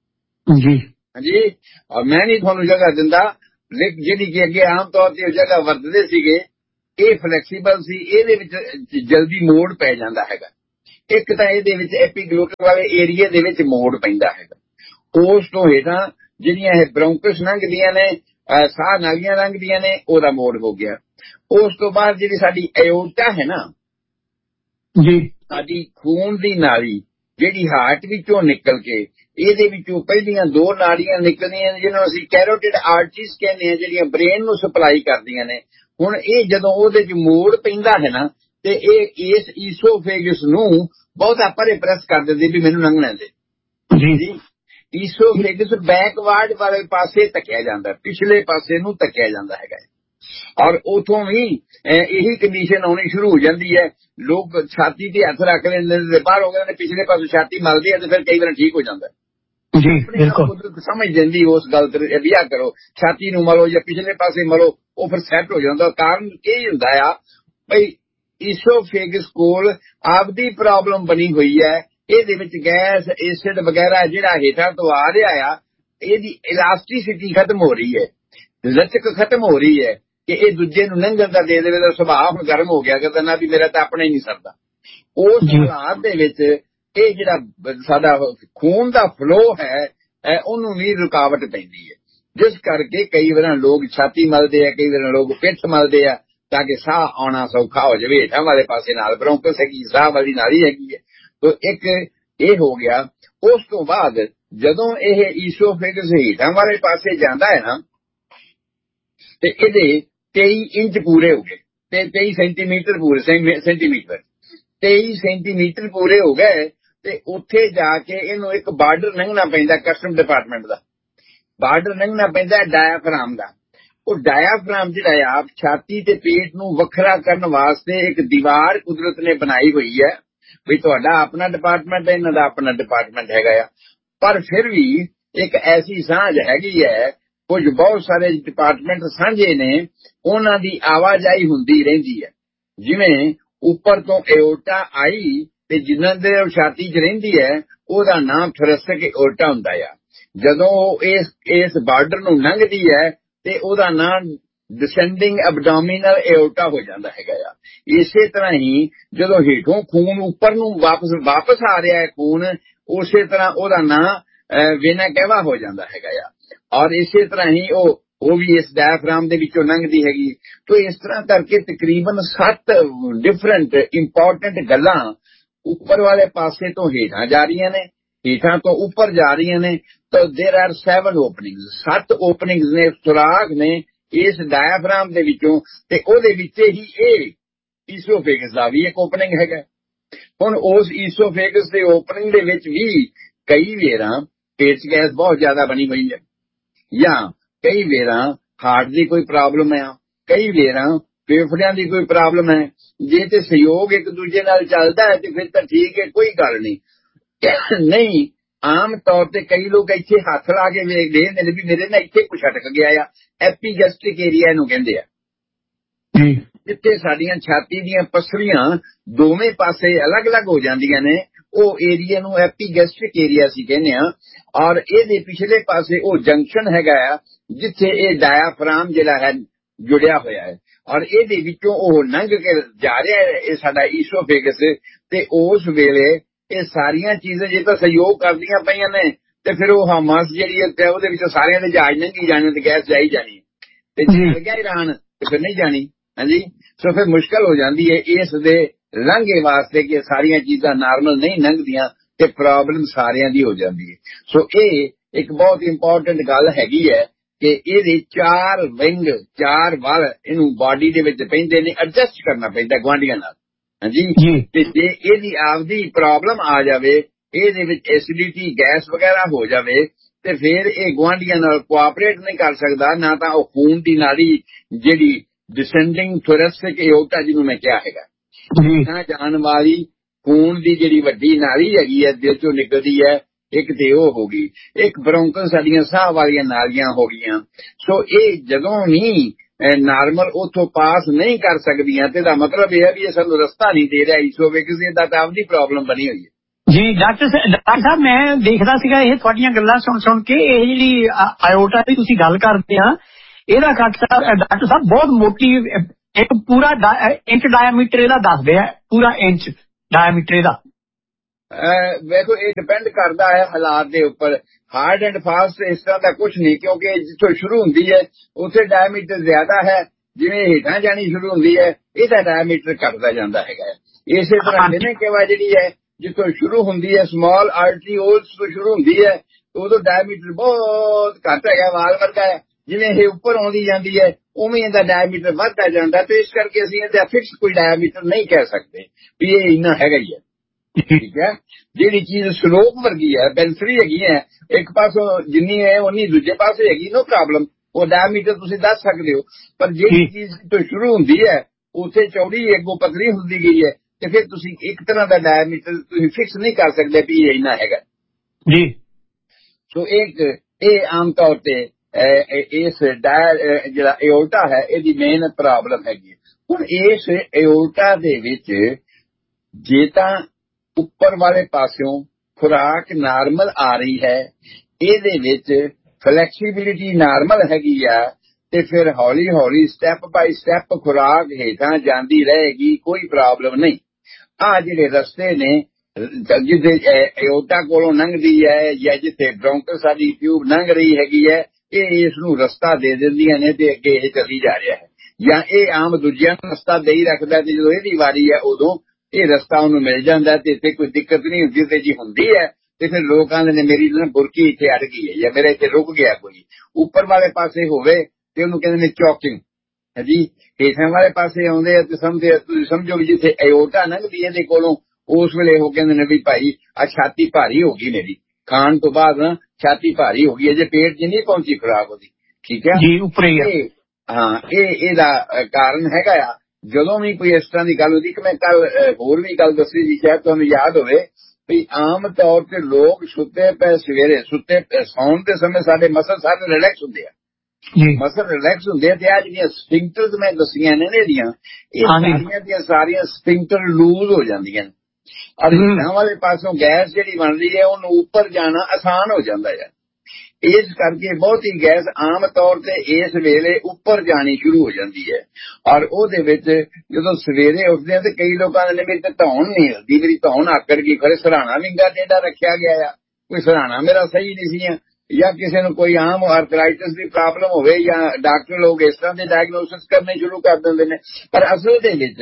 ਜੀ ਹਾਂਜੀ। ਔਰ ਮੈਂ ਨਹੀਂ ਤੁਹਾਨੂੰ ਜਗ੍ਹਾ ਦਿੰਦਾ, ਜਿਹੜੀ ਕਿ ਅੱਗੇ ਆਮ ਤੌਰ ਤੇ ਉਹ ਜਗ੍ਹਾ ਵਰਤਦੇ ਸੀਗੇ, ਇਹ ਫਲੈਕਸੀਬਲ ਸੀ, ਇਹਦੇ ਵਿੱਚ ਜਲਦੀ ਮੋੜ ਪੈ ਜਾਂਦਾ ਹੈਗਾ। ਇੱਕ ਤਾਂ ਇਹਦੇ ਵਿੱਚ ਐਪੀਗਲੋਟਲ ਵਾਲੇ ਏਰੀਆ ਦੇ ਵਿੱਚ ਮੋੜ ਪੈਂਦਾ ਹੈਗਾ, ਉਸ ਤੋਂ ਹੇਠਾਂ ਜਿਹੜੀਆਂ ਇਹ ਬ੍ਰੌਂਕਸ ਲੰਘਦੀਆਂ ਨੇ, ਸਾਹ ਨਾਲੀਆਂ ਲੰਘਦੀਆਂ ਨੇ, ਉਹਦਾ ਮੋੜ ਹੋ ਗਿਆ। ਉਸ ਤੋਂ ਬਾਅਦ ਜਿਹੜੀ ਸਾਡੀ ਐਓਰਟਾ ਹੈ ਨਾ ਜੀ, ਸਾਡੀ ਖੂਨ ਦੀ ਨਾਲੀ ਜਿਹੜੀ ਹਾਰਟ ਵਿੱਚੋਂ ਨਿਕਲ ਕੇ, ਇਹਦੇ ਵਿੱਚੋਂ ਪਹਿਲੀਆਂ 2 ਨਾੜੀਆਂ ਨਿਕਲਦੀਆਂ ਨੇ ਜਿਹਨੂੰ ਅਸੀਂ ਕੈਰੋਟਿਡ ਆਰਟਰੀਜ਼ ਕਹਿੰਦੇ ਹਾਂ, ਜਿਹੜੀਆਂ ਬ੍ਰੇਨ ਨੂੰ ਸਪਲਾਈ ਕਰਦੀਆਂ ਨੇ। ਹੁਣ ਇਹ ਜਦੋਂ ਉਹਦੇ 'ਚ ਮੋੜ ਪੈਂਦਾ ਹੈ ਨਾ, ਤੇ ਇਹ ਇਸ ਈਸੋਫੇਗਸ ਨੂੰ ਬਹੁਤਾ ਪਰੇ ਪ੍ਰੈਸ ਕਰ ਦਿੰਦੀ ਵੀ ਮੈਨੂੰ ਲੰਘਣਾ ਦੇ ਜੀ। ਈਸੋਫੇਗਸ ਬੈਕਵਰਡ ਵਾਲੇ ਪਾਸੇ ਧੱਕਿਆ ਜਾਂਦਾ, ਪਿਛਲੇ ਪਾਸੇ ਨੂੰ ਧੱਕਿਆ ਜਾਂਦਾ ਹੈਗਾ। ਔਰ ਉਥੋਂ ਵੀ ਇਹੀ ਕੰਡੀਸ਼ਨ ਆਉਣੀ ਸ਼ੁਰੂ ਹੋ ਜਾਂਦੀ ਹੈ, ਲੋਕ ਛਾਤੀ ਤੇ ਹੱਥ ਰੱਖ ਲੈਂਦੇ ਨੇ, ਬਾਹਰ ਹੋ ਗਏ ਪਿਛਲੇ ਪਾਸੇ ਛਾਤੀ ਮਲਦੀ ਹੈ, ਤੇ ਫਿਰ ਕਈ ਵਾਰ ਠੀਕ ਹੋ ਜਾਂਦਾ ਜੀ। ਬਿਲਕੁਲ ਸਮਝ ਜਾਂਦੀ ਉਸ ਗੱਲ ਤੇ, ਵਿਆਹ ਕਰੋ ਛਾਤੀ ਨੂੰ ਮਲੋ ਜਾਂ ਪਿਛਲੇ ਪਾਸੇ ਮਲੋ, ਉਹ ਫਿਰ ਸੈੱਟ ਹੋ ਜਾਂਦਾ। ਕਾਰਨ ਇਹ ਹੁੰਦਾ ਆ ਬਈ ਈਸੋਫੇਗਸ ਕੋਲ ਆਪਦੀ ਪ੍ਰੋਬਲਮ ਬਣੀ ਹੋਈ ਹੈ, ਇਹਦੇ ਵਿੱਚ ਗੈਸ ਐਸਿਡ ਵਗੈਰਾ ਜਿਹੜਾ ਹੇਠਾਂ ਤੋਂ ਆ ਰਿਹਾ ਆ, ਇਹਦੀ ਇਲਾਸਟਿਸਿਟੀ ਖਤਮ ਹੋ ਰਹੀ ਹੈ, ਲਚਕ ਖਤਮ ਹੋ ਰਹੀ ਹੈ ਕਿ ਇਹ ਦੂਜੇ ਨੂੰ ਲੰਘਣ ਦਾ ਦੇ ਦੇਵੇ। ਦਾ ਸੁਭਾਅ ਹੁਣ ਗਰਮ ਹੋ ਗਿਆ, ਕਹਿੰਦਾ ਨਾ ਵੀ ਮੇਰਾ ਤਾਂ ਆਪਣਾ ਹੀ ਨਹੀਂ ਸਰਦਾ। ਉਸ ਹਾਲਾਤ ਦੇ ਵਿੱਚ ਇਹ ਜਿਹੜਾ ਸਾਡਾ ਖੂਨ ਦਾ ਫਲੋ ਹੈ, ਉਹਨੂੰ ਵੀ ਰੁਕਾਵਟ ਪੈਂਦੀ ਹੈ, ਜਿਸ ਕਰਕੇ ਕਈ ਵਾਰ ਲੋਕ ਛਾਤੀ ਮਲਦੇ ਆ, ਕਈ ਵਾਰ ਲੋਕ ਪਿੱਠ ਮਲਦੇ ਆ, ਤਾਂ ਕਿ ਸਾਹ ਆਉਣਾ ਸੌਖਾ ਹੋ ਜਾਵੇ। ਹੇਠਾਂ ਵਾਲੇ ਪਾਸੇ ਨਾਲ ਬ੍ਰੌਂਕਸ ਹੈਗੀ, ਸਾਹ ਵਾਲੀ ਨਾਲੀ ਹੈਗੀ ਹੈ। ਤੋ ਇੱਕ ਇਹ ਹੋ ਗਿਆ। ਉਸ ਤੋਂ ਬਾਅਦ ਜਦੋਂ ਇਹ ਈਸੋਫੇਗਸ ਹੇਠਾਂ ਵਾਲੇ ਪਾਸੇ ਜਾਂਦਾ ਹੈ ਨਾ, ਤੇ ਇਹਦੇ 23 ਇੰਚ ਪੂਰੇ ਹੋ ਗਏ, ਤੇ 23 ਸੈਂਟੀਮੀਟਰ ਪੂਰੇ 23 ਸੈਂਟੀਮੀਟਰ ਪੂਰੇ ਹੋ ਗਏ। ਤੇ ਉੱਥੇ ਜਾ ਕੇ ਇਹਨੂੰ ਇੱਕ ਬਾਰਡਰ ਲੰਘਣਾ ਪੈਂਦਾ, ਕਸਟਮ ਡਿਪਾਰਟਮੈਂਟ ਦਾ ਬਾਰਡਰ ਲੰਘਣਾ ਪੈਂਦਾ ਡਾਇਆਫਰਾਮ ਦਾ। ਉਹ ਡਾਇਆਫਰਾਮ ਜਿਹੜਾ ਆ ਛਾਤੀ ਤੇ ਪੇਟ ਨੂੰ ਵੱਖਰਾ ਕਰਨ ਵਾਸਤੇ ਇੱਕ ਦੀਵਾਰ ਕੁਦਰਤ ਨੇ ਬਣਾਈ ਹੋਈ ਹੈ, ਵੀ ਤੁਹਾਡਾ ਆਪਣਾ ਡਿਪਾਰਟਮੈਂਟ ਹੈ, ਇਹਨਾਂ ਦਾ ਆਪਣਾ ਡਿਪਾਰਟਮੈਂਟ ਹੈਗਾ ਆ। ਪਰ ਫਿਰ ਵੀ ਇੱਕ ਐਸੀ ਸਾਂਝ ਹੈਗੀ ਹੈ, ਕੁਝ ਬਹੁਤ ਸਾਰੇ ਡਿਪਾਰਟਮੈਂਟ ਸਾਂਝੇ ਨੇ, ਉਹਨਾਂ ਦੀ ਆਵਾਜਾਈ ਹੁੰਦੀ ਰਹਿੰਦੀ ਹੈ। ਜਿਵੇਂ ਉੱਪਰ ਤੋਂ ਐਓਰਟਾ ਆਈ, ਤੇ ਜਿਨ੍ਹਾਂ ਦੇ ਛਾਤੀ 'ਚ ਰਹਿੰਦੀ ਹੈ ਉਹਦਾ ਨਾਮ ਥੋਰੈਸਿਕ ਐਓਰਟਾ ਹੁੰਦਾ ਆ। ਜਦੋਂ ਉਹ ਇਸ ਬਾਰਡਰ ਨੂੰ ਲੰਘਦੀ ਹੈ ਤੇ ਉਹਦਾ ਨਾਮ ਡਿਸੈਂਡਿੰਗ ਐਬਡੋਮੀਨਲ ਐਓਰਟਾ ਹੋ ਜਾਂਦਾ ਹੈਗਾ ਆ। ਇਸੇ ਤਰ੍ਹਾਂ ਹੀ ਜਦੋਂ ਹੇਠੋਂ ਖੂਨ ਉੱਪਰ ਨੂੰ ਵਾਪਸ ਆ ਰਿਹਾ ਹੈ ਖੂਨ, ਉਸੇ ਤਰ੍ਹਾਂ ਉਹਦਾ ਨਾਮ ਵੇਨਾ ਕੈਵਾ ਹੋ ਜਾਂਦਾ ਹੈਗਾ ਆ। ਔਰ ਇਸੇ ਤਰ੍ਹਾਂ ਹੀ ਉਹ ਵੀ ਇਸ ਡਾਇਆਫਰਾਮ ਦੇ ਵਿੱਚੋਂ ਲੰਘਦੀ ਹੈਗੀ। ਤੋ ਇਸ ਤਰ੍ਹਾਂ ਕਰਕੇ ਤਕਰੀਬਨ 7 ਡਿਫਰੈਂਟ ਇੰਪੋਰਟੈਂਟ ਗੱਲਾਂ ਉੱਪਰ ਵਾਲੇ ਪਾਸੇ ਤੋਂ ਹੇਠਾਂ ਜਾ ਰਹੀਆਂ ਨੇ, ਹੇਠਾਂ ਤੋਂ ਉੱਪਰ ਜਾ ਰਹੀਆਂ ਨੇ। ਤਾਂ ਦੇਰ ਆਰ 7 ਓਪਨਿੰਗਸ, 7 ਓਪਨਿੰਗਸ ਨੇ, ਸੁਰਾਖ ਨੇ ਇਸ ਡਾਇਆਫਰਾਮ ਦੇ ਵਿੱਚੋਂ, ਤੇ ਉਹਦੇ ਵਿੱਚ ਹੀ ਇਹ ਈਸੋਫੇਗਸ ਦਾ ਵੀ ਇੱਕ ਓਪਨਿੰਗ ਹੈਗਾ। ਹੁਣ ਉਸ ਈਸੋਫੇਗਸ ਦੇ ਓਪਨਿੰਗ ਦੇ ਵਿੱਚ ਵੀ ਕਈ ਵੇਰਾਂ ਪੇਟ 'ਚ ਗੈਸ ਬਹੁਤ ਜ਼ਿਆਦਾ ਬਣੀ ਹੋਈ ਹੈ, ਜਾਂ ਕਈ ਵੇਰਾਂ ਹਾਰਟ ਦੀ ਕੋਈ ਪ੍ਰੋਬਲਮ ਹੈ, ਕਈ ਵੇਰਾਂ ਫੇਫੜਿਆਂ ਦੀ ਕੋਈ ਪ੍ਰੋਬਲਮ ਹੈ। ਜੇ ਤੇ ਸਹਿਯੋਗ ਇੱਕ ਦੂਜੇ ਨਾਲ ਚੱਲਦਾ ਹੈ ਤੇ ਫਿਰ ਤਾਂ ਠੀਕ ਹੈ, ਕੋਈ ਗੱਲ ਨਹੀਂ। ਨਹੀਂ, ਆਮ ਤੌਰ ਤੇ ਕਈ ਲੋਕ ਇੱਥੇ ਹੱਥ ਲਾ ਕੇ ਵੇਖਦੇ ਨੇ ਵੀ ਮੇਰੇ ਨਾਲ ਇੱਥੇ ਕੁਛ ਅਟਕ ਗਿਆ ਆ, ਐਪੀਗੈਸਟ੍ਰਿਕ ਏਰੀਆ ਇਹਨੂੰ ਕਹਿੰਦੇ ਆ, ਜਿੱਥੇ ਸਾਡੀਆਂ ਛਾਤੀ ਦੀਆਂ ਪਸਲੀਆਂ ਦੋਵੇਂ ਪਾਸੇ ਅਲੱਗ-ਅਲੱਗ ਹੋ ਜਾਂਦੀਆਂ ਨੇ, ਉਹ ਏਰੀਆ ਨੂੰ ਐਪੀਗੈਸਟ੍ਰਿਕ ਏਰੀਆ ਅਸੀਂ ਕਹਿੰਦੇ ਆ। ਔਰ ਇਹਦੇ ਪਿਛਲੇ ਪਾਸੇ ਉਹ ਜੰਕਸ਼ਨ ਹੈਗਾ ਆ ਜਿੱਥੇ ਇਹ ਡਾਇਆਫਰਾਮ ਜਿਹੜਾ ਹੈ ਜੁੜਿਆ ਹੋਇਆ ਹੈ, ਔਰ ਇਹਦੇ ਵਿੱਚੋਂ ਉਹ ਲੰਘ ਕੇ ਜਾ ਰਿਹਾ ਹੈ ਇਹ ਸਾਡਾ ਈਸੋਫੇਗਸ। ਤੇ ਉਸ ਵੇਲੇ ਇਹ ਸਾਰੀਆਂ ਚੀਜ਼ਾਂ ਜੇ ਤਾਂ ਸਹਿਯੋਗ ਕਰਦੀਆਂ ਪਈਆਂ ਨੇ, ਤੇ ਫਿਰ ਉਹ ਹਮਾਸ ਜਿਹੜੀ ਹੈ ਉਹਦੇ ਵਿੱਚੋਂ ਸਾਰਿਆਂ ਦੇ ਜਹਾਜ਼ ਲੰਘੀ ਜਾਣੇ ਤੇ ਗੈਸ ਜਾਈ ਜਾਣੀ, ਤੇ ਚੱਲ ਗਿਆ ਈਰਾਨ ਤੇ ਫਿਰ ਨਹੀਂ ਜਾਣੀ। ਹਾਂਜੀ, ਸੋ ਫਿਰ ਮੁਸ਼ਕਲ ਹੋ ਜਾਂਦੀ ਹੈ ਇਸ ਦੇ ਲੰਘੇ ਵਾਸਤੇ ਕਿ ਸਾਰੀਆਂ ਚੀਜ਼ਾਂ ਨਾਰਮਲ ਨਹੀਂ ਲੰਘਦੀਆਂ ਤੇ ਪ੍ਰੋਬਲਮ ਸਾਰਿਆਂ ਦੀ ਹੋ ਜਾਂਦੀ ਹੈ। ਸੋ ਇਹ ਇੱਕ ਬਹੁਤ ਇੰਪੋਰਟੈਂਟ ਗੱਲ ਹੈਗੀ ਹੈ ਕਿ ਇਹਦੇ 4 ਵਿੰਗ, 4 ਵੱਲ ਇਹਨੂੰ ਬਾਡੀ ਦੇ ਵਿੱਚ ਪੈਂਦੇ ਨੇ, ਐਡਜਸਟ ਕਰਨਾ ਪੈਂਦਾ ਗੁਆਂਢੀਆਂ ਨਾਲ। ਹਾਂਜੀ, ਤੇ ਜੇ ਇਹਦੀ ਆਪਦੀ ਪ੍ਰੋਬਲਮ ਆ ਜਾਵੇ, ਇਹਦੇ ਵਿੱਚ ਐਸਿਡਿਟੀ ਗੈਸ ਵਗੈਰਾ ਹੋ ਜਾਵੇ, ਤੇ ਫਿਰ ਇਹ ਗੁਆਂਢੀਆਂ ਨਾਲ ਕੋਆਪਰੇਟ ਨਹੀਂ ਕਰ ਸਕਦਾ, ਨਾ ਤਾਂ ਉਹ ਖੂਨ ਦੀ ਨਾਲੀ ਜਿਹੜੀ ਡਿਸੈਂਡਿੰਗ ਥੋਰੈਸਿਕ ਐਓਰਟਾ ਜਿਹਨੂੰ ਮੈਂ ਕਿਹਾ ਹੈਗਾ, ਹੇਠਾਂ ਜਾਣ ਵਾਲੀ ਖੂਨ ਦੀ ਜਿਹੜੀ ਵੱਡੀ ਨਾਲੀ ਹੈਗੀ ਹੈ ਦਿਲ ਚੋਂ ਨਿਕਲਦੀ ਹੈ, ਇੱਕ ਤੇ ਉਹ ਹੋ ਗਈ, ਇੱਕ ਬ੍ਰੌਂਕਸ ਸਾਡੀਆਂ ਸਾਹ ਵਾਲੀਆਂ ਨਾਲੀਆਂ ਹੋ ਗਈਆਂ। ਸੋ ਇਹ ਜਦੋਂ ਨਹੀਂ ਨਾਰਮਲ ਉੱਥੋਂ ਪਾਸ ਨਹੀਂ ਕਰ ਸਕਦੀਆਂ, ਤੇ ਦਾ ਮਤਲਬ ਇਹ ਹੈ ਵੀ ਇਹ ਸਾਨੂੰ ਰਸਤਾ ਨਹੀਂ ਦੇ ਰਿਹਾ ਈਸੋਫੇਗਸ, ਇਹਦਾ ਤਾਂ ਆਪਦੀ ਪ੍ਰੋਬਲਮ ਬਣੀ ਹੋਈ ਹੈ। ਜੀ ਡਾਕਟਰ ਸਾਹਿਬ, ਮੈਂ ਦੇਖਦਾ ਸੀਗਾ ਇਹ ਤੁਹਾਡੀਆਂ ਗੱਲਾਂ ਸੁਣ ਕੇ, ਇਹ ਜਿਹੜੀ ਆਇਓਟਾ ਦੀ ਤੁਸੀਂ ਗੱਲ ਕਰਦੇ ਆ, ਇਹਦਾ ਡਾਕਟਰ ਸਾਹਿਬ ਬਹੁਤ ਮੋਟੀ, ਇੱਕ ਪੂਰਾ ਇੰਚ ਡਾਇਆਮੀਟਰ ਇਹਦਾ ਦੱਸਦੇ ਆ, ਪੂਰਾ ਇੰਚ ਡਾਇਆਮੀਟਰ ਇਹਦਾ। ਵੇਖੋ ਇਹ ਡਿਪੈਂਡ ਕਰਦਾ ਹੈ ਹਾਲਾਤ ਦੇ ਉੱਪਰ। ਹਾਰਡ ਐਂਡ ਫਾਸਟ ਇਸ ਤਰ੍ਹਾਂ ਦਾ ਕੁਝ ਨਹੀਂ, ਕਿਉਂਕਿ ਜਿੱਥੋਂ ਸ਼ੁਰੂ ਹੁੰਦੀ ਹੈ ਉੱਥੇ ਡਾਇਆਮੀਟਰ ਜ਼ਿਆਦਾ ਹੈ, ਜਿਵੇਂ ਹੇਠਾਂ ਜਾਣੀ ਸ਼ੁਰੂ ਹੁੰਦੀ ਹੈ ਇਹਦਾ ਡਾਇਆਮੀਟਰ ਘਟਦਾ ਜਾਂਦਾ ਹੈਗਾ। ਇਸੇ ਤਰ੍ਹਾਂ ਵੇਨੇਕੇਵਾ ਜਿਹੜੀ ਹੈ ਜਿੱਥੋਂ ਸ਼ੁਰੂ ਹੁੰਦੀ ਹੈ, ਸਮਾਲ ਆਰਟਰੀਓਲਸ ਤੋਂ ਸ਼ੁਰੂ ਹੁੰਦੀ ਹੈ, ਉਦੋਂ ਡਾਇਆਮੀਟਰ ਬਹੁਤ ਘੱਟ ਹੈਗਾ, ਵਾਲ ਵਰਗਾ ਹੈ। ਜਿਵੇਂ ਇਹ ਉੱਪਰ ਆਉਂਦੀ ਜਾਂਦੀ ਹੈ ਉਵੇਂ ਇਹਦਾ ਡਾਇਆਮੀਟਰ ਵੱਧਦਾ ਜਾਂਦਾ, ਤੇ ਇਸ ਕਰਕੇ ਅਸੀਂ ਇਹਦਾ ਫਿਕਸ ਕੋਈ ਡਾਇਆਮੀਟਰ ਨਹੀਂ ਕਹਿ ਸਕਦੇ ਵੀ ਇਹ ਇੰਨਾ ਹੈਗਾ ਹੀ ਹੈ। ਠੀਕ ਹੈ, ਜਿਹੜੀ ਚੀਜ਼ ਸਲੋਪ ਵਰਗੀ ਹੈ, ਬੈਂਸਰੀ ਹੈਗੀ ਹੈ, ਇੱਕ ਪਾਸੋਂ ਜਿੰਨੀ ਹੈ ਉਨੀ ਦੂਜੇ ਪਾਸੇ ਹੈਗੀ, ਨੋ ਪ੍ਰੋਬਲਮ, ਉਹ ਡਾਇਆਮੀਟਰ ਤੁਸੀਂ ਦੱਸ ਸਕਦੇ ਹੋ। ਪਰ ਜਿਹੜੀ ਚੀਜ਼ ਤੋਂ ਸ਼ੁਰੂ ਹੁੰਦੀ ਹੈ ਉੱਥੇ ਚੌੜੀ ਅੱਗੋਂ ਪਤਲੀ ਹੁੰਦੀ ਗਈ ਹੈ, ਤੇ ਫਿਰ ਤੁਸੀਂ ਇੱਕ ਤਰ੍ਹਾਂ ਦਾ ਡਾਇਆਮੀਟਰ ਤੁਸੀਂ ਫਿਕਸ ਨਹੀਂ ਕਰ ਸਕਦੇ ਵੀ ਇਹ ਇੰਨਾ ਹੈਗਾ ਜੀ। ਸੋ ਇਹ ਆਮ ਤੌਰ ਤੇ ਇਸ ਜਿਹੜਾ ਏਓਰਟਾ ਹੈ ਇਹਦੀ ਮੇਨ ਪ੍ਰੋਬਲਮ ਹੈਗੀ। ਹੁਣ ਇਸ ਏਓਰਟਾ ਦੇ ਵਿੱਚ ਜੇ ਤਾਂ ਉੱਪਰ ਵਾਲੇ ਪਾਸਿਓਂ ਖੁਰਾਕ ਨਾਰਮਲ ਆ ਰਹੀ ਹੈ, ਇਹਦੇ ਵਿੱਚ ਫਲੈਕਸੀਬਿਲਿਟੀ ਨਾਰਮਲ ਹੈਗੀ ਆ, ਤੇ ਫਿਰ ਹੌਲੀ ਹੌਲੀ ਸਟੈਪ ਬਾਈ ਸਟੈਪ ਖੁਰਾਕ ਹੇਠਾਂ ਜਾਂਦੀ ਰਹੇਗੀ, ਕੋਈ ਪ੍ਰੋਬਲਮ ਨਹੀਂ। ਆ ਜਿਹੜੇ ਰਸਤੇ ਨੇ ਜਿੱਥੇ ਏਓਰਟਾ ਕੋਲੋਂ ਲੰਘਦੀ ਹੈ ਜਾਂ ਜਿੱਥੇ ਬ੍ਰੌਂਕਸ ਸਾਡੀ ਟਿਊਬ ਲੰਘ ਰਹੀ ਹੈਗੀ ਹੈ, ਇਹ ਇਸ ਨੂੰ ਰਸਤਾ ਦੇ ਦਿੰਦੀਆਂ ਨੇ ਤੇ ਅੱਗੇ ਇਹ ਚੱਲੀ ਜਾ ਰਿਹਾ ਹੈ, ਜਾਂ ਇਹ ਆਮ ਦੂਜਿਆਂ ਨੂੰ ਰਸਤਾ ਦੇ ਹੀ ਰੱਖਦਾ, ਤੇ ਜਦੋਂ ਇਹਦੀ ਵਾਰੀ ਹੈ ਉਦੋਂ ਇਹ ਰਸਤਾ ਉਹਨੂੰ ਮਿਲ ਜਾਂਦਾ, ਤੇ ਇੱਥੇ ਕੋਈ ਦਿੱਕਤ ਨਹੀਂ ਹੁੰਦੀ। ਤੇ ਜੀ ਹੁੰਦੀ ਹੈ ਤੇ ਫਿਰ ਲੋਕ ਆਂਦੇ ਨੇ ਮੇਰੀ ਬੁਰਕੀ ਇੱਥੇ ਅੜ ਗਈ ਹੈ ਜਾਂ ਮੇਰਾ ਇੱਥੇ ਰੁਕ ਗਿਆ ਕੋਈ। ਉੱਪਰ ਵਾਲੇ ਪਾਸੇ ਹੋਵੇ ਤੇ ਉਹਨੂੰ ਕਹਿੰਦੇ ਨੇ ਚੌਕਿੰਗ ਹੈ ਜੀ, ਹੇਠਾਂ ਵਾਲੇ ਪਾਸੇ ਆਉਂਦੇ ਆ ਤੇ ਤੁਸੀਂ ਸਮਝੋ ਵੀ ਜਿੱਥੇ ਏਓਰਟਾ ਲੰਘਦੀ ਇਹਦੇ ਕੋਲੋਂ, ਉਸ ਵੇਲੇ ਉਹ ਕਹਿੰਦੇ ਨੇ ਵੀ ਭਾਈ ਆ ਛਾਤੀ ਭਾਰੀ ਹੋ ਗਈ ਮੇਰੀ, ਖਾਣ ਤੋਂ ਬਾਅਦ ਨਾ ਛਾਤੀ ਭਾਰੀ ਹੋ ਗਈ, ਅਜੇ ਪੇਟ 'ਚ ਨਹੀਂ ਪਹੁੰਚੀ ਖੁਰਾਕ ਉਹਦੀ। ਠੀਕ ਹੈ ਜੀ, ਉੱਪਰ ਹੀ ਹੈ। ਹਾਂ, ਇਹਦਾ ਕਾਰਨ ਹੈਗਾ ਆ। ਜਦੋਂ ਵੀ ਕੋਈ ਇਸ ਤਰ੍ਹਾਂ ਦੀ ਗੱਲ ਹੁੰਦੀ, ਕਿ ਮੈਂ ਕੱਲ ਹੋਰ ਵੀ ਗੱਲ ਦੱਸੀ ਸੀ, ਸ਼ਾਇਦ ਤੁਹਾਨੂੰ ਯਾਦ ਹੋਵੇ, ਵੀ ਆਮ ਤੌਰ ਤੇ ਲੋਕ ਸੁੱਤੇ ਪਏ ਸਵੇਰੇ ਸੌਣ ਦੇ ਸਮੇਂ ਸਾਡੇ ਮਸਲ ਸਾਰੇ ਰਿਲੈਕਸ ਹੁੰਦੇ ਆ, ਮਸਲ ਰਿਲੈਕਸ ਹੁੰਦੇ ਆ, ਤੇ ਆ ਜਿਹੜੀਆਂ ਸਫਿੰਕਟਰਸ ਮੈਂ ਦੱਸੀਆਂ ਨੇ ਇਹਦੀਆਂ, ਇਹ ਸਾਰੀਆਂ ਦੀਆਂ ਸਾਰੀਆਂ ਸਫਿੰਕਟਰ ਲੂਜ਼ ਹੋ ਜਾਂਦੀਆਂ ਨੇ, ਔਰ ਹੇਠਾਂ ਵਾਲੇ ਪਾਸੋਂ ਗੈਸ ਜਿਹੜੀ ਬਣਦੀ ਹੈ ਉਹਨੂੰ ਉੱਪਰ ਜਾਣਾ ਆਸਾਨ ਹੋ ਜਾਂਦਾ ਹੈ। ਇਸ ਕਰਕੇ ਬਹੁਤੀ ਗੈਸ ਆਮ ਤੌਰ ਤੇ ਇਸ ਵੇਲੇ ਉੱਪਰ ਜਾਣੀ ਸ਼ੁਰੂ ਹੋ ਜਾਂਦੀ ਹੈ, ਔਰ ਉਹਦੇ ਵਿੱਚ ਜਦੋਂ ਸਵੇਰੇ ਉੱਠਦੇ ਆ ਤੇ ਕਈ ਲੋਕਾਂ ਦੇ ਮੇਰੀ ਤੇ ਧੌਣ ਨਹੀਂ ਹਿਲਦੀ, ਮੇਰੀ ਧੌਣ ਆਕੜ ਗਈ, ਖਰੇ ਸਰਾਣਾ ਵਿੰਗਾ ਟੇਢਾ ਰੱਖਿਆ ਗਿਆ ਆ, ਕੋਈ ਸਰਾਣਾ ਮੇਰਾ ਸਹੀ ਨਹੀਂ ਸੀ, ਜਾਂ ਕਿਸੇ ਨੂੰ ਕੋਈ ਆਮ ਆਰਥਰਾਈਟਿਸ ਦੀ ਪ੍ਰੋਬਲਮ ਹੋਵੇ, ਜਾਂ ਡਾਕਟਰ ਲੋਕ ਇਸ ਤਰ੍ਹਾਂ ਦੇ ਡਾਇਗਨੋਸਿਸ ਕਰਨੇ ਸ਼ੁਰੂ ਕਰ ਦਿੰਦੇ ਨੇ। ਪਰ ਅਸਲ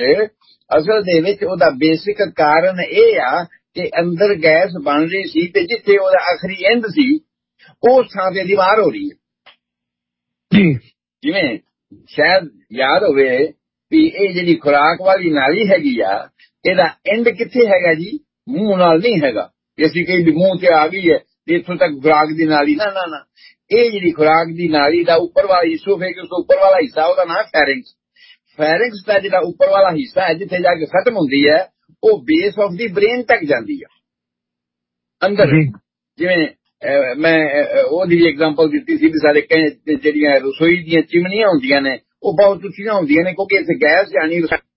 ਦੇ ਵਿੱਚ ਉਹਦਾ ਬੇਸਿਕ ਕਾਰਨ ਇਹ ਆ ਕਿ ਅੰਦਰ ਗੈਸ ਬਣ ਰਹੀ ਸੀ, ਤੇ ਜਿੱਥੇ ਉਹਦਾ ਆਖਰੀ ਐਂਡ ਸੀ ਉਸ ਥਾਂ ਤੇ ਦੀਵਾਰ ਹੋ ਰਹੀ ਹੈ ਜੀ। ਜਿਵੇਂ ਸ਼ਾਇਦ ਯਾਦ ਹੋਵੇ ਵੀ ਇਹ ਜਿਹੜੀ ਖੁਰਾਕ ਵਾਲੀ ਨਾਲੀ ਹੈਗੀ ਆ, ਇਹਦਾ ਐਂਡ ਕਿੱਥੇ ਹੈਗਾ ਜੀ? ਮੂੰਹ ਨਾਲ ਨਹੀਂ ਹੈਗਾ, ਅਸੀਂ ਕਈ ਮੂੰਹ ਤੇ ਆ ਗਈ ਹੈ ਇੱਥੋਂ ਤੱਕ ਖੁਰਾਕ ਦੀ ਨਾਲੀ, ਨਾ ਨਾ ਨਾ, ਇਹ ਜਿਹੜੀ ਖੁਰਾਕ ਦੀ ਨਾਲੀ ਦਾ ਉੱਪਰ ਵਾਲਾ ਈਸੋਫੇਗਸ ਤੋਂ ਉੱਪਰ ਵਾਲਾ ਹਿੱਸਾ, ਉਹਦਾ ਨਾਮ ਫੈਰਿੰਕਸ ਦਾ ਜਿਹੜਾ ਉੱਪਰ ਵਾਲਾ ਹਿੱਸਾ ਹੈ, ਜਿੱਥੇ ਜਾ ਕੇ ਖਤਮ ਹੁੰਦੀ ਹੈ, ਉਹ ਬੇਸ ਆਫ ਦੀ ਬ੍ਰੇਨ ਤੱਕ ਜਾਂਦੀ ਹੈ ਅੰਦਰ। ਜਿਵੇਂ ਮੈਂ ਉਹਦੀ ਵੀ ਐਗਜ਼ਾਮਪਲ ਦਿੱਤੀ ਸੀ ਵੀ ਸਾਡੇ ਜਿਹੜੀਆਂ ਰਸੋਈ ਦੀਆਂ ਚਿਮਨੀਆਂ ਹੁੰਦੀਆਂ ਨੇ ਉਹ ਬਹੁਤ ਉੱਚੀਆਂ ਹੁੰਦੀਆਂ ਨੇ, ਕਿਉਂਕਿ ਇੱਥੇ ਗੈਸ ਜਾਣੀ